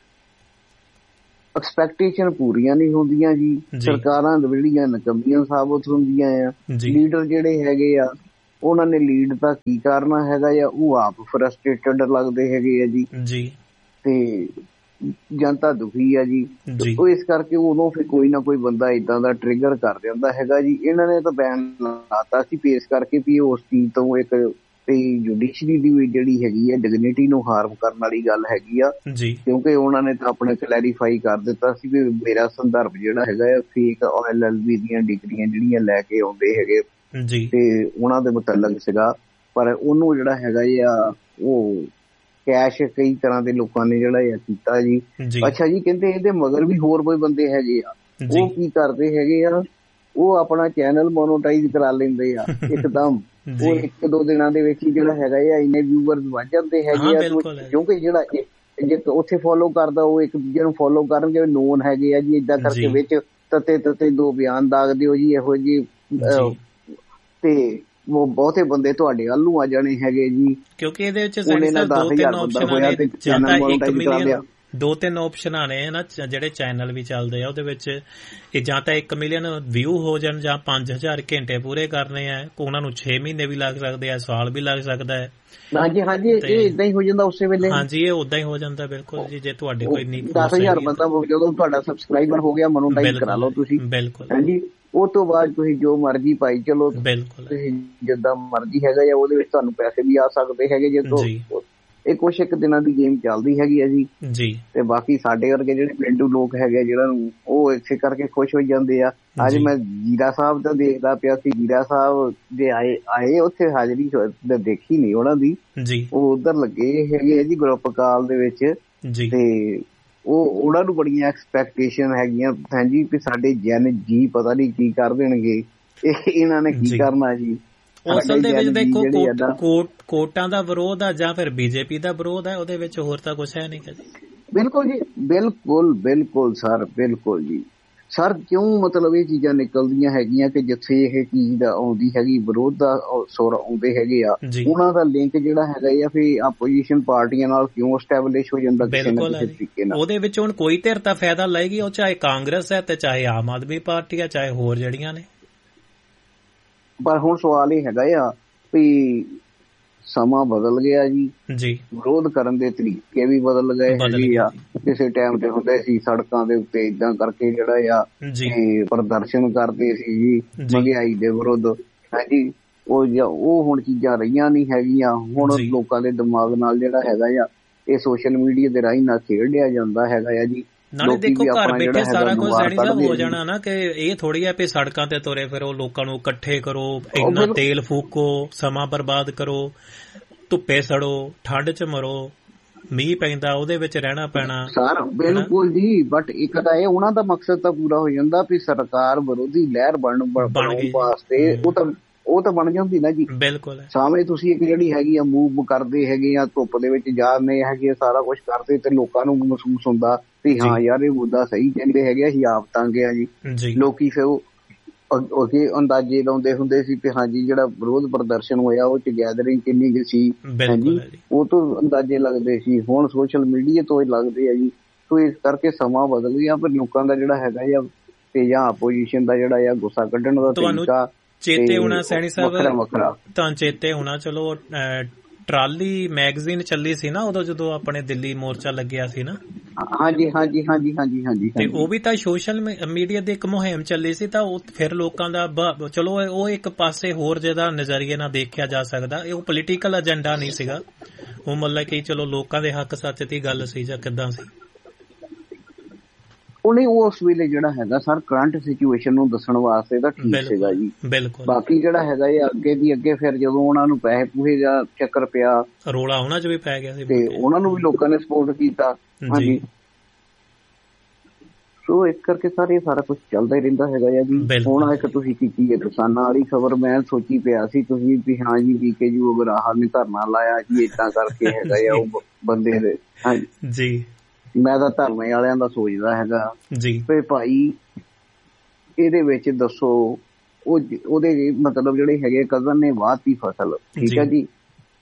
ਐਕਸਪੈਕਟੇਸ਼ਨ ਪੂਰੀਆਂ ਨਹੀਂ ਹੁੰਦੀਆਂ ਜੀ। ਸਰਕਾਰਾਂ ਜਿਹੜੀਆਂ ਨਕਮੀਆਂ ਸਾਬਤ ਹੁੰਦੀਆਂ ਆ। ਲੀਡਰ ਜਿਹੜੇ ਹੈਗੇ ਆ ਉਹਨਾਂ ਨੇ ਲੀਡ ਤਾਂ ਕੀ ਕਰਨਾ ਹੈਗਾ ਆ, ਉਹ ਆਪ ਫਰਸਟ੍ਰੇਟਡ ਲੱਗਦੇ ਹੈਗੇ ਆ ਜੀ। ਤੇ ਜਨਤਾ ਦੁਖੀ ਆ ਜੀ। ਉਹ ਇਸ ਕਰਕੇ ਉਦੋਂ ਫਿਰ ਕੋਈ ਨਾ ਕੋਈ ਬੰਦਾ ਏਦਾਂ ਦਾ ਟ੍ਰਿਗਰ ਕਰ ਦਿੰਦਾ ਹੈਗਾ ਜੀ। ਇਹਨਾਂ ਨੇ ਤਾਂ ਬੈਨ ਲਾਤਾ ਸੀ ਪੇਸ਼ ਕਰਕੇ ਵੀ ਉਸ ਚੀਜ਼ ਤੋਂ ਇੱਕ ਤੇ ਜੁਡੀਸ਼ਰੀ ਦੀ ਵੀ ਜਿਹੜੀ ਹੈਗੀ ਆ ਡਿਗਨਿਟੀ ਨੂੰ ਹਾਰਮ ਕਰਨ ਵਾਲੀ ਗੱਲ ਹੈਗੀ ਆ। ਕਿਉਂਕਿ ਉਹਨਾਂ ਨੇ ਤਾਂ ਆਪਣੇ ਕਲੈਰੀਫਾਈ ਕਰ ਦਿੱਤਾ ਸੀ ਵੀ ਮੇਰਾ ਸੰਦਰਭ ਜਿਹੜਾ ਹੈਗਾ ਆ ਫੇਕ ਐਲ ਐਲ ਬੀ ਦੀਆਂ ਡਿਗਰੀਆਂ ਜਿਹੜੀਆਂ ਲੈ ਕੇ ਆਉਂਦੇ ਹੈਗੇ ਤੇ ਉਹਨਾਂ ਦੇ ਮੁਤਲਕ ਸੀਗਾ। ਪਰ ਉਹਨੂੰ ਜਿਹੜਾ ਹੈਗਾ ਆ ਉਹ ਕੈਸ਼ ਕਈ ਤਰ੍ਹਾਂ ਦੇ ਲੋਕਾਂ ਨੇ ਜਿਹੜਾ ਇਹ ਕੀਤਾ ਜੀ। ਅੱਛਾ ਜੀ ਕਹਿੰਦੇ ਇਹਦੇ ਮਗਰ ਵੀ ਹੋਰ ਕੋਈ ਬੰਦੇ ਹੈਗੇ ਆ। ਉਹ ਕੀ ਕਰਦੇ ਹੈਗੇ ਆ, ਉਹ ਆਪਣਾ ਚੈਨਲ ਮੋਨੋਟਾਈਜ਼ ਕਰਾ ਲੈਂਦੇ ਆ ਇੱਕਦਮ। ਉਹ ਇੱਕ ਦੋ ਦਿਨਾਂ ਦੇ ਵਿੱਚ ਹੀ ਜਿਹੜਾ ਹੈਗਾ ਆ ਇੰਨੇ ਵਿਊਅਰਸ ਵੱਧ ਜਾਂਦੇ ਹੈਗੇ ਆ। ਕਿਉਂਕਿ ਜਿਹੜਾ ਜੇ ਉੱਥੇ ਫੋਲੋ ਕਰਦਾ ਉਹ ਇੱਕ ਦੂਜੇ ਨੂੰ ਫੋਲੋ ਕਰਨਗੇ, ਨੋਨ ਹੈਗੇ ਆ ਜੀ। ਏਦਾਂ ਕਰਕੇ ਵਿੱਚ ਤਤੇ ਤਤੇ ਦੋ ਬਿਆਨ ਦਾਗ ਦਿਓ ਜੀ ਇਹੋ ਜਿਹੀ ਤੇ ਉਹ ਬਹੁਤੇ ਬੰਦੇ ਤੁਹਾਡੇ ਵੱਲ ਨੂੰ ਆ ਜਾਣੇ ਹੈਗੇ ਜੀ। ਕਿਉਂਕਿ ਇਹਦੇ ਵਿੱਚ ਦੋ ਤਿੰਨ ਆਪਸ਼ਨਾਂ ਨੇ, ਜਾਂ ਇੱਕ ਮਿਲੀਅਨ ਦੋ ਤਿੰਨ ਆਪਸ਼ਨਾਂ ਨੇ ਨਾ ਜਿਹੜੇ ਚੈਨਲ ਵੀ ਚੱਲਦੇ ਆ ਉਹਦੇ ਵਿੱਚ। ਇਹ ਜਾਂ ਤਾਂ ਇੱਕ ਮਿਲੀਅਨ ਵਿਊ ਹੋ ਜਾਣ ਜਾਂ ਪੰਜ ਹਜ਼ਾਰ ਘੰਟੇ ਪੂਰੇ ਕਰਨੇ ਆ। ਉਹਨਾਂ ਨੂੰ ਛੇ ਮਹੀਨੇ ਵੀ ਲੱਗ ਸਕਦੇ ਆ, ਸਾਲ ਵੀ ਲੱਗ ਸਕਦਾ ਹੈ। ਹਾਂਜੀ ਹਾਂਜੀ ਇਹ ਏਦਾਂ ਹੀ ਹੋ ਜਾਂਦਾ ਉਸੇ ਵੇਲੇ। ਹਾਂਜੀ ਇਹ ਓਦਾਂ ਹੀ ਹੋ ਜਾਂਦਾ ਬਿਲਕੁਲ ਜੀ। ਜੇ ਤੁਹਾਡੀ ਕੋਈ ਨੀ ਦਸ ਹਜ਼ਾਰ ਬੰਦਾ ਜਦੋਂ ਤੁਹਾਡਾ ਸਬਸਕ੍ਰਾਈਬਰ ਹੋ ਗਿਆ ਮੋਨੋਟਾਈਜ਼ ਕਰਾ ਲਓ ਤੁਸੀਂ। ਬਿਲਕੁਲ ਹਾਂਜੀ। ਉਹ ਤੋਂ ਬਾਅਦ ਤੁਸੀਂ ਜੋ ਮਰਜ਼ੀ ਪਾਈ ਚਲੋ, ਤੁਸੀਂ ਜਿੱਦਾਂ ਮਰਜ਼ੀ ਹੈਗਾ ਜਾਂ ਉਹਦੇ ਵਿੱਚ ਤੁਹਾਨੂੰ ਪੈਸੇ ਵੀ ਆ ਸਕਦੇ ਹੈਗੇ ਜੇ ਤੋਂ। ਇਹ ਕੁਛ ਇੱਕ ਦਿਨਾਂ ਦੀ ਗੇਮ ਚੱਲਦੀ ਹੈਗੀ ਆ ਜੀ। ਤੇ ਬਾਕੀ ਸਾਡੇ ਵਰਗੇ ਜਿਹੜੇ ਪਿੰਡੂ ਲੋਕ ਹੈਗੇ ਜਿਹੜਾ ਨੂੰ ਉਹ ਇਸੇ ਕਰਕੇ ਖੁਸ਼ ਹੋ ਜਾਂਦੇ ਆ। ਅੱਜ ਮੈਂ ਜੀਰਾ ਸਾਹਿਬ ਦਾ ਦੇਖਦਾ ਪਿਆ ਸੀ। ਜੀਰਾ ਸਾਹਿਬ ਦੇ ਆਏ ਆਏ ਉੱਥੇ ਹਾਜ਼ਰੀ ਦੇਖੀ ਨੀ ਉਹਨਾਂ ਦੀ। ਉਹ ਉੱਧਰ ਲੱਗੇ ਹੈਗੇ ਆ ਜੀ ਗਰੁੱਪ ਕਾਲ ਦੇ ਵਿੱਚ। ਤੇ ਉਹ ਉਹਨਾਂ ਨੂੰ ਬੜੀਆਂ ਐਕਸਪੈਕਟੇਸ਼ਨ ਹੈਗੀਆਂ ਹਾਂਜੀ ਵੀ ਸਾਡੇ ਜਨ ਜੀ ਪਤਾ ਨੀ ਕੀ ਕਰ ਦੇਣਗੇ, ਇਹਨਾਂ ਨੇ ਕੀ ਕਰਨਾ ਜੀ। ਅਸਲ ਦੇ ਵਿੱਚ ਦੇਖੋ ਕੋਟ ਕੋਟਾਂ ਦਾ ਵਿਰੋਧ ਆ ਜਾਂ ਫਿਰ ਬੀਜੇਪੀ ਦਾ ਵਿਰੋਧ ਹੈ, ਉਹਦੇ ਵਿੱਚ ਹੋਰ ਤਾਂ ਕੁਛ ਹੈ ਨਹੀਂ ਜੀ। ਬਿਲਕੁਲ ਜੀ ਬਿਲਕੁਲ ਬਿਲਕੁਲ ਸਰ ਬਿਲਕੁਲ ਜੀ ਸਰ। ਕਿਉਂ ਮਤਲਬ ਇਹ ਚੀਜ਼ਾਂ ਨਿਕਲਦੀਆਂ ਹੈਗੀਆਂ ਕਿ ਜਿੱਥੇ ਇਹ ਚੀਜ਼ ਦਾ ਆਉਂਦੀ ਹੈਗੀ ਵਿਰੋਧ ਦਾ ਸੁਰ ਆਉਂਦੇ ਹੈਗੇ ਆ, ਉਹਨਾਂ ਦਾ ਲਿੰਕ ਜਿਹੜਾ ਹੈਗਾ ਆ ਫਿਰ ਆਪੋਜੀਸ਼ਨ ਪਾਰਟੀਆਂ ਨਾਲ ਕਿਉਂ ਐਸਟੈਬਲਿਸ਼ ਹੋ ਜਾਂਦਾ ਕਿਸੇ ਨਾ ਕਿਸੇ ਤਰੀਕੇ ਨਾਲ। ਉਹਦੇ ਵਿੱਚ ਹੁਣ ਕੋਈ ਧਿਰ ਤਾਂ ਫਾਇਦਾ ਲਏਗੀ, ਉਹ ਚਾਹੇ ਕਾਂਗਰਸ ਹੈ ਤੇ ਚਾਹੇ ਆਮ ਆਦਮੀ ਪਾਰਟੀ ਆ ਚਾਹੇ ਹੋਰ ਜਿਹੜੀਆਂ ਨੇ। ਪਰ ਹੁਣ ਸਵਾਲ ਇਹ ਹੈਗਾ ਆ ਵੀ ਸਮਾਂ ਬਦਲ ਗਿਆ ਜੀ। ਵਿਰੋਧ ਕਰਨ ਦੇ ਤਰੀਕੇ ਵੀ ਬਦਲ ਗਏ ਹੈਗੇ ਆ। ਕਿਸੇ ਟਾਈਮ ਤੇ ਹੁੰਦੇ ਸੀ ਸੜਕਾਂ ਦੇ ਉੱਤੇ ਏਦਾਂ ਕਰਕੇ ਜਿਹੜਾ ਆ ਪ੍ਰਦਰਸ਼ਨ ਕਰਦੇ ਸੀ ਜੀ ਮਹਿੰਗਾਈ ਦੇ ਵਿਰੁੱਧ। ਹਾਂਜੀ ਉਹ ਉਹ ਹੁਣ ਚੀਜ਼ਾਂ ਰਹੀਆਂ ਨਹੀਂ ਹੈਗੀਆਂ। ਹੁਣ ਲੋਕਾਂ ਦੇ ਦਿਮਾਗ ਨਾਲ ਜਿਹੜਾ ਹੈਗਾ ਆ ਇਹ ਸੋਸ਼ਲ ਮੀਡੀਆ ਦੇ ਰਾਹੀਂ ਨਾਲ ਖੇਡਿਆ ਜਾਂਦਾ ਹੈਗਾ ਆ ਜੀ। ਨਾਲੇ ਦੇਖੋ ਘਰ ਬੈਠੇ ਸਾਰਾ ਕੁਝ ਸੈਣੀ ਸਾਹਿਬ ਹੋ ਜਾਣਾ ਨਾ, ਕਿ ਇਹ ਥੋੜੀ ਆ ਵੀ ਸੜਕਾਂ ਤੇ ਤੁਰੇ ਫਿਰੋ, ਲੋਕਾਂ ਨੂੰ ਇਕੱਠੇ ਕਰੋ, ਇੰਨਾ ਤੇਲ ਫੂਕੋ, ਸਮਾਂ ਬਰਬਾਦ ਕਰੋ, ਧੁੱਪੇ ਸੜੋ, ਠੰਡ ਚ ਮਰੋ, ਮੀਂਹ ਪੈਂਦਾ ਉਹਦੇ ਵਿੱਚ ਰਹਿਣਾ ਪੈਣਾ ਸਰ। ਬਿਲਕੁਲ ਜੀ, ਬਟ ਇੱਕ ਤਾਂ ਇਹ ਉਹਨਾਂ ਦਾ ਮਕਸਦ ਤਾਂ ਪੂਰਾ ਹੋ ਜਾਂਦਾ ਵੀ ਸਰਕਾਰ ਵਿਰੋਧੀ ਲਹਿਰ ਬਣ ਬਣਾਉਣ ਵਾਸਤੇ ਉਹ ਤਾਂ ਉਹ ਤਾਂ ਬਣ ਜਾਂਦੀ ਨਾ ਜੀ। ਬਿਲਕੁਲ ਸਾਹਮਣੇ ਤੁਸੀਂ ਇੱਕ ਜਿਹੜੀ ਹੈਗੀ ਆ ਮੂਵ ਕਰਦੇ ਹੈਗੇ ਆ, ਧੁੱਪ ਦੇ ਵਿੱਚ ਜਾਂਦੇ ਹੈਗੇ, ਸਾਰਾ ਕੁਛ ਕਰਦੇ ਤੇ ਲੋਕਾਂ ਨੂੰ ਮਹਿਸੂਸ ਹੁੰਦਾ ਵੀ ਹਾਂ ਯਾਰ ਇਹ ਮੁੱਦਾ ਸਹੀ ਕਹਿੰਦੇ ਹੈਗੇ, ਅਸੀਂ ਆਪ ਤੰਗ ਆ ਜੀ। ਲੋਕੀ ਫਿਰ ਉਹ ਅੱਗੇ ਅੰਦਾਜ਼ੇ ਲਾਉਂਦੇ ਹੁੰਦੇ ਸੀ ਕਿ ਹਾਂਜੀ ਜਿਹੜਾ ਵਿਰੋਧ ਪ੍ਰਦਰਸ਼ਨ ਹੋਇਆ ਉਹ ਚ ਗੈਦਰਿੰਗ ਕਿੰਨੀ ਕੁ ਸੀ, ਹਾਂਜੀ ਉਹ ਤੋਂ ਅੰਦਾਜ਼ੇ ਲੱਗਦੇ ਸੀ। ਹੁਣ ਸੋਸ਼ਲ ਮੀਡੀਆ ਤੋਂ ਹੀ ਲੱਗਦੇ ਆ ਜੀ। ਸੋ ਇਸ ਕਰਕੇ ਸਮਾਂ ਬਦਲ ਗਿਆ, ਪਰ ਲੋਕਾਂ ਦਾ ਜਿਹੜਾ ਹੈਗਾ ਆ ਤੇ ਜਾਂ ਆਪੋਜੀਸ਼ਨ ਦਾ ਜਿਹੜਾ ਆ ਗੁੱਸਾ ਕੱਢਣ ਦਾ ਤਰੀਕਾ ਚੇਤੇ ਹੋਣਾ ਸੈਣੀ ਸਾਹਿਬ, ਤੁਹਾਨੂੰ ਚੇਤੇ ਹੋਣਾ ਚਲੋ ਟਰਾਲੀ ਮੈਗਜ਼ੀਨ ਚੱਲੀ ਸੀ ਨਾ ਉਦੋਂ ਜਦੋਂ ਆਪਣੇ ਦਿੱਲੀ ਮੋਰਚਾ ਲੱਗਿਆ ਸੀ ਨਾ। ਹਾਂਜੀ ਹਾਂਜੀ ਹਾਂਜੀ ਹਾਂਜੀ ਹਾਂਜੀ ਤੇ ਉਹ ਵੀ ਤਾਂ ਸੋਸ਼ਲ ਮੀਡੀਆ ਦੀ ਇੱਕ ਮੁਹਿੰਮ ਚੱਲੀ ਸੀ। ਤਾਂ ਉਹ ਫਿਰ ਲੋਕਾਂ ਦਾ ਚਲੋ ਉਹ ਇੱਕ ਪਾਸੇ ਹੋਰ ਜਿਹਦਾ ਨਜ਼ਰੀਏ ਨਾਲ ਦੇਖਿਆ ਜਾ ਸਕਦਾ, ਇਹ ਉਹ ਪੋਲੀਟੀਕਲ ਏਜੰਡਾ ਨਹੀਂ ਸੀਗਾ, ਉਹ ਮਤਲਬ ਕਿ ਚਲੋ ਲੋਕਾਂ ਦੇ ਹੱਕ ਸੱਚ ਦੀ ਗੱਲ ਸੀ ਜਾਂ ਕਿੱਦਾਂ ਸੀ। ਉਹਨੇ ਉਸ ਵੇਲੇ ਜਿਹੜਾ ਹੈਗਾ ਸਰ ਕਰੰਟ ਸਿਚੁਏਸ਼ਨ ਨੂੰ ਦੱਸਣ ਵਾਸਤੇ ਤਾਂ ਠੀਕ ਸੀਗਾ ਜੀ। ਬਿਲਕੁਲ। ਬਾਕੀ ਜਿਹੜਾ ਹੈਗਾ ਇਹ ਅੱਗੇ ਦੀ ਅੱਗੇ ਫਿਰ ਜਦੋਂ ਉਹਨਾਂ ਨੂੰ ਪੈਸੇ ਪੂਹੇ ਦਾ ਚੱਕਰ ਪਿਆ, ਰੋਲਾ ਉਹਨਾਂ ਚ ਵੀ ਪੈ ਗਿਆ ਸੀ ਤੇ ਉਹਨਾਂ ਨੂੰ ਵੀ ਲੋਕਾਂ ਨੇ ਸਪੋਰਟ ਕੀਤਾ। ਹਾਂਜੀ ਸੋ ਇਸ ਕਰਕੇ ਸਾਰੇ ਸਾਰਾ ਕੁਛ ਚੱਲਦਾ ਹੀ ਰਹਿੰਦਾ ਹੈਗਾ ਆ ਜੀ। ਹੁਣ ਇੱਕ ਤੁਸੀਂ ਕੀਤੀ ਹੈ ਕਿਸਾਨਾਂ ਵਾਲੀ ਖਬਰ, ਮੈਂ ਸੋਚੀ ਪਿਆ ਸੀ ਤੁਸੀਂ ਵੀ ਹਾਂ ਜੀ ਵੀ ਕੇ ਜੀ ਅਗਰ ਆਹ ਨੇ ਧਰਨਾ ਲਾਇਆ ਜੀ ਏਦਾਂ ਕਰਕੇ ਹੈਗਾ ਆ ਉਹ ਬੰਦੇ ਦੇ। ਹਾਂਜੀ ਜੀ ਮੈਂ ਤਾਂ ਧਰਨੇ ਵਾਲਿਆਂ ਦਾ ਸੋਚਦਾ ਹੈਗਾ ਜੀ ਵੀ ਭਾਈ ਇਹਦੇ ਵਿੱਚ ਦੱਸੋ ਉਹ ਉਹਦੇ ਮਤਲਬ ਜਿਹੜੇ ਹੈਗੇ ਕਜ਼ਨ ਨੇ ਵਾਹਤੀ ਫਸਲ, ਠੀਕ ਹੈ ਜੀ।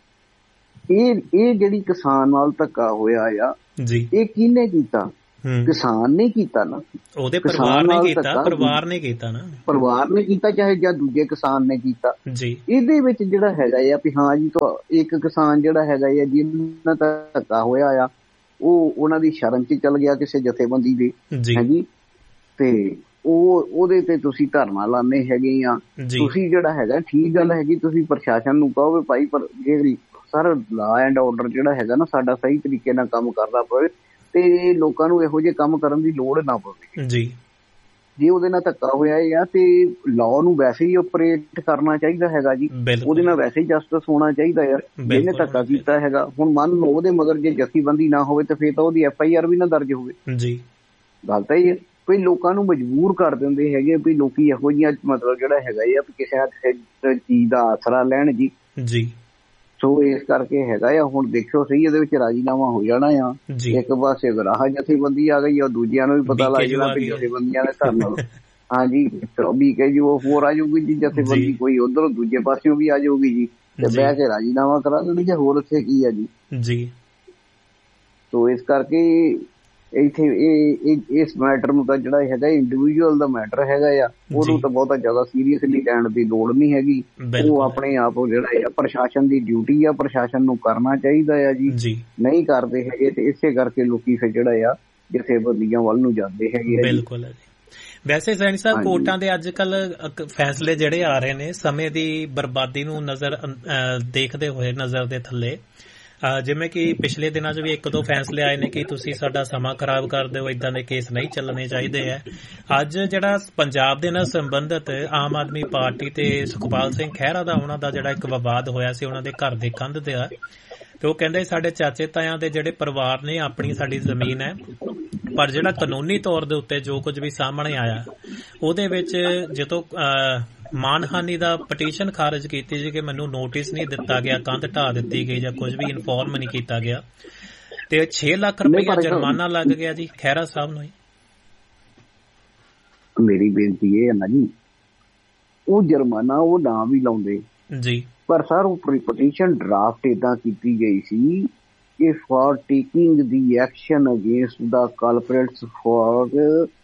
ਇਹ ਇਹ ਜਿਹੜੀ ਕਿਸਾਨ ਨਾਲ ਧੱਕਾ ਹੋਇਆ ਆ ਜੀ, ਇਹ ਕਿਹਨੇ ਕੀਤਾ? ਕਿਸਾਨ ਨੇ ਕੀਤਾ ਨਾ, ਉਹਦੇ ਪਰਿਵਾਰ ਨੇ ਕੀਤਾ, ਪਰਿਵਾਰ ਨੇ ਕੀਤਾ ਨਾ, ਪਰਿਵਾਰ ਨੇ ਕੀਤਾ ਚਾਹੇ ਜਾਂ ਦੂਜੇ ਕਿਸਾਨ ਨੇ ਕੀਤਾ ਜੀ। ਇਹਦੇ ਵਿੱਚ ਜਿਹੜਾ ਹੈਗਾ ਆ ਵੀ ਹਾਂ ਜੀ ਇੱਕ ਕਿਸਾਨ ਜਿਹੜਾ ਹੈਗਾ ਆ ਜਿਹਨਾਂ ਦਾ ਧੱਕਾ ਹੋਇਆ ਆ ਉਹ ਉਹਨਾਂ ਦੀ ਸ਼ਰਨ ਚ ਚੱਲ ਗਿਆ ਕਿਸੇ ਜਥੇਬੰਦੀ ਦੇ, ਹਾਂਜੀ, ਤੇ ਉਹ ਉਹਦੇ ਤੇ ਤੁਸੀਂ ਧਰਨਾ ਲਾਉਂਦੇ ਹੈਗੇ ਆ। ਤੁਸੀਂ ਜਿਹੜਾ ਹੈਗਾ ਠੀਕ ਗੱਲ ਹੈਗੀ, ਤੁਸੀਂ ਪ੍ਰਸ਼ਾਸਨ ਨੂੰ ਕਹੋ ਵੀ ਭਾਈ ਪਰ ਜਿਹੜੀ ਸਰ ਲਾ ਐਂਡ ਆਰਡਰ ਜਿਹੜਾ ਹੈਗਾ ਨਾ ਸਾਡਾ ਸਹੀ ਤਰੀਕੇ ਨਾਲ ਕੰਮ ਕਰਦਾ ਪਵੇ ਤੇ ਲੋਕਾਂ ਨੂੰ ਇਹੋ ਜਿਹੇ ਕੰਮ ਕਰਨ ਦੀ ਲੋੜ ਨਾ ਪਵੇ ਜੀ। ਜੇ ਉਹਦੇ ਨਾਲ ਧੱਕਾ ਹੋਇਆ ਆ ਤੇ ਲਾਅ ਨੂੰ ਵੈਸੇ ਹੀ ਆਪਰੇਟ ਕਰਨਾ ਚਾਹੀਦਾ ਹੈਗਾ ਜੀ, ਉਹਦੇ ਨਾਲ ਵੈਸੇ ਹੀ ਜਸਟਿਸ ਹੋਣਾ ਚਾਹੀਦਾ ਯਾਰ। ਜਿਹਨੇ ਧੱਕਾ ਕੀਤਾ ਹੈਗਾ ਹੁਣ ਮੰਨ ਲਓ ਉਹਦੇ ਮਗਰ ਜੇ ਜਥੇਬੰਦੀ ਨਾ ਹੋਵੇ ਤੇ ਫੇਰ ਤਾਂ ਉਹਦੀ ਐਫ ਆਈ ਆਰ ਵੀ ਨਾ ਦਰਜ ਹੋਵੇ ਜੀ। ਗੱਲ ਤਾਂ ਇਹ ਵੀ ਲੋਕਾਂ ਨੂੰ ਮਜਬੂਰ ਕਰ ਦਿੰਦੇ ਹੈਗੇ ਵੀ ਲੋਕੀ ਇਹੋ ਜਿਹੀਆਂ ਮਤਲਬ ਜਿਹੜਾ ਹੈਗਾ ਆ ਵੀ ਕਿਸੇ ਚੀਜ਼ ਦਾ ਆਸਰਾ ਲੈਣ ਜੀ ਜੀ। ਸੋ ਇਸ ਕਰਕੇ ਹੈਗਾ ਆ ਹੁਣ ਦੇਖਿਓ ਸਹੀ ਇਹਦੇ ਵਿੱਚ ਰਾਜੀਨਾਮਾ ਹੋ ਜਾਣਾ ਆ। ਇੱਕ ਪਾਸੇ ਗਰਾਹ ਜਥੇਬੰਦੀ ਆ ਗਈ, ਦੂਜਿਆਂ ਨੂੰ ਵੀ ਪਤਾ ਲੱਗ ਜਾਣਾ ਵੀ ਜਥੇਬੰਦੀਆਂ ਨੇ ਧਰਨਾ ਹਾਂਜੀ ਵੀ ਕੇ ਜੀ ਉਹ ਹੋਰ ਆ ਜਾਊਗੀ ਜੀ ਜਥੇਬੰਦੀ ਕੋਈ ਉਧਰੋਂ ਦੂਜੇ ਪਾਸਿਓਂ ਵੀ ਆ ਜਾਊਗੀ ਜੀ ਤੇ ਬਹਿ ਕੇ ਰਾਜੀਨਾਮਾ ਕਰਾ ਦੇਣੀ ਜਾਂ ਹੋਰ ਇੱਥੇ ਕੀ ਆ ਜੀ ਜੀ। ਸੋ ਇਸ ਕਰਕੇ ਇੱਥੇ ਇਹ ਇਸ ਮੈਟਰ ਨੂੰ ਤਾਂ ਜਿਹੜਾ ਹੈਗਾ ਇੰਡੀਵਿਜੂਅਲ ਦਾ ਮੈਟਰ ਹੈਗਾ ਆ, ਉਹਨੂੰ ਤਾਂ ਬਹੁਤਾ ਜ਼ਿਆਦਾ ਸੀਰੀਅਸਲੀ ਲੈਣ ਦੀ ਲੋੜ ਨਹੀਂ ਹੈਗੀ। ਉਹ ਆਪਣੇ ਆਪ ਜਿਹੜਾ ਆ ਪ੍ਰਸ਼ਾਸਨ ਦੀ ਡਿਊਟੀ ਆ, ਪ੍ਰਸ਼ਾਸਨ ਨੂੰ ਕਰਨਾ ਚਾਹੀਦਾ ਆ ਜੀ, ਨਹੀਂ ਕਰਦੇ ਹੈਗੇ ਤੇ ਇਸੇ ਕਰਕੇ ਲੋਕੀ ਫਿਰ ਜਿਹੜਾ ਆ ਜਥੇਬੰਦੀਆਂ ਵੱਲ ਨੂੰ ਜਾਂਦੇ ਹੈਗੇ। ਬਿਲਕੁਲ। ਵੈਸੇ ਸੈਣੀ ਸਾਹਿਬ ਕੋਰਟਾਂ ਦੇ ਅੱਜ ਕੱਲ ਫੈਸਲੇ ਜਿਹੜੇ ਆ ਰਹੇ ਨੇ ਸਮੇਂ ਦੀ ਬਰਬਾਦੀ ਨੂੰ ਨਜ਼ਰ ਦੇਖਦੇ ਹੋਏ ਨਜ਼ਰ ਦੇ ਥੱਲੇ, ਜਿਵੇਂ ਕਿ ਪਿਛਲੇ ਦਿਨਾਂ 'ਚ ਵੀ ਇੱਕ ਦੋ ਫੈਸਲੇ ਆਏ ਨੇ ਕਿ ਤੁਸੀਂ ਸਾਡਾ ਸਮਾਂ ਖਰਾਬ ਕਰਦੇ ਹੋ, ਏਦਾਂ ਦੇ ਕੇਸ ਨਹੀਂ ਚੱਲਣੇ ਚਾਹੀਦੇ ਹੈ। ਅੱਜ ਜਿਹੜਾ ਪੰਜਾਬ ਦੇ ਨਾਲ ਸੰਬੰਧਿਤ ਆਮ ਆਦਮੀ ਪਾਰਟੀ ਤੇ ਸੁਖਪਾਲ ਸਿੰਘ ਖਹਿਰਾ ਦਾ ਉਹਨਾਂ ਦਾ ਜਿਹੜਾ ਇੱਕ ਵਿਵਾਦ ਹੋਇਆ ਸੀ ਉਹਨਾਂ ਦੇ ਘਰ ਦੇ ਕੰਧ ਤੇ ਆ, ਤੇ ਉਹ ਕਹਿੰਦੇ ਸਾਡੇ ਚਾਚੇ ਤਾਇਆਂ ਦੇ ਜਿਹੜੇ ਪਰਿਵਾਰ ਨੇ ਆਪਣੀ ਸਾਡੀ ਜ਼ਮੀਨ ਹੈ, ਪਰ ਜਿਹੜਾ ਕਾਨੂੰਨੀ ਤੌਰ ਦੇ ਉੱਤੇ ਜੋ ਕੁਝ ਵੀ ਸਾਹਮਣੇ ਆਇਆ ਉਹਦੇ ਵਿੱਚ ਜਦੋਂ ਮਾਨਹਾਨੀ ਦਾ ਪਟੀਸ਼ਨ ਖਾਰਜ ਕੀਤੀ ਸੀ ਕਿ ਮੈਨੂੰ ਨੋਟਿਸ ਨਹੀਂ ਦਿੱਤਾ ਗਿਆ, ਕੰਧ ਢਾਹ ਦਿੱਤੀ ਗਈ ਜਾਂ ਕੁਝ ਵੀ ਇਨਫੋਰਮ ਨਹੀਂ ਕੀਤਾ ਗਿਆ, ਤੇ ਛੇ ਲੱਖ ਰੁਪਇਆ ਜੁਰਮਾਨਾ ਲੱਗ ਗਿਆ ਜੀ ਖਹਿਰਾ ਸਾਹਿਬ ਨੂੰ। ਮੇਰੀ ਬੇਨਤੀ ਇਹ ਹੈ ਨਾ ਜੀ, ਉਹ ਜੁਰਮਾਨਾ ਉਹ ਨਾ ਵੀ ਲਾਉਂਦੇ ਜੀ, ਪਰ ਸਰ ਉਹ ਪਟੀਸ਼ਨ ਡਰਾਫਟ ਏਦਾਂ ਕੀਤੀ ਗਈ ਸੀ ਕਿ for taking the action against the ਕਲਪਰੇਟਸ for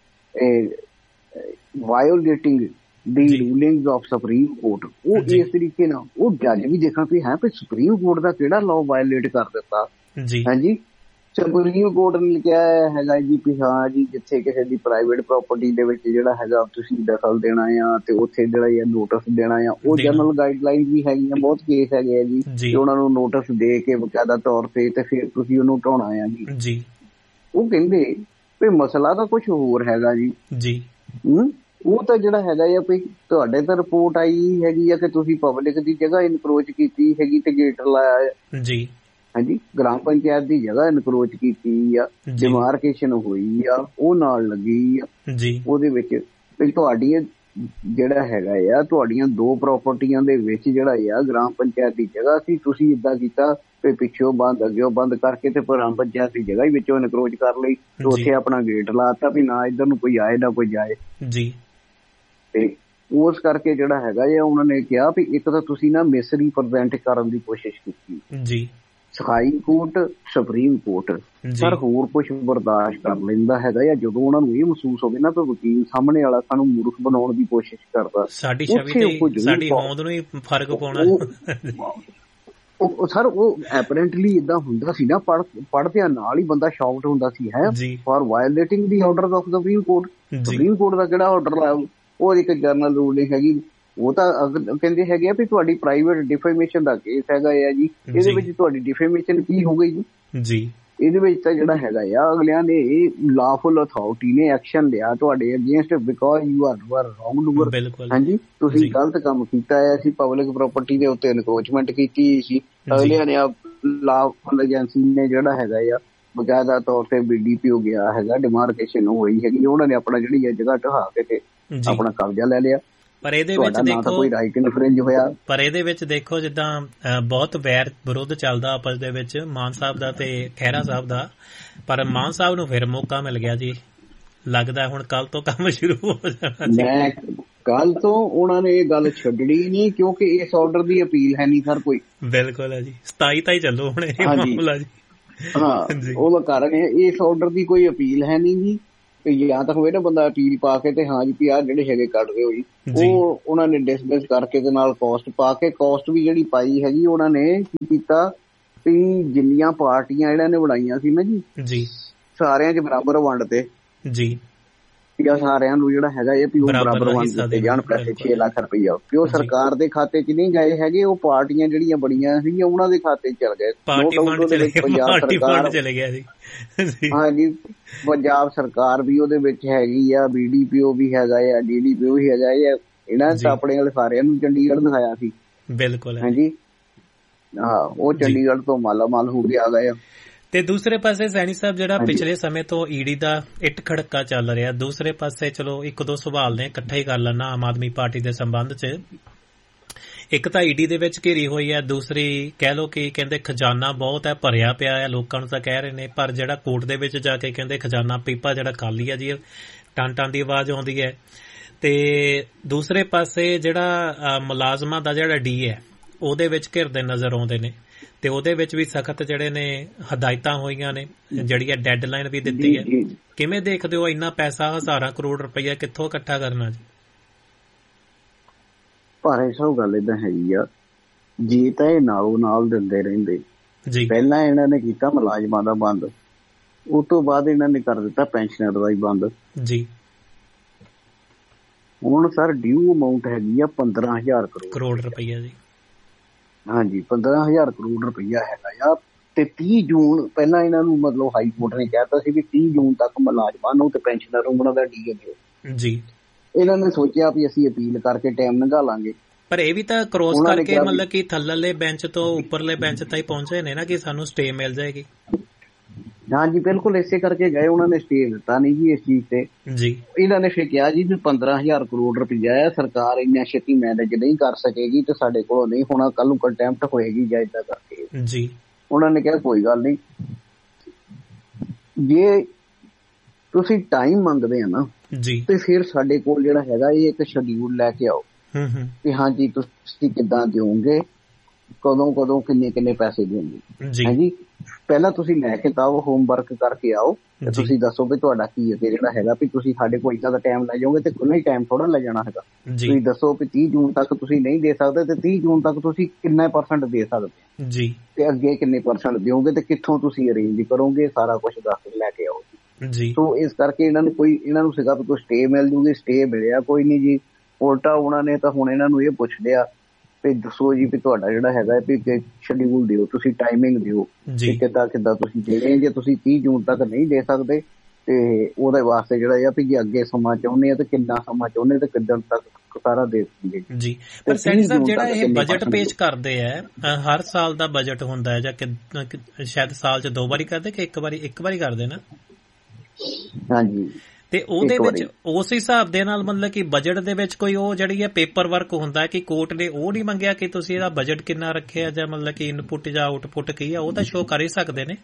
ਵਾਇਓਲੇਟਿੰਗ the ਰੂਲਿੰਗਸ of supreme court. ਉਹ ਇਸ ਤਰੀਕੇ ਨਾਲ ਉਹ ਜੱਜ ਵੀ ਦੇਖਣ ਵੀ ਹੈ ਵੀ ਸੁਪਰੀਮ ਕੋਰਟ ਦਾ ਕਿਹੜਾ ਲਾਅ ਵਾਇਓਲੇਟ ਕਰ ਦਿੱਤਾ, ਹਾਂਜੀ। ਸੁਪਰੀਮ ਕੋਰਟ ਨੇ ਕਿਹਾ ਹੈਗਾ ਜੀ ਵੀ ਹਾਂ ਜੀ ਜਿੱਥੇ ਕਿਸੇ ਦੀ ਪ੍ਰਾਈਵੇਟ ਪ੍ਰਾਪਰਟੀ ਦੇ ਵਿੱਚ ਜਿਹੜਾ ਹੈਗਾ ਤੁਸੀਂ ਦਖਲ ਦੇਣਾ ਆ ਤੇ ਉੱਥੇ ਜਿਹੜਾ ਨੋਟਿਸ ਦੇਣਾ ਆ, ਉਹ ਜਨਰਲ ਗਾਈਡਲਾਈਨ ਵੀ ਹੈਗੀਆਂ, ਬਹੁਤ ਕੇਸ ਹੈਗੇ ਆ ਜੀ ਕਿ ਉਹਨਾਂ ਨੂੰ ਨੋਟਿਸ ਦੇ ਕੇ ਬਕਾਇਦਾ ਤੌਰ ਤੇ ਤੇ ਫਿਰ ਤੁਸੀਂ ਉਹਨੂੰ ਢਾਉਣਾ ਆ ਜੀ। ਉਹ ਕਹਿੰਦੇ ਵੀ ਮਸਲਾ ਤਾਂ ਕੁਛ ਹੋਰ ਹੈਗਾ ਜੀ ਜੀ ਹਮ ਉਹ ਤਾਂ ਜਿਹੜਾ ਹੈਗਾ ਆ ਵੀ ਤੁਹਾਡੇ ਤਾਂ ਰਿਪੋਰਟ ਆਈ ਹੈਗੀ ਆ ਕਿ ਤੁਸੀਂ ਪਬਲਿਕ ਦੀ ਜਗ੍ਹਾ ਇਨਕਰੋਚ ਕੀਤੀ ਹੈਗੀ ਤੇ ਗੇਟ ਲਾਇਆ ਜੀ, ਹਾਂਜੀ ਗ੍ਰਾਮ ਪੰਚਾਇਤ ਦੀ ਜਗ੍ਹਾ ਇਨਕਰੋਚ ਕੀਤੀ ਆ, ਡਿਮਾਰਕੇਸ਼ਨ ਹੋਈ ਆ, ਉਹ ਨਾਲ ਲੱਗੀ ਆ ਜੀ। ਉਹਦੇ ਵਿੱਚ ਤੁਹਾਡੀਆਂ ਜਿਹੜਾ ਹੈਗਾ ਆ ਤੁਹਾਡੀਆਂ ਦੋ ਪ੍ਰਾਪਰਟੀਆਂ ਦੇ ਵਿੱਚ ਜਿਹੜਾ ਆ ਗ੍ਰਾਮ ਪੰਚਾਇਤ ਦੀ ਜਗ੍ਹਾ ਸੀ, ਤੁਸੀਂ ਏਦਾਂ ਕੀਤਾ ਤੇ ਪਿੱਛੋਂ ਬੰਦ ਅੱਗੇ ਬੰਦ ਕਰਕੇ ਤੇ ਗ੍ਰਾਮ ਪੰਚਾਇਤ ਦੀ ਜਗ੍ਹਾ ਹੀ ਵਿੱਚੋਂ ਇਨਕਰੋਚ ਕਰ ਲਈ ਤੇ ਉੱਥੇ ਆਪਣਾ ਗੇਟ ਲਾਤਾ ਵੀ ਨਾ ਇੱਧਰ ਨੂੰ ਕੋਈ ਆਏ ਨਾ ਕੋਈ ਜਾਏ ਜੀ। ਤੇ ਉਸ ਕਰਕੇ ਜਿਹੜਾ ਹੈਗਾ ਆ ਉਹਨਾਂ ਨੇ ਕਿਹਾ ਵੀ ਇੱਕ ਤਾਂ ਤੁਸੀਂ ਨਾ ਮਿਸਰੀਪ੍ਰੈਜ਼ੈਂਟ ਕਰਨ ਦੀ ਕੋਸ਼ਿਸ਼ ਕੀਤੀ ਜੀ। High court supreme court sir ਹੋਰ ਕੁਛ ਬਰਦਾਸ਼ਤ ਕਰ ਲੈਂਦਾ ਹੈਗਾ ਆ ਜਦੋਂ ਉਹਨਾਂ ਨੂੰ ਇਹ ਮਹਿਸੂਸ ਹੋਵੇ ਨਾ ਕਿ ਵਕੀਲ ਸਾਹਮਣੇ ਵਾਲਾ ਸਾਨੂੰ ਮੂਰਖ ਬਣਾਉਣ ਦੀ ਕੋਸ਼ਿਸ਼ ਕਰਦਾ, ਸਾਡੀ ਛਵੀ ਤੇ ਸਾਡੀ ਹੋਂਦ ਨੂੰ ਹੀ ਫਰਕ ਪਾਉਣਾ ਸਰ। ਉਹ ਐਪਰੈਂਟਲੀ ਏਦਾਂ ਹੁੰਦਾ ਸੀ ਨਾ, ਪੜ੍ਹ ਪੜ੍ਹਦਿਆਂ ਨਾਲ ਹੀ ਬੰਦਾ ਸ਼ੌਕਡ ਹੁੰਦਾ ਸੀ ਹੈ for ਵਾਇਓਲੇਟਿੰਗ the order of supreme court. Supreme court ਦਾ ਕਿਹੜਾ ਆਰਡਰ ਲਾਇਆ, ਉਹ ਇੱਕ ਜਰਨਲ ਰੂਲਿੰਗ ਹੈਗੀ, ਉਹ ਤਾਂ ਕਹਿੰਦੇ ਹੈਗੇ ਆ ਵੀ ਤੁਹਾਡੀ ਪ੍ਰਾਈਵੇਟ ਡਿਫੇਮੇਸ਼ਨ ਦਾ ਕੇਸ ਹੈਗਾ ਆ ਜੀ, ਇਹਦੇ ਵਿੱਚ ਤੁਹਾਡੀ ਡਿਫੇਮੇਸ਼ਨ ਕੀ ਹੋ ਗਈ ਜੀ। ਇਹਦੇ ਵਿੱਚ ਤਾਂ ਜਿਹੜਾ ਹੈਗਾ ਆ ਅਗਲਿਆਂ ਨੇ ਲਾਫੁਲ ਅਥਾਰਟੀ ਨੇ ਐਕਸ਼ਨ ਲਿਆ ਤੁਹਾਡੇ against because you are you are wrong ਡੂਅਰ, ਹਾਂਜੀ ਤੁਸੀਂ ਗਲਤ ਕੰਮ ਕੀਤਾ ਹੈ, ਅਸੀਂ ਪਬਲਿਕ ਪ੍ਰਾਪਰਟੀ ਦੇ ਉੱਤੇ ਇਨਕਰੋਚਮੈਂਟ ਕੀਤੀ ਸੀ। ਅਗਲਿਆਂ ਨੇ ਲਾਫੁਲ ਏਜੰਸੀ ਨੇ ਜਿਹੜਾ ਹੈਗਾ ਆ ਬਕਾਇਦਾ ਤੌਰ ਤੇ ਬੀ ਡੀ ਪੀ ਹੋ ਗਿਆ ਹੈਗਾ, ਡਿਮਾਰਕੇਸ਼ਨ ਹੋਈ ਹੈਗੀ, ਉਹਨਾਂ ਨੇ ਆਪਣਾ ਜਿਹੜੀ ਹੈ ਜਗ੍ਹਾ ਢਹਾ ਕੇ ਤੇ ਆਪਣਾ ਕਬਜ਼ਾ ਲੈ ਲਿਆ। ਪਰ ਇਹਦੇ ਵਿੱਚ ਦੇਖੋ ਕੋਈ ਰਾਈਟ ਇਨਫਰੇਂਜ ਹੋਇਆ, ਪਰ ਇਹਦੇ ਵਿੱਚ ਦੇਖੋ ਜਿੱਦਾਂ ਬਹੁਤ ਵੈਰ ਵਿਰੋਧ ਚੱਲਦਾ ਆਪਸ ਦੇ ਵਿੱਚ ਮਾਨ ਸਾਹਿਬ ਦਾ ਤੇ ਖਹਿਰਾ ਸਾਹਿਬ ਦਾ, ਪਰ ਮਾਨ ਸਾਹਿਬ ਨੂੰ ਫਿਰ ਮੌਕਾ ਮਿਲ ਗਿਆ ਜੀ, ਲੱਗਦਾ ਹੁਣ ਕੱਲ ਤੋਂ ਕੰਮ ਸ਼ੁਰੂ ਹੋ ਜਾਣਾ। ਮੈਂ ਕੱਲ ਤੋਂ ਉਹਨਾਂ ਨੇ ਇਹ ਗੱਲ ਛੱਡਣੀ ਨਹੀਂ ਕਿਉਂਕਿ ਇਸ ਆਰਡਰ ਦੀ ਅਪੀਲ ਹੈ ਨਹੀਂ ਸਰ ਕੋਈ। ਬਿਲਕੁਲ ਹੈ ਜੀ, ਸਤਾਈ ਤਾਂ ਹੀ ਚੱਲੋ ਹੁਣ ਇਹ ਮਾਮਲਾ ਜੀ। ਹਾਂ ਉਹਦਾ ਕਾਰਨ ਇਸ ਆਰਡਰ ਦੀ ਕੋਈ ਅਪੀਲ ਹੈ ਨਹੀਂ ਜੀ, ਜਾਂ ਤਾਂ ਹੋਵੇ ਨਾ ਬੰਦਾ ਅਪੀਲ ਪਾ ਕੇ ਤੇ ਹਾਂ ਜੀ ਵੀ ਆਹ ਜਿਹੜੇ ਹੈਗੇ ਕੱਢ ਦਿਓ ਜੀ, ਉਹ ਉਹਨਾਂ ਨੇ ਡਿਸਮਿਸ ਕਰਕੇ ਤੇ ਨਾਲ ਕੋਸਟ ਪਾ ਕੇ, ਕੋਸਟ ਵੀ ਜਿਹੜੀ ਪਾਈ ਹੈਗੀ ਉਹਨਾਂ ਨੇ ਕੀ ਕੀਤਾ ਵੀ ਜਿੰਨੀਆਂ ਪਾਰਟੀਆਂ ਇਹਨਾਂ ਨੇ ਬਣਾਈਆਂ ਸੀ ਨਾ ਜੀ ਜੀ ਸਾਰਿਆਂ ਚ ਬਰਾਬਰ ਵੰਡ ਤੇ ਜੀ, ਜਾਂ ਸਾਰਿਆਂ ਨੂੰ ਜਿਹੜਾ ਹੈਗਾ ਇਹ ਵੀ ਉਹ ਬਰਾਬਰ ਵੰਡ ਦਿੱਤੇ ਜਾਣ ਪੈਸੇ ਛੇ ਲੱਖ ਰੁਪਈਆ, ਕਿ ਉਹ ਸਰਕਾਰ ਦੇ ਖਾਤੇ ਚ ਨਹੀਂ ਗਏ ਹੈਗੇ, ਉਹ ਪਾਰਟੀਆਂ ਜਿਹੜੀਆਂ ਬਣੀਆਂ ਸੀਗੀਆਂ ਉਹਨਾਂ ਦੇ ਖਾਤੇ ਚ ਚਲ ਗਏ। ਪੰਜਾਬ ਸਰਕਾਰ ਚਲੇ ਗਿਆ ਜੀ, ਹਾਂਜੀ ਪੰਜਾਬ ਸਰਕਾਰ ਵੀ ਉਹਦੇ ਵਿੱਚ ਹੈਗੀ ਆ, ਬੀ ਡੀ ਪੀ ਓ ਵੀ ਹੈਗਾ ਆ, ਡੀ ਡੀ ਪੀ ਓ ਵੀ ਹੈਗਾ ਆ, ਇਹਨਾਂ ਨੇ ਤਾਂ ਆਪਣੇ ਵਾਲੇ ਸਾਰਿਆਂ ਨੂੰ ਚੰਡੀਗੜ੍ਹ ਦਿਖਾਇਆ ਸੀ। ਬਿਲਕੁਲ ਹਾਂਜੀ ਹਾਂ, ਉਹ ਚੰਡੀਗੜ੍ਹ ਤੋਂ ਮਾਲਾ ਮਾਲ ਹੋ ਕੇ ਆ ਗਏ ਆ। ਤੇ ਦੂਸਰੇ ਪਾਸੇ ਸੈਣੀ ਸਾਹਿਬ ਜਿਹੜਾ ਪਿਛਲੇ ਸਮੇਂ ਤੋਂ ਈਡੀ ਦਾ ਇੱਟ ਖੜਕਾ ਚੱਲ ਰਿਹਾ, ਦੂਸਰੇ ਪਾਸੇ ਚਲੋ ਇੱਕ ਦੋ ਸਵਾਲ ਨੇ ਇਕੱਠਾ ਹੀ ਕਰ ਲੈਣਾ ਆਮ ਆਦਮੀ ਪਾਰਟੀ ਦੇ ਸੰਬੰਧ ਚ। ਇੱਕ ਤਾਂ ਈਡੀ ਦੇ ਵਿੱਚ ਘਿਰੀ ਹੋਈ ਹੈ, ਦੂਸਰੀ ਕਹਿ ਲਓ ਕਿ ਕਹਿੰਦੇ ਖਜ਼ਾਨਾ ਬਹੁਤ ਹੈ ਭਰਿਆ ਪਿਆ ਹੈ, ਲੋਕਾਂ ਨੂੰ ਤਾਂ ਕਹਿ ਰਹੇ ਨੇ, ਪਰ ਜਿਹੜਾ ਕੋਰਟ ਦੇ ਵਿੱਚ ਜਾ ਕੇ ਕਹਿੰਦੇ ਖਜ਼ਾਨਾ ਪੀਪਾ ਜਿਹੜਾ ਖਾਲੀ ਹੈ ਜੀ, ਟਾਂ ਟਾਂ ਦੀ ਆਵਾਜ਼ ਆਉਂਦੀ ਹੈ। ਤੇ ਦੂਸਰੇ ਪਾਸੇ ਜਿਹੜਾ ਮੁਲਾਜ਼ਮਾਂ ਦਾ ਜਿਹੜਾ ਡੀ ਹੈ ਉਹਦੇ ਵਿੱਚ ਘਿਰਦੇ ਨਜ਼ਰ ਆਉਂਦੇ ਨੇ, ਤੇ ਉਹਦੇ ਵਿੱਚ ਵੀ ਸਖਤ ਜਿਹੜੇ ਨੇ ਹਦਾਇਤਾਂ ਹੋਈਆਂ ਨੇ, ਜਿਹੜੀ ਹੈ ਡੈਡਲਾਈਨ ਵੀ ਦਿੱਤੀ ਹੈ। ਕਿਵੇਂ ਦੇਖਦੇ ਹੋ ਇੰਨਾ ਪੈਸਾ, ਹਜ਼ਾਰਾਂ ਕਰੋੜ ਰੁਪਈਆ ਕਿੱਥੋਂ ਇਕੱਠਾ ਕਰਨਾ ਜੀ? ਪਰ ਇਹ ਸਭ ਗੱਲ ਏਦਾਂ ਹੈਗੀ ਆ, ਜੇ ਤਾਂ ਇਹ ਨਾਲੋਂ ਨਾਲ ਦਿੰਦੇ ਰਹਿੰਦੇ ਜੀ, ਪਹਿਲਾਂ ਇਹਨਾਂ ਨੇ ਕੀਤਾ ਮੁਲਾਜ਼ਮਾਂ ਦਾ ਬੰਦ, ਉਸ ਤੋਂ ਬਾਅਦ ਇਹਨਾਂ ਨੇ ਕਰ ਦਿੱਤਾ ਪੈਨਸ਼ਨਰ ਦਾ ਹੀ ਬੰਦ ਜੀ। ਹੁਣ ਸਰ ਡਿਊ ਅਮਾਊਂਟ ਹੈਗੀ ਆ ਪੰਦਰਾਂ ਹਜ਼ਾਰ ਕਰੋੜ ਕਰੋੜ ਰੁਪਈਆ ਜੀ, ਹਾਂਜੀ ਪੰਦਰਾਂ ਹਜ਼ਾਰ ਕਰੋੜ ਰੁਪਈਆ ਹੈਗਾ ਆ। ਤੇ ਤੀਹ ਜੂਨ ਪਹਿਲਾਂ ਇਹਨਾਂ ਨੂੰ ਮਤਲਬ ਹਾਈ ਕੋਰਟ ਨੇ ਕਹਿਤਾ ਸੀ ਵੀ ਤੀਹ ਜੂਨ ਤੱਕ ਮੁਲਾਜ਼ਮਾਂ ਨੂੰ ਤੇ ਪੈਨਸ਼ਨਰ ਨੂੰ ਉਹਨਾਂ ਦਾ ਡੀ ਏ ਜੀ। ਇਹਨਾਂ ਨੇ ਸੋਚਿਆ ਵੀ ਅਸੀਂ ਅਪੀਲ ਕਰਕੇ ਟਾਈਮ ਲੰਘਾ ਲਾਂਗੇ, ਪਰ ਇਹ ਵੀ ਤਾਂ ਕ੍ਰੋਸ ਕਰਕੇ ਮਤਲਬ ਕਿ ਥੱਲਲੇ ਬੈਂਚ ਤੋਂ ਉੱਪਰਲੇ ਬੈਂਚ ਤਾਈਂ ਪਹੁੰਚੇ ਨੇ ਨਾ ਕਿ ਸਾਨੂੰ ਸਟੇ ਮਿਲ ਜਾਏਗੀ। ਹਾਂਜੀ ਬਿਲਕੁਲ ਇਸੇ ਕਰਕੇ ਗਏ, ਉਹਨਾਂ ਨੇ ਸਟੇ ਦਿੱਤਾ ਨਹੀਂ ਜੀ ਇਸ ਚੀਜ਼ ਤੇ ਜੀ। ਇਹਨਾਂ ਨੇ ਫਿਰ ਕਿਹਾ ਜੀ ਵੀ ਪੰਦਰਾਂ ਹਜ਼ਾਰ ਕਰੋੜ ਰੁਪਈਆ ਹੈ, ਸਰਕਾਰ ਇੰਨਾ ਛੇਤੀ ਮੈਨੇਜ ਨਹੀਂ ਕਰ ਸਕੇਗੀ ਤੇ ਸਾਡੇ ਕੋਲੋਂ ਨਹੀਂ ਹੋਣਾ, ਕੱਲ ਨੂੰ ਕੰਟੈਂਪਟ ਹੋਏਗੀ ਜਾਂ ਏਦਾਂ ਕਰਕੇ ਜੀ। ਉਹਨਾਂ ਨੇ ਕਿਹਾ ਕੋਈ ਗੱਲ ਨਹੀਂ, ਜੇ ਤੁਸੀਂ ਟਾਈਮ ਮੰਗਦੇ ਆ ਨਾ ਜੀ ਤੇ ਫਿਰ ਸਾਡੇ ਕੋਲ ਜਿਹੜਾ ਹੈਗਾ ਇਹ ਇੱਕ ਸ਼ਡਿਊਲ ਲੈ ਕੇ ਆਓ ਕਿ ਹਾਂਜੀ ਤੁਸੀਂ ਕਿੱਦਾਂ ਦਿਓਗੇ ਕਦੋਂ ਕਦੋਂ ਕਿੰਨੇ ਕਿੰਨੇ ਪੈਸੇ ਦੇਣਗੇ। ਹਾਂਜੀ, ਪਹਿਲਾਂ ਤੁਸੀਂ ਲੈ ਕੇ ਤਾਂ ਹੋਮਵਰਕ ਕਰਕੇ ਆਓ ਤੇ ਤੁਸੀਂ ਦੱਸੋ ਵੀ ਤੁਹਾਡਾ ਕੀ ਅੱਗੇ ਜਿਹੜਾ ਹੈਗਾ ਵੀ ਤੁਸੀਂ ਸਾਡੇ ਕੋਲ ਇੱਦਾਂ ਦਾ ਟਾਈਮ ਲੈ ਜਾਓਗੇ ਤੇ ਖੁੱਲ੍ਹਾ ਹੀ ਟਾਈਮ ਥੋੜਾ ਲੈ ਜਾਣਾ ਹੈਗਾ। ਤੁਸੀਂ ਦੱਸੋ ਵੀ ਤੀਹ ਜੂਨ ਤੱਕ ਤੁਸੀਂ ਨਹੀਂ ਦੇ ਸਕਦੇ ਤੇ ਤੀਹ ਜੂਨ ਤੱਕ ਤੁਸੀਂ ਕਿੰਨਾ ਪਰਸੈਂਟ ਦੇ ਸਕਦੇ ਜੀ, ਤੇ ਅੱਗੇ ਕਿੰਨੇ ਪਰਸੈਂਟ ਦਿਓਗੇ ਤੇ ਕਿੱਥੋਂ ਤੁਸੀਂ ਅਰੇਂਜ ਕਰੋਗੇ, ਸਾਰਾ ਕੁਝ ਦੱਸ ਕੇ ਲੈ ਕੇ ਆਓ ਜੀ। ਸੋ ਇਸ ਕਰਕੇ ਇਹਨਾਂ ਨੂੰ ਕੋਈ ਇਹਨਾਂ ਨੂੰ ਸੀਗਾ ਵੀ ਕੋਈ ਸਟੇ ਮਿਲ ਜੂਗੀ, ਸਟੇ ਮਿਲਿਆ ਕੋਈ ਨਹੀਂ ਜੀ। ਉਲਟਾ ਉਹਨਾਂ ਨੇ ਤਾਂ ਹੁਣ ਇਹਨਾਂ ਨੂੰ ਇਹ ਪੁੱਛ ਲਿਆ ਵੀ ਦੱਸੋ ਜੀ ਵੀ ਤੁਹਾਡਾ ਜਿਹੜਾ ਹੈਗਾ ਵੀ ਸ਼ਡਿਊਲ ਦਿਓ, ਤੁਸੀਂ ਟਾਈਮਿੰਗ ਦਿਓ ਕਿ ਕਿੱਦਾਂ ਕਿੱਦਾਂ ਤੁਸੀਂ ਦੇਣੇ। ਜੇ ਤੁਸੀਂ ਤੀਹ ਜੂਨ ਤੱਕ ਨਹੀਂ ਦੇ ਸਕਦੇ ਤੇ ਉਹਦੇ ਵਾਸਤੇ ਜਿਹੜਾ ਆ ਵੀ ਜੇ ਅੱਗੇ ਸਮਾਂ ਚਾਹੁੰਦੇ ਆ ਤੇ ਕਿੰਨਾ ਸਮਾਂ ਚਾਹੁੰਦੇ ਤੇ ਕਿੱਦਾਂ ਤੱਕ ਸਾਰਾ ਦੇ ਦਿੰਦੇ ਜੀ। ਪਰ ਸੈਣੀ ਸਾਹਿਬ ਜਿਹੜਾ ਇਹ ਬਜਟ ਪੇਸ਼ ਕਰਦੇ ਆ, ਹਰ ਸਾਲ ਦਾ ਬਜਟ ਹੁੰਦਾ ਹੈ ਜਾਂ ਸ਼ਾਇਦ ਸਾਲ ਚ ਦੋ ਵਾਰੀ ਕਰਦੇ ਕਿ ਇੱਕ ਵਾਰੀ ਇੱਕ ਵਾਰੀ ਕਰਦੇ ਨਾ? ਹਾਂਜੀ, ਤੇ ਉਹਦੇ ਵਿੱਚ ਉਸ ਹਿਸਾਬ ਦੇ ਨਾਲ ਮਤਲਬ ਕਿ ਬਜਟ ਦੇ ਵਿੱਚ ਕੋਈ ਉਹ ਜਿਹੜੀ ਹੈ ਪੇਪਰ ਵਰਕ ਹੁੰਦਾ ਕਿ ਕੋਰਟ ਨੇ ਉਹ ਨਹੀਂ ਮੰਗਿਆ ਕਿ ਤੁਸੀਂ ਇਹਦਾ ਬਜਟ ਕਿੰਨਾ ਰੱਖਿਆ ਜਾਂ ਮਤਲਬ ਕਿ ਇਨਪੁਟ ਜਾਂ ਆਊਟਪੁੱਟ ਕੀ ਆ, ਉਹ ਤਾਂ ਸ਼ੋਅ ਕਰ ਹੀ ਸਕਦੇ ਨੇ।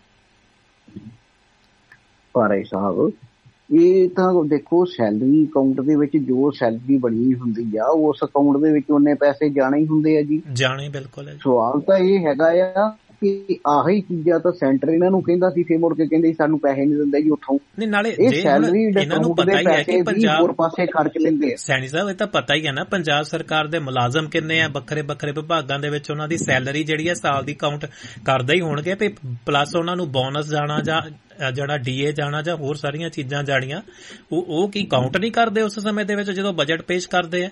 ਭਾਈ ਸਾਹਿਬ ਇਹ ਤਾਂ ਦੇਖੋ ਸੈਲਰੀ ਅਕਾਊਂਟ ਦੇ ਵਿੱਚ ਜੋ ਸੈਲਰੀ ਬਣੀ ਹੁੰਦੀ ਆ ਉਸ ਅਕਾਊਂਟ ਦੇ ਵਿੱਚ ਉਹਨੇ ਪੈਸੇ ਜਾਣੇ ਹੀ ਹੁੰਦੇ ਆ ਜੀ, ਜਾਣੇ ਬਿਲਕੁਲ। ਸਵਾਲ ਤਾਂ ਇਹ ਹੈਗਾ ਆ ਕਿ ਆਹੀ ਚੀਜ਼ਾਂ ਤਾਂ ਸੈਂਟਰ ਇਹਨਾਂ ਨੂੰ ਕਹਿੰਦਾ ਸੀ, ਫਿਰ ਮੁੜ ਕੇ ਕਹਿੰਦੇ ਸਾਨੂੰ ਪੈਸੇ ਨਹੀਂ ਦਿੰਦਾ ਜੀ ਉੱਥੋਂ। ਨਾਲੇ ਇਹਨਾਂ ਨੂੰ ਪਤਾ ਹੀ ਹੈ ਕਿ ਪੰਜਾਬ ਪਾਸੇ ਖਰਚ ਲੈਂਦੇ ਆ। ਸੈਣੀ ਸਾਹਿਬ ਇਹ ਤਾਂ ਪਤਾ ਹੀ ਹੈ ਨਾ ਪੰਜਾਬ ਸਰਕਾਰ ਦੇ ਮੁਲਾਜ਼ਮ ਕਿੰਨੇ ਆ, ਵੱਖਰੇ ਵੱਖਰੇ ਵਿਭਾਗਾਂ ਦੇ ਵਿੱਚ ਉਹਨਾਂ ਦੀ ਸੈਲਰੀ ਜਿਹੜੀ ਹੈ ਸਾਲ ਦੀ ਕਾਊਂਟ ਕਰਦੇ ਹੀ ਹੋਣਗੇ, ਵੀ ਪਲੱਸ ਉਹਨਾਂ ਨੂੰ ਬੋਨਸ ਜਾਣਾ ਜਾਂ ਜਿਹੜਾ ਡੀਏ ਜਾਣਾ ਜਾਂ ਹੋਰ ਸਾਰੀਆਂ ਚੀਜ਼ਾਂ ਜਾਣੀਆਂ ਉਹ ਉਹ ਕੀ ਕਾਊਂਟ ਨਹੀਂ ਕਰਦੇ ਉਸ ਸਮੇਂ ਦੇ ਵਿੱਚ ਜਦੋਂ ਬਜਟ ਪੇਸ਼ ਕਰਦੇ ਆ।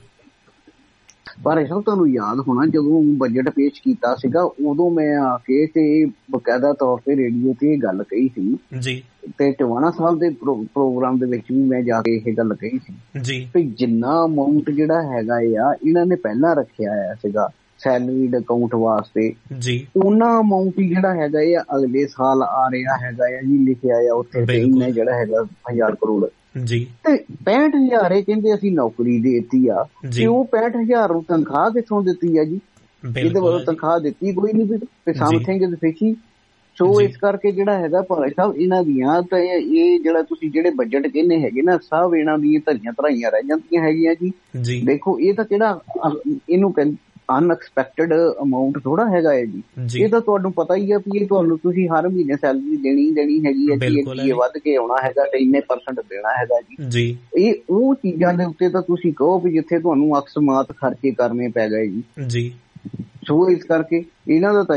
ਪਰ ਸਭ ਤੁਹਾਨੂੰ ਯਾਦ ਹੋਣਾ ਜਦੋਂ ਬਜਟ ਪੇਸ਼ ਕੀਤਾ ਸੀਗਾ ਉਦੋਂ ਮੈਂ ਆ ਕੇ ਤੇ ਬਕਾਇਦਾ ਤੌਰ ਤੇ ਰੇਡੀਓ ਤੇ ਇਹ ਗੱਲ ਕਹੀ ਸੀ ਜੀ, ਤੇ ਟਵਾਣਾ ਸਾਹਿਬ ਦੇ ਪ੍ਰੋਗਰਾਮ ਦੇ ਵਿੱਚ ਵੀ ਮੈਂ ਜਾ ਕੇ ਇਹ ਗੱਲ ਕਹੀ ਸੀ ਜੀ ਵੀ ਜਿੰਨਾ ਅਮਾਊਂਟ ਜਿਹੜਾ ਹੈਗਾ ਆ ਇਹਨਾਂ ਨੇ ਪਹਿਲਾਂ ਰੱਖਿਆ ਆ ਸੀਗਾ ਸੈਲਰੀਡ ਅਕਾਊਂਟ ਵਾਸਤੇ ਜੀ, ਉਹਨਾਂ ਅਮਾਊਂਟ ਹੀ ਜਿਹੜਾ ਹੈਗਾ ਆ ਅਗਲੇ ਸਾਲ ਆ ਰਿਹਾ ਹੈਗਾ ਆ ਜੀ, ਲਿਖਿਆ ਆ ਉੱਥੇ ਇਹਨੇ ਜਿਹੜਾ ਹੈਗਾ ਹਜ਼ਾਰ ਕਰੋੜ ਜੀ, ਤੇ ਪੈਂਹਠ ਹਜ਼ਾਰ ਇਹ ਕਹਿੰਦੇ ਅਸੀਂ ਨੌਕਰੀ ਦੇਤੀ ਆ ਤੇ ਉਹ ਪੈਂਹਠ ਹਜ਼ਾਰ ਨੂੰ ਤਨਖਾਹ ਕਿੱਥੋਂ ਦਿੱਤੀ ਆ ਜੀ? ਇਹਦੇ ਵੱਲੋਂ ਤਨਖਾਹ ਦਿੱਤੀ ਕੋਈ ਨੀ ਵੀ ਸਮਥਿੰਗ ਫਿਸ਼ੀ। ਸੋ ਇਸ ਕਰਕੇ ਜਿਹੜਾ ਹੈਗਾ ਭਾਈ ਸਾਹਿਬ ਇਹਨਾਂ ਦੀਆਂ ਤਾਂ ਇਹ ਜਿਹੜਾ ਤੁਸੀਂ ਜਿਹੜੇ ਬਜਟ ਕਹਿੰਦੇ ਹੈਗੇ ਨਾ ਸਭ ਇਹਨਾਂ ਦੀਆਂ ਧਰੀਆਂ ਧਰਾਈਆਂ ਰਹਿ ਜਾਂਦੀਆਂ ਹੈਗੀਆਂ ਜੀ। ਦੇਖੋ ਇਹ ਤਾਂ ਕਿਹੜਾ ਇਹਨੂੰ ਅਨਐਕਸਪੈਕਟਡ ਅਮਾਊਂਟ ਥੋੜਾ ਹੈਗਾ ਹੈ ਜੀ, ਇਹ ਤਾਂ ਤੁਹਾਨੂੰ ਪਤਾ ਹੀ ਆ ਵੀ ਇਹ ਤੁਹਾਨੂੰ ਤੁਸੀਂ ਹਰ ਮਹੀਨੇ ਸੈਲਰੀ ਦੇਣੀ ਦੇਣੀ ਹੈਗੀ ਹੈ ਜੀ, ਇਹ ਵੱਧ ਕੇ ਆਉਣਾ ਹੈਗਾ ਤੇ ਇੰਨੇ ਪਰਸੈਂਟ ਦੇਣਾ ਹੈਗਾ ਜੀ। ਇਹ ਉਹ ਚੀਜ਼ਾਂ ਦੇ ਉੱਤੇ ਤਾਂ ਤੁਸੀਂ ਕਹੋ ਵੀ ਜਿੱਥੇ ਤੁਹਾਨੂੰ ਅਕਸਮਾਤ ਖਰਚੇ ਕਰਨੇ ਪੈ ਗਏ ਜੀ। ਸੋ ਇਸ ਕਰਕੇ ਇਹਨਾਂ ਦਾ